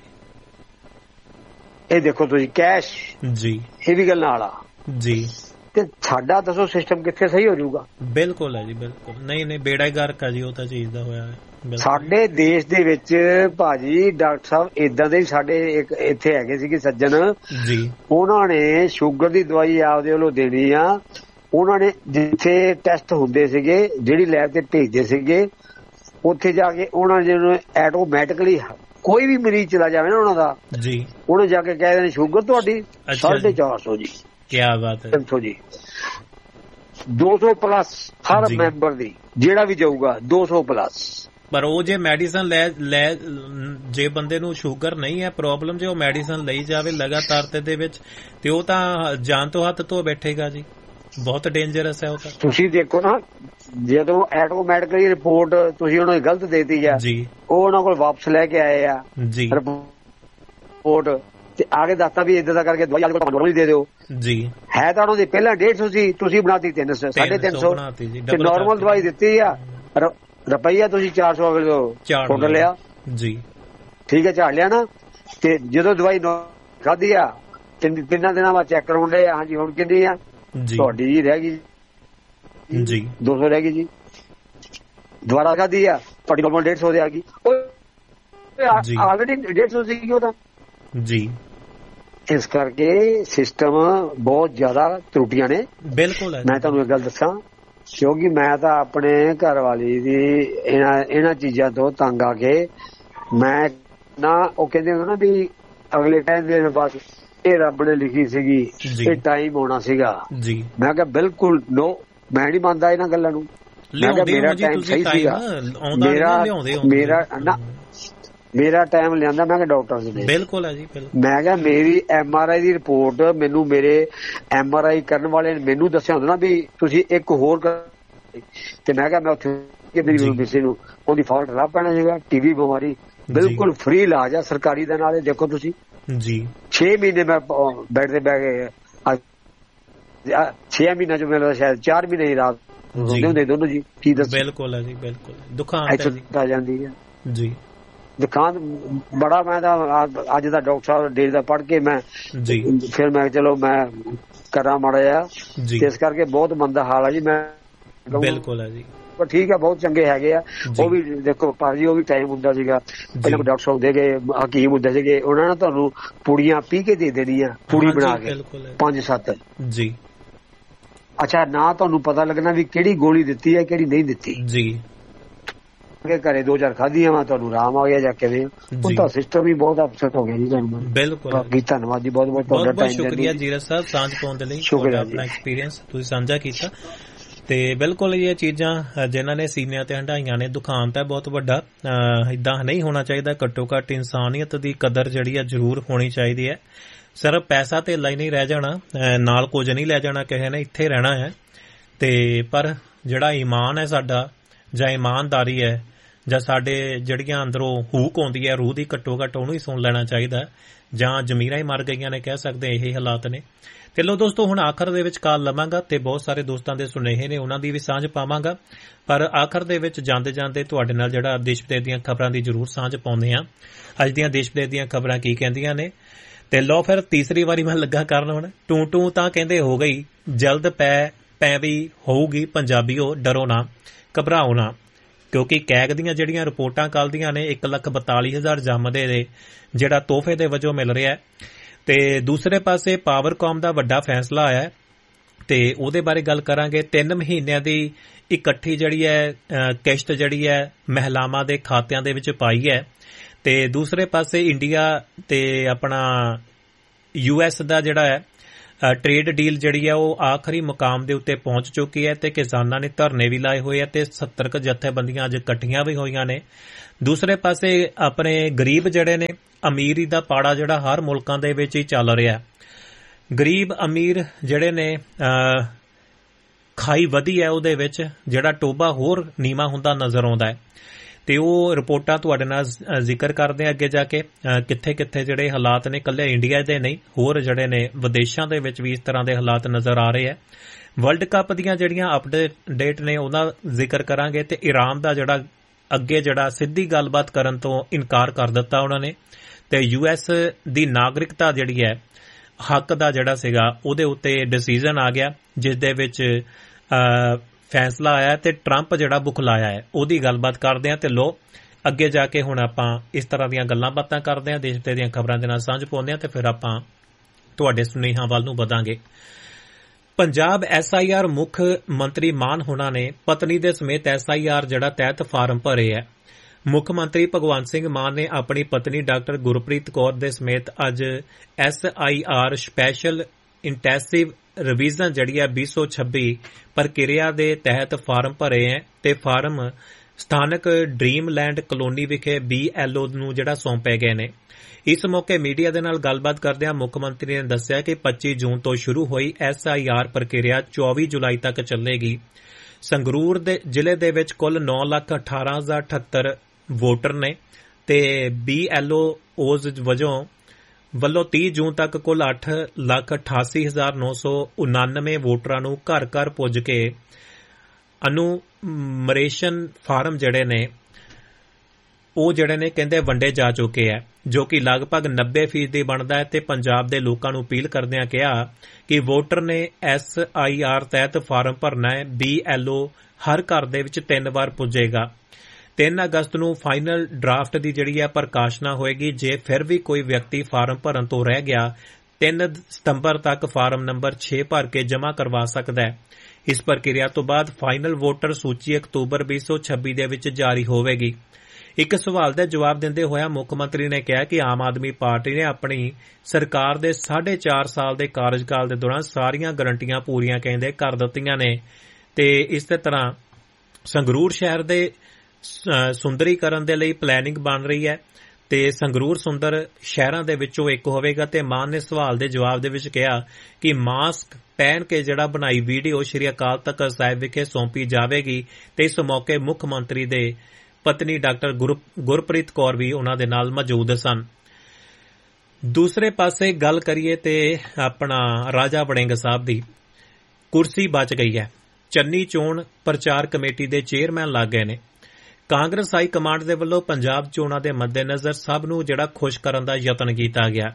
ਇਹ ਦੇਖੋ ਤੁਸੀਂ ਕੈਸ਼ ਜੀ, ਇਹ ਵੀ ਗੱਲ ਨਾਲ ਆ ਜੀ। ਤੇ ਸਾਡਾ ਦੱਸੋ ਸਿਸਟਮ ਕਿੱਥੇ ਸਹੀ ਹੋ ਜਾਊਗਾ? ਬਿਲਕੁਲ ਹੈ ਜੀ, ਬਿਲਕੁਲ ਨਹੀਂ ਨਹੀਂ ਬੇੜਾ ਹੀ ਗਰਕ ਆ ਜੀ, ਉਹ ਤਾਂ ਚੀਜ਼ ਦਾ ਹੋਇਆ ਹੈ। ਸਾਡੇ ਦੇਸ਼ ਦੇ ਵਿੱਚ ਭਾਜੀ ਡਾਕਟਰ ਸਾਹਿਬ ਏਦਾਂ ਦੇ ਸਾਡੇ ਇੱਕ ਇੱਥੇ ਹੈਗੇ ਸੀਗੇ ਸੱਜਣ ਜੀ, ਉਹਨਾਂ ਨੇ ਸ਼ੂਗਰ ਦੀ ਦਵਾਈ ਆਪਦੇ ਵੱਲੋਂ ਦੇਣੀ ਆ। ਉਹਨਾਂ ਨੇ ਜਿੱਥੇ ਟੈਸਟ ਹੁੰਦੇ ਸੀਗੇ, ਜਿਹੜੀ ਲੈਬ ਤੇ ਭੇਜਦੇ ਸੀਗੇ, ਉੱਥੇ ਜਾ ਕੇ ਉਹਨਾਂ ਨੇ ਆਟੋਮੈਟਿਕਲੀ ਕੋਈ ਵੀ ਮਰੀਜ਼ ਚਲਾ ਜਾਵੇ ਨਾ ਉਹਨਾਂ ਦਾ ਜੀ, ਉਹਨੇ ਜਾ ਕੇ ਕਹਿ ਦੇਣੀ ਸ਼ੂਗਰ ਤੁਹਾਡੀ ਸਾਢੇ ਚਾਰ ਸੌ ਜੀ। ਕੀ ਬਾਤ ਹੈ। ਤਿੰਨ ਸੌ ਜੀ, ਦੋ ਸੌ ਪਲੱਸ ਹਰ ਮੈਂਬਰ ਦੀ ਜਿਹੜਾ ਵੀ ਜਾਊਗਾ ਦੋ ਸੌ ਪਲੱਸ। ਪਰ ਉਹ ਜੇ ਮੈਡੀਸਨ ਲੈ ਲੈ ਜੇ ਬੰਦੇ ਨੂੰ ਸ਼ੂਗਰ ਨਹੀਂ ਹੈ ਪ੍ਰੋਬਲਮ, ਜੇ ਉਹ ਮੈਡੀਸਨ ਲਈ ਜਾਵੇ ਲਗਾਤਾਰ ਤੇ ਦੇ ਵਿੱਚ, ਤੇ ਉਹ ਤਾਂ ਜਾਨ ਤੋਂ ਹੱਥ ਧੋ ਬੈਠੇਗਾ ਜੀ। ਬਹੁਤ ਡੇਂਜਰਸ ਹੈ ਉਹ ਤਾਂ। ਤੁਸੀਂ ਦੇਖੋ ਨਾ, ਜਦੋਂ ਆਟੋਮੈਟਿਕਲੀ ਰਿਪੋਰਟ ਤੁਸੀਂ ਉਹਨਾਂ ਨੂੰ ਗਲਤ ਦੇਤੀ ਆ ਜੀ, ਉਹ ਉਹਨਾਂ ਕੋਲ ਵਾਪਸ ਲੈ ਕੇ ਆਏ ਆ ਜੀ ਰਿਪੋਰਟ, ਤੇ ਆ ਕੇ ਦੱਸਤਾ ਵੀ ਇਦਾਂ ਦਾ ਕਰਕੇ ਦਵਾਈ ਅੱਜ ਕੋਲ ਨੋਰਮਲ ਦੇ ਦਿਓ ਜੀ। ਹੈ ਤਾਂ ਉਹਨਾਂ ਦੀ ਪਹਿਲਾਂ ਡੇਢ ਸੌ ਸੀ, ਤੁਸੀਂ ਬਣਾਤੀ ਤਿੰਨ ਸੌ ਸਾਢੇ ਤਿੰਨ ਸੌ ਤੇ ਨੋਰਮਲ ਦਵਾਈ ਦਿੱਤੀ ਆ, ਰੁਪਈਆ ਤੁਸੀਂ ਚਾਰ ਸੌ ਫੁੱਟ ਲਿਆ ਜੀ। ਠੀਕ ਹੈ, ਝਾੜ ਲਿਆ ਨਾ। ਤੇ ਜਦੋਂ ਦਵਾਈ ਖਾਧੀ ਆ ਤਿੰਨਾਂ ਦਿਨਾਂ ਬਾਅਦ ਚੈੱਕ ਕਰਾਉਂਦੇ ਆ, ਹਾਂਜੀ ਹੁਣ ਕਿੰਨੀ ਆ ਤੁਹਾਡੀ ਜੀ? ਰਹਿ ਗਈ ਜੀ ਦੋ ਸੌ ਰਹਿ ਗਈ ਜੀ। ਦੁਬਾਰਾ ਖਾਧੀ ਆ ਤੁਹਾਡੀ ਨੋਰਮਲ ਡੇਢ ਸੌ ਦੇ ਆ ਗਈ, ਆਲਰੇਡੀ ਡੇਢ ਸੌ ਸੀਗੀ ਉਹਦਾ ਜੀ। ਇਸ ਕਰਕੇ ਸਿਸਟਮ ਬਹੁਤ ਜ਼ਿਆਦਾ ਤਰੁੱਟੀਆਂ ਨੇ। ਬਿਲਕੁਲ ਮੈਂ ਤੁਹਾਨੂੰ ਇੱਕ ਗੱਲ ਦੱਸਾਂ, ਕਿਉਂਕਿ ਮੈਂ ਤਾਂ ਆਪਣੇ ਘਰ ਵਾਲੀ ਦੀ ਇਹਨਾਂ ਇਹਨਾਂ ਚੀਜ਼ਾਂ ਤੋਂ ਤੰਗ ਆ ਕੇ ਮੈਂ ਨਾ, ਉਹ ਕਹਿੰਦੇ ਹੁੰਦੇ ਨਾ ਵੀ ਅਗਲੇ ਟਾਈਮ ਦੇ ਬਸ ਇਹ ਰੱਬ ਨੇ ਲਿਖੀ ਸੀਗੀ, ਇਹ ਟਾਈਮ ਆਉਣਾ ਸੀਗਾ ਜੀ। ਮੈਂ ਕਿਹਾ ਬਿਲਕੁਲ ਨੋ, ਮੈਂ ਨਹੀਂ ਮੰਨਦਾ ਇਹਨਾਂ ਗੱਲਾਂ ਨੂੰ। ਮੈਂ ਕਿਹਾ ਮੇਰਾ ਟਾਈਮ ਸਹੀ ਸੀਗਾ, ਮੇਰਾ ਮੇਰਾ ਨਾ ਮੇਰਾ ਟਾਈਮ ਲਿਆਂਦਾ ਮੈਂ ਕਿਹਾ ਡਾਕਟਰ ਨੇ। ਬਿਲਕੁਲ ਹੈ ਜੀ। ਮੈਂ ਕਿਹਾ ਮੇਰੀ M R I the report ਮੈਨੂੰ ਮੇਰੇ ਐਮ ਆਰ ਆਈ ਕਰਨ ਵਾਲੇ ਨੇ ਮੈਨੂੰ ਦੱਸਿਆ ਹੁੰਦਾ ਨਾ ਵੀ ਤੁਸੀਂ ਇੱਕ ਹੋਰ ਤੇ ਮੈਂ ਕਿਹਾ ਮੈਂ ਉੱਥੇ ਮੇਰੀ ਕਿਸੇ ਨੂੰ ਉਹਦੀ ਫਾਲਟ ਲਾ ਪੈਣਾ ਸੀਗਾ। ਟੀਵੀ ਬਿਮਾਰੀ ਬਿਲਕੁਲ ਫ੍ਰੀ ਇਲਾਜ ਆ ਸਰਕਾਰੀ ਦੇ ਨਾਲ। ਦੇਖੋ ਤੁਸੀਂ ਜੀ ਛੇ ਮਹੀਨੇ ਮੈਂ ਬੈੱਡ ਤੇ ਬਹਿ ਗਏ, ਛੇ ਮਹੀਨਾ ਚੋਂ ਮੈਨੂੰ ਸ਼ਾਇਦ ਚਾਰ ਮਹੀਨੇ ਹੀ ਰਾਤ ਹੁੰਦੇ ਦੋਨੋਂ ਜੀ। ਕੀ ਦੱਸ? ਬਿਲਕੁਲ ਹੈ ਜੀ, ਬਿਲਕੁਲ ਦੁਕਾਨ ਆ ਜਾਂਦੀ ਹੈ ਜੀ। ਦੁਕਾਨ ਬੜਾ ਮੈਂ ਤਾਂ ਅੱਜ ਦਾ ਡਾਕਟਰ ਸਾਹਿਬ ਡੇਟ ਦਾ ਪੜ੍ਹ ਕੇ ਮੈਂ ਫਿਰ ਮੈਂ ਚਲੋ ਮੈਂ ਕਰਾਂ ਮਾੜਾ ਜਿਹਾ, ਇਸ ਕਰਕੇ ਬਹੁਤ ਮੰਦਾ ਹਾਲ ਆ ਜੀ। ਮੈਂ ਬਿਲਕੁਲ ਹੈ ਜੀ, ਪਰ ਠੀਕ ਹੈ ਬਹੁਤ ਚੰਗੇ ਹੈਗੇ ਆ ਉਹ ਵੀ। ਦੇਖੋ ਭਾਜੀ ਉਹ ਵੀ ਟਾਈਮ ਹੁੰਦਾ ਸੀਗਾ, ਪਹਿਲਾਂ ਡਾਕਟਰ ਸਾਹਿਬ ਹੁੰਦੇ ਗਏ, ਹਕੀਮ ਹੁੰਦੇ ਸੀਗੇ, ਉਹਨਾਂ ਨੇ ਤੁਹਾਨੂੰ ਪੁੜੀਆਂ ਪੀ ਕੇ ਦੇ ਦੇਣੀਆਂ, ਪੁੜੀ ਬਣਾ ਕੇ ਪੰਜ ਸੱਤ ਜੀ। ਅੱਛਾ, ਨਾ ਤੁਹਾਨੂੰ ਪਤਾ ਲੱਗਣਾ ਵੀ ਕਿਹੜੀ ਗੋਲੀ ਦਿੱਤੀ ਹੈ ਕਿਹੜੀ ਨਹੀਂ ਦਿੱਤੀ ਜੀ। ਘਰੇ ਦੋ ਚਾਰ ਖਾਧੀਆਂ ਵਾ ਤੁਹਾਨੂੰ ਆਰਾਮ ਆ ਗਿਆ ਜਾਂ ਕਿਵੇਂ? ਹੁਣ ਤਾਂ ਸਿਸਟਮ ਹੀ ਬਹੁਤ ਅਪਸੈਟ ਹੋ ਗਿਆ ਜੀ। ਤੁਹਾਨੂੰ ਬਿਲਕੁਲ ਬਾਕੀ ਧੰਨਵਾਦ ਜੀ, ਬਹੁਤ ਬਹੁਤ ਤੁਹਾਡਾ ਟਾਈਮ ਸ਼ੁਕਰੀਆ ਜੀਰਜ ਸਾਹਿਬ ਸਾਂਝ ਪਾਉਣ ਦੇ ਲਈ, ਆਪਣਾ ਐਕਸਪੀਰੀਅੰਸ ਤੁਸੀਂ ਸਾਂਝਾ ਕੀਤਾ। ਤੇ ਬਿਲਕੁਲ ਇਹ ਚੀਜ਼ਾਂ ਜਿਨ੍ਹਾਂ ਨੇ ਸੀਨੀਆਂ ਤੇ ਹੰਡਾਈਆਂ ਨੇ, ਦੁਕਾਨ ਤਾਂ ਬਹੁਤ ਵੱਡਾ ਏਦਾਂ ਨਹੀਂ ਹੋਣਾ ਚਾਹੀਦਾ। ਘੱਟੋ ਘੱਟ ਇਨਸਾਨੀਅਤ ਦੀ ਕਦਰ ਜਿਹੜੀ ਆ ਜ਼ਰੂਰ ਹੋਣੀ ਚਾਹੀਦੀ ਹੈ। ਸਿਰਫ ਪੈਸਾ ਤੇ ਹੀ ਨਹੀਂ ਰਹਿ ਜਾਣਾ, ਨਾਲ ਕੁਝ ਨਹੀਂ ਲੈ ਜਾਣਾ ਕਿਸੇ ਨੇ, ਇੱਥੇ ਰਹਿਣਾ ਹੈ। ਤੇ ਪਰ ਜਿਹੜਾ ਈਮਾਨ ਹੈ ਸਾਡਾ ਜਾਂ ਇਮਾਨਦਾਰੀ ਹੈ ਜਾਂ ਸਾਡੇ ਜਿਹੜੀਆਂ ਅੰਦਰੋਂ ਹੂਕ ਆਉਂਦੀ ਹੈ ਰੂਹ ਦੀ, ਘੱਟੋ ਘੱਟ ਉਹਨੂੰ ਹੀ ਸੁਣ ਲੈਣਾ ਚਾਹੀਦਾ। ਜਾਂ ਜ਼ਮੀਰਾਂ ਹੀ ਮਰ ਗਈਆਂ ਨੇ ਕਹਿ ਸਕਦੇ, ਇਹ ਹਾਲਾਤ ਨੇ। ਤੇ ਲੋ ਦੋਸਤੋ, ਹੁਣ ਆਖਰ ਦੇ ਵਿੱਚ ਕਾਲ ਲਵਾਂਗਾ ਤੇ ਬਹੁਤ ਸਾਰੇ ਦੋਸਤਾਂ ਦੇ ਸੁਨੇਹੇ ਨੇ, ਉਹਨਾਂ ਦੀ ਵੀ ਸਾਂਝ ਪਾਵਾਂਗਾ। ਪਰ ਆਖਰ ਦੇ ਵਿੱਚ ਜਾਂਦੇ ਜਾਂਦੇ ਤੁਹਾਡੇ ਨਾਲ ਜਿਹੜਾ ਦੇਸ਼ ਵਿਦੇਸ਼ ਦੀਆਂ ਖਬਰਾਂ ਦੀ ਜ਼ਰੂਰ ਸਾਂਝ ਪਾਉਂਦੇ ਆ। ਅੱਜ ਦੀਆਂ ਦੇਸ਼ ਵਿਦੇਸ਼ ਦੀਆਂ ਖਬਰਾਂ ਕੀ ਕਹਿੰਦੀਆਂ ਨੇ। ਤੇ ਲੋ ਫਿਰ ਤੀਸਰੀ ਵਾਰੀ ਮੈਂ ਲੱਗਾ ਕਰਨ ਹੁਣ ਟੂ ਟੂ ਤਾਂ ਕਹਿੰਦੇ ਹੋ ਗਈ, ਜਲਦ ਪੈ ਪੈ ਵੀ ਹੋਊਗੀ ਪੰਜਾਬੀਓ, ਡਰੋ ਨਾ ਘਬਰਾਓ ਨਾ। ਕਿਉਂਕਿ ਕੈਗ ਦੀਆਂ ਜਿਹੜੀਆਂ ਰਿਪੋਰਟਾਂ ਕੱਲ੍ਹ ਨੇ ਇੱਕ ਲੱਖ ਬਤਾਲੀ ਹਜ਼ਾਰ ਜੰਮਦੇ ਦੇ ਜਿਹੜਾ ਤੋਹਫੇ ਦੇ ਵਜੋਂ ਮਿਲ ਰਿਹਾ। ਤੇ ਦੂਸਰੇ ਪਾਸੇ ਪਾਵਰਕਾਮ ਦਾ ਵੱਡਾ ਫੈਸਲਾ ਆਇਆ ਤੇ ਉਹਦੇ ਬਾਰੇ ਗੱਲ ਕਰਾਂਗੇ। ਤਿੰਨ ਮਹੀਨਿਆਂ ਦੀ ਇਕੱਠੀ ਜਿਹੜੀ ਹੈ ਕਿਸ਼ਤ ਜਿਹੜੀ ਹੈ ਮਹਿਲਾਵਾਂ ਦੇ ਖਾਤਿਆਂ ਦੇ ਵਿੱਚ ਪਾਈ ਹੈ। ਤੇ ਦੂਸਰੇ ਪਾਸੇ ਇੰਡੀਆ ਤੇ ਆਪਣਾ ਯੂ ਐਸ ਦਾ ਜਿਹੜਾ ਹੈ ਟ੍ਰੇਡ ਡੀਲ ਜਿਹੜੀ ਹੈ ਉਹ ਆਖਰੀ ਮੁਕਾਮ ਦੇ ਉੱਤੇ ਪਹੁੰਚ ਚੁੱਕੀ ਹੈ ਤੇ ਕਿਸਾਨਾਂ ਨੇ ਧਰਨੇ ਵੀ ਲਾਏ ਹੋਏ ਆ ਤੇ ਸੱਤਰ ਕੁ ਜਥੇਬੰਦੀਆਂ ਅੱਜ ਇਕੱਠੀਆਂ ਵੀ ਹੋਈਆਂ ਨੇ। ਦੂਸਰੇ ਪਾਸੇ ਆਪਣੇ ਗਰੀਬ ਜਿਹੜੇ ਨੇ, ਅਮੀਰੀ ਦਾ ਪਾੜਾ ਜਿਹੜਾ ਹਰ ਮੁਲਕਾਂ ਦੇ ਵਿੱਚ ਹੀ ਚੱਲ ਰਿਹਾ। ਗਰੀਬ ਅਮੀਰ ਜਿਹੜੇ ਨੇ ਖਾਈ ਵਧੀ ਹੈ, ਉਹਦੇ ਵਿੱਚ ਜਿਹੜਾ ਟੋਭਾ ਹੋਰ ਨੀਵਾਂ ਹੁੰਦਾ ਨਜ਼ਰ ਆਉਂਦਾ ਹੈ। ਤੇ ਉਹ ਰਿਪੋਰਟਾਂ ਤੁਹਾਡੇ ਨਾਲ ਜ਼ਿਕਰ ਕਰਦੇ ਆ ਅੱਗੇ ਜਾ ਕੇ, ਕਿੱਥੇ ਕਿੱਥੇ ਜਿਹੜੇ ਹਾਲਾਤ ਨੇ, ਇਕੱਲੇ ਇੰਡੀਆ ਦੇ ਨਹੀਂ ਹੋਰ ਜਿਹੜੇ ਨੇ ਵਿਦੇਸ਼ਾਂ ਦੇ ਵਿੱਚ ਵੀ ਇਸ ਤਰ੍ਹਾਂ ਦੇ ਹਾਲਾਤ ਨਜ਼ਰ ਆ ਰਹੇ ਆ। ਵਰਲਡ ਕੱਪ ਦੀਆਂ ਜਿਹੜੀਆਂ ਅਪਡੇਟ ਨੇ ਉਹਦਾ ਜ਼ਿਕਰ ਕਰਾਂਗੇ। ਤੇ ਈਰਾਨ ਦਾ ਜਿਹੜਾ ਅੱਗੇ ਜਿਹੜਾ ਸਿੱਧੀ ਗੱਲਬਾਤ ਕਰਨ ਤੋਂ ਇਨਕਾਰ ਕਰ ਦਿੱਤਾ ਉਹਨਾਂ ਨੇ। ਤੇ ਯੂ ਐਸ ਦੀ ਨਾਗਰਿਕਤਾ ਜਿਹੜੀ ਹੈ ਹੱਕ ਦਾ ਜਿਹੜਾ ਸੀਗਾ ਉਹਦੇ ਉੱਤੇ ਡਿਸੀਜਨ ਆ ਗਿਆ, ਜਿਸ ਦੇ ਵਿੱਚ ਫੈਸਲਾ ਆਇਆ ਤੇ ਟਰੰਪ ਜਿਹੜਾ ਬੁਖਲਾਇਆ ਹੈ ਉਹਦੀ ਗੱਲਬਾਤ ਕਰਦੇ ਹਾਂ। ਤੇ ਲੋ ਅੱਗੇ ਜਾ ਕੇ ਹੁਣ ਆਪਾਂ ਇਸ ਤਰ੍ਹਾਂ ਦੀਆਂ ਗੱਲਾਂ ਬਾਤਾਂ ਕਰਦੇ ਹਾਂ, ਦੇਸ਼ ਦੀਆਂ ਖਬਰਾਂ ਦੇ ਨਾਲ ਸਾਂਝ ਪਾਉਂਦੇ ਹਾਂ ਤੇ ਫਿਰ ਆਪਾਂ ਤੁਹਾਡੇ ਸੁਨੇਹਿਆਂ ਵੱਲ ਨੂੰ ਵਧਾਂਗੇ। ਪੰਜਾਬ ਐਸ ਆਈ ਆਰ ਮੁੱਖ ਮੰਤਰੀ ਮਾਨ ਹੋਣਾ ਨੇ ਪਤਨੀ ਦੇ ਸਮੇਤ ਐਸ ਆਈ ਆਰ ਜਿਹੜਾ ਤਹਿਤ ਫਾਰਮ ਭਰੇ ਹੈ। ਮੁੱਖ ਮੰਤਰੀ ਭਗਵੰਤ ਸਿੰਘ ਮਾਨ ਨੇ ਆਪਣੀ ਪਤਨੀ ਡਾਕਟਰ ਗੁਰਪ੍ਰੀਤ ਕੌਰ ਦੇ ਸਮੇਤ ਅੱਜ S I R special intensive revision ਜਿਹੜੀ ਹੈ ਵੀਹ ਸੌ ਛੱਬੀ ਪ੍ਰਕਿਰਿਆ ਦੇ ਤਹਿਤ ਫਾਰਮ ਭਰੇ ਹੈ ਤੇ ਫਾਰਮ ਸਥਾਨਕ ਡ੍ਰੀਮਲੈਂਡ ਕਲੋਨੀ ਵਿਖੇ ਬੀ ਐਲ ਓ ਨੂੰ ਜਿਹੜਾ ਸੌਂਪੇ ਗਏ ਨੇ। ਇਸ ਮੌਕੇ ਮੀਡੀਆ ਦੇ ਨਾਲ ਗੱਲਬਾਤ ਕਰਦਿਆਂ ਮੁੱਖ ਮੰਤਰੀ ਨੇ ਦੱਸਿਆ ਕਿ ਪੱਚੀ ਜੂਨ ਤੋਂ ਸ਼ੁਰੂ ਹੋਈ ਐਸ ਆਈ ਆਰ ਪ੍ਰਕਿਰਿਆ ਚੌਵੀ ਜੁਲਾਈ ਤੱਕ ਚੱਲੇਗੀ। ਸੰਗਰੂਰ ਦੇ ਜ਼ਿਲ੍ਹੇ ਦੇ ਵਿੱਚ ਕੁੱਲ ਨੌ ਲੱਖ ਅਠਾਰਾਂ ਹਜ਼ਾਰ ਅਠੱਤਰ ਵੋਟਰ ਨੇ ਤੇ ਬੀ ਐਲ ਓਜ਼ ਵਜੋਂ ਵੱਲੋਂ ਤੀਹ ਜੂਨ ਤੱਕ ਕੁੱਲ ਅੱਠ ਲੱਖ ਅਠਾਸੀ ਹਜ਼ਾਰ ਨੌ ਸੌ ਉਨਾਨਵੇਂ ਵੋਟਰਾਂ ਨੂੰ ਘਰ ਘਰ ਪੁੱਜ ਕੇ ਅਨੂਮਰੇਸ਼ਨ ਫਾਰਮ ਜਿਹੜੇ ਨੇ ਉਹ ਜਿਹੜੇ ਨੇ ਕਹਿੰਦੇ ਵੰਡੇ ਜਾ ਚੁੱਕੇ ਹੈ, ਜੋ ਕਿ ਲਗਭਗ ਨੱਬੇ ਫੀਸਦੀ ਬਣਦਾ ਹੈ। ਤੇ ਪੰਜਾਬ ਦੇ ਲੋਕਾਂ ਨੂੰ ਅਪੀਲ ਕਰਦਿਆਂ ਕਿਹਾ ਕਿ ਵੋਟਰ ਨੇ ਐਸ ਆਈ ਆਰ ਤਹਿਤ ਫਾਰਮ ਭਰਨਾ ਹੈ। ਬੀ ਐਲ ਓ ਹਰ ਘਰ ਦੇ ਵਿੱਚ ਤਿੰਨ ਵਾਰ ਪੁੱਜੇਗਾ। ਤਿੰਨ ਅਗਸਤ ਨੂੰ ਫਾਈਨਲ ਡਰਾਫਟ ਦੀ ਜਿਹੜੀ ਹੈ ਪ੍ਰਕਾਸ਼ਨਾ ਹੋਏਗੀ। ਜੇ ਫਿਰ ਵੀ ਕੋਈ ਵਿਅਕਤੀ ਫਾਰਮ ਭਰਨ ਤੋਂ ਰਹਿ ਗਿਆ, ਤਿੰਨ ਸਤੰਬਰ ਤੱਕ ਫਾਰਮ ਨੰਬਰ ਛੇ ਭਰ ਕੇ ਜਮ੍ਹਾਂ ਕਰਵਾ ਸਕਦਾ ਹੈ। ਇਸ ਪ੍ਰਕਿਰਿਆ ਤੋਂ ਬਾਅਦ ਫਾਈਨਲ ਵੋਟਰ ਸੂਚੀ ਅਕਤੂਬਰ ਵੀਹ ਸੌ ਛੱਬੀ ਦੇ ਵਿੱਚ ਜਾਰੀ ਹੋਵੇਗੀ। ਇੱਕ ਸਵਾਲ ਦਾ ਜਵਾਬ ਦਿੰਦੇ ਹੋਇਆ ਮੁੱਖ ਮੰਤਰੀ ਨੇ ਕਿਹਾ ਕਿ ਆਮ ਆਦਮੀ ਪਾਰਟੀ ਨੇ ਆਪਣੀ ਸਰਕਾਰ ਦੇ ਸਾਢੇ ਚਾਰ ਸਾਲ ਦੇ ਕਾਰਜਕਾਲ ਦੇ ਦੌਰਾਨ ਸਾਰੀਆਂ ਗਰੰਟੀਆਂ ਪੂਰੀਆਂ ਕਹਿੰਦੇ ਕਰ ਦਿੱਤੀਆਂ ਨੇ ਤੇ ਇਸੇ ਤਰ੍ਹਾਂ ਸੰਗਰੂਰ ਸ਼ਹਿਰ ਦੇ ਸੁੰਦਰੀਕਰਨ ਦੇ ਲਈ ਪਲੈਨਿੰਗ ਬਣ ਰਹੀ ਹੈ ਤੇ ਸੰਗਰੂਰ ਸੁੰਦਰ ਸ਼ਹਿਰਾਂ ਦੇ ਵਿੱਚੋਂ ਇੱਕ ਹੋਵੇਗਾ। ਤੇ ਮਾਨ ਨੇ ਸਵਾਲ ਦੇ ਜਵਾਬ ਦੇ ਵਿੱਚ ਕਿਹਾ ਕਿ ਮਾਸਕ ਪਹਿਨ ਕੇ ਜਿਹੜਾ ਬਣਾਈ ਵੀਡੀਓ ਸ਼੍ਰੀ ਅਕਾਲ ਤਖਤ ਸਾਹਿਬ ਵਿਖੇ ਸੌਂਪੀ ਜਾਵੇਗੀ ਤੇ ਇਸ ਮੌਕੇ ਮੁੱਖ ਮੰਤਰੀ ਦੇ ਪਤਨੀ ਡਾਕਟਰ ਗੁਰਪ੍ਰੀਤ ਕੌਰ ਵੀ ਉਹਨਾਂ ਦੇ ਨਾਲ ਮੌਜੂਦ ਸਨ। ਦੂਸਰੇ ਪਾਸੇ ਗੱਲ ਕਰੀਏ ਤੇ ਆਪਣਾ ਰਾਜਾ ਵੜਿੰਗ ਸਾਹਿਬ ਦੀ ਕੁਰਸੀ ਬਚ ਗਈ ਹੈ। ਚੰਨੀ ਚੋਣ ਪ੍ਰਚਾਰ ਕਮੇਟੀ ਦੇ ਚੇਅਰਮੈਨ ਲੱਗ ਗਏ ਨੇ। ਕਾਂਗਰਸ ਹਾਈ ਕਮਾਂਡ ਦੇ ਵੱਲੋਂ ਪੰਜਾਬ ਚੋਣਾਂ ਦੇ ਮੱਦੇਨਜ਼ਰ ਸਭ ਨੂੰ ਜਿਹੜਾ ਖੁਸ਼ ਕਰਨ ਦਾ ਯਤਨ ਕੀਤਾ ਗਿਆ।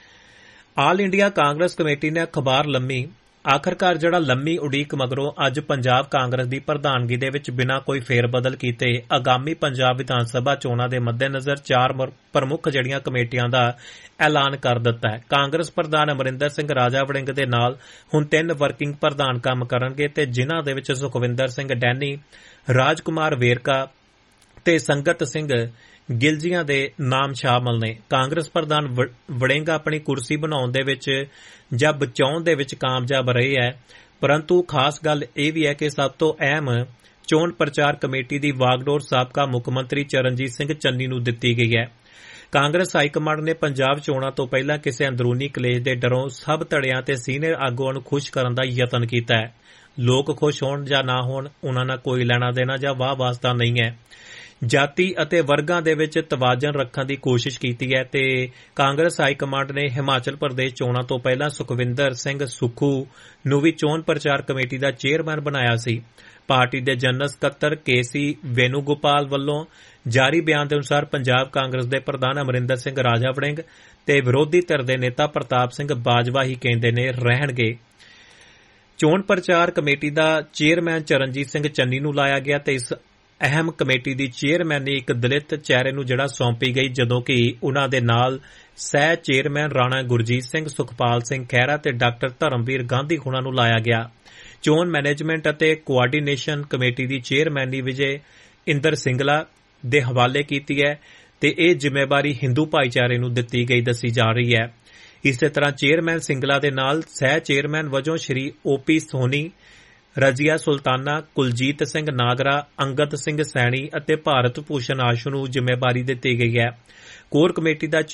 ਆਲ ਇੰਡੀਆ ਕਾਂਗਰਸ ਕਮੇਟੀ ਨੇ ਅਖਬਾਰ ਲੰਮੀ ਆਖਰਕਾਰ ਜਿਹੜਾ ਲੰਮੀ ਉਡੀਕ ਮਗਰੋਂ ਅੱਜ ਪੰਜਾਬ ਕਾਂਗਰਸ ਦੀ ਪ੍ਰਧਾਨਗੀ ਦੇ ਵਿੱਚ ਬਿਨਾਂ ਕੋਈ ਫੇਰਬਦਲ ਕੀਤੇ ਆਗਾਮੀ ਪੰਜਾਬ ਵਿਧਾਨ ਸਭਾ ਚੋਣਾਂ ਦੇ ਮੱਦੇਨਜ਼ਰ ਚਾਰ ਪ੍ਰਮੁੱਖ ਜਿਹੜੀਆਂ ਕਮੇਟੀਆਂ ਦਾ ਐਲਾਨ ਕਰ ਦਿੱਤਾ ਹੈ। ਕਾਂਗਰਸ ਪ੍ਰਧਾਨ ਅਮਰਿੰਦਰ ਸਿੰਘ ਰਾਜਾ ਵੜਿੰਗ ਦੇ ਨਾਲ ਹੁਣ ਤਿੰਨ ਵਰਕਿੰਗ ਪ੍ਰਧਾਨ ਕੰਮ ਕਰਨਗੇ ਤੇ ਜਿਨ੍ਹਾਂ ਦੇ ਵਿੱਚ ਸੁਖਵਿੰਦਰ ਸਿੰਘ ਡੈਨੀ, ਰਾਜ ਕੁਮਾਰ ਵੇਰਕਾ ਤੇ ਸੰਗਤ ਸਿੰਘ ਗਿਲਜੀਆਂ ਦੇ ਨਾਮ ਸ਼ਾਮਲ ਨੇ। ਕਾਂਗਰਸ ਪ੍ਰਧਾਨ ਵੜਿੰਗ ਆਪਣੀ ਕੁਰਸੀ ਬਣਾਉਣ ਦੇ ਵਿੱਚ ਜਾਂ ਬਚਾਉਣ ਦੇ ਵਿੱਚ ਕਾਮਯਾਬ ਰਹੇ ਹੈ, ਪਰੰਤੂ ਖਾਸ ਗੱਲ ਇਹ ਵੀ ਹੈ ਕਿ ਸਭ ਤੋਂ ਅਹਿਮ ਚੋਣ ਪ੍ਰਚਾਰ ਕਮੇਟੀ ਦੀ ਵਾਗਡੋਰ ਸਾਬਕਾ ਮੁੱਖ ਮੰਤਰੀ ਚਰਨਜੀਤ ਸਿੰਘ ਚੰਨੀ ਨੂੰ ਦਿੱਤੀ ਗਈ ਹੈ। ਕਾਂਗਰਸ ਹਾਈਕਮਾਂਡ ਨੇ ਪੰਜਾਬ ਚੋਣਾਂ ਤੋਂ ਪਹਿਲਾਂ ਕਿਸੇ ਅੰਦਰੂਨੀ ਕਲੇਸ਼ ਦੇ ਡਰੋਂ ਸਭ ਧੜਿਆਂ ਤੇ ਸੀਨੀਅਰ ਆਗੂਆਂ ਨੂੰ ਖੁਸ਼ ਕਰਨ ਦਾ ਯਤਨ ਕੀਤਾ ਹੈ। ਲੋਕ ਖੁਸ਼ ਹੋਣ ਜਾਂ ਨਾ ਹੋਣ, ਉਨ੍ਹਾਂ ਨਾਲ ਕੋਈ ਲੈਣਾ ਦੇਣਾ ਜਾਂ ਵਾਹ ਵਾਸਤਾ ਨਹੀਂ ਹੈ। ਜਾਤੀ ਅਤੇ ਵਰਗਾਂ ਦੇ ਵਿੱਚ ਤਵਾਜ਼ਨ ਰੱਖਣ ਦੀ ਕੋਸ਼ਿਸ਼ ਕੀਤੀ ਹੈ ਤੇ ਕਾਂਗਰਸ ਹਾਈ ਕਮਾਂਡ ਨੇ ਹਿਮਾਚਲ ਪ੍ਰਦੇਸ਼ ਚੋਣਾਂ ਤੋਂ ਪਹਿਲਾਂ ਸੁਖਵਿੰਦਰ ਸਿੰਘ ਸੁੱਖੂ ਨੂੰ ਵੀ ਚੋਣ ਪ੍ਰਚਾਰ ਕਮੇਟੀ ਦਾ ਚੇਅਰਮੈਨ ਬਣਾਇਆ ਸੀ। ਪਾਰਟੀ ਦੇ ਜਨਰਲ ਸਕੱਤਰ ਕੇ ਸੀ ਵੇਨੂਗੋਪਾਲ ਵੱਲੋਂ ਜਾਰੀ ਬਿਆਨ ਦੇ ਅਨੁਸਾਰ ਪੰਜਾਬ ਕਾਂਗਰਸ ਦੇ ਪ੍ਰਧਾਨ ਅਮਰਿੰਦਰ ਸਿੰਘ ਰਾਜਾ ਵੜਿੰਗ ਤੇ ਵਿਰੋਧੀ ਧਿਰ ਦੇ ਨੇਤਾ ਪ੍ਰਤਾਪ ਸਿੰਘ ਬਾਜਵਾ ਹੀ ਕਹਿੰਦੇ ਨੇ ਰਹਿਣਗੇ। ਚੋਣ ਪ੍ਰਚਾਰ ਕਮੇਟੀ ਦਾ ਚੇਅਰਮੈਨ ਚਰਨਜੀਤ ਸਿੰਘ ਚੰਨੀ ਨੂੰ ਲਾਇਆ ਗਿਆ ਤੇ ਇਸ ਅਹਿਮ ਕਮੇਟੀ ਦੀ ਚੇਅਰਮੈਨੀ ਇੱਕ ਦਲਿਤ ਚਿਹਰੇ ਨੂੰ ਜਿਹੜਾ ਸੌਂਪੀ ਗਈ, ਜਦੋਂ ਕਿ ਉਨ੍ਹਾਂ ਦੇ ਨਾਲ ਸਹਿ ਚੇਅਰਮੈਨ ਰਾਣਾ ਗੁਰਜੀਤ ਸਿੰਘ, ਸੁਖਪਾਲ ਸਿੰਘ ਖਹਿਰਾ ਤੇ ਡਾਕਟਰ ਧਰਮਵੀਰ ਗਾਂਧੀ ਹੁਣਾਂ ਨੂੰ ਲਾਇਆ ਗਿਆ। ਚੋਣ ਮੈਨੇਜਮੈਂਟ ਅਤੇ ਕੋਆਰਡੀਨੇਸ਼ਨ ਕਮੇਟੀ ਦੀ ਚੇਅਰਮੈਨੀ ਵਿਜੇ ਇੰਦਰ ਸਿੰਗਲਾ ਦੇ ਹਵਾਲੇ ਕੀਤੀ ਹੈ ਤੇ ਇਹ ਜ਼ਿੰਮੇਵਾਰੀ ਹਿੰਦੂ ਭਾਈਚਾਰੇ ਨੂੰ ਦਿੱਤੀ ਗਈ ਦੱਸੀ ਜਾ ਰਹੀ ਹੈ। ਇਸੇ ਤਰ੍ਹਾਂ ਚੇਅਰਮੈਨ ਸਿੰਗਲਾ ਦੇ ਨਾਲ ਸਹਿ ਚੇਅਰਮੈਨ ਵਜੋਂ ਸ਼੍ਰੀ ਓ ਪੀ ਸੋਨੀ, ਰਜ਼ੀਆ ਸੁਲਤਾਨਾ, ਕੁਲਜੀਤ ਸਿੰਘ ਨਾਗਰਾ, ਅੰਗਦ ਸਿੰਘ ਸੈਣੀ ਅਤੇ ਭਾਰਤ ਭੂਸ਼ਣ ਆਸ਼ੂ ਨੂੰ ਜ਼ਿੰਮੇਵਾਰੀ ਦਿੱਤੀ ਗਈ ਹੈ। ਕੋਰ ਕਮੇਟੀ ਦਾ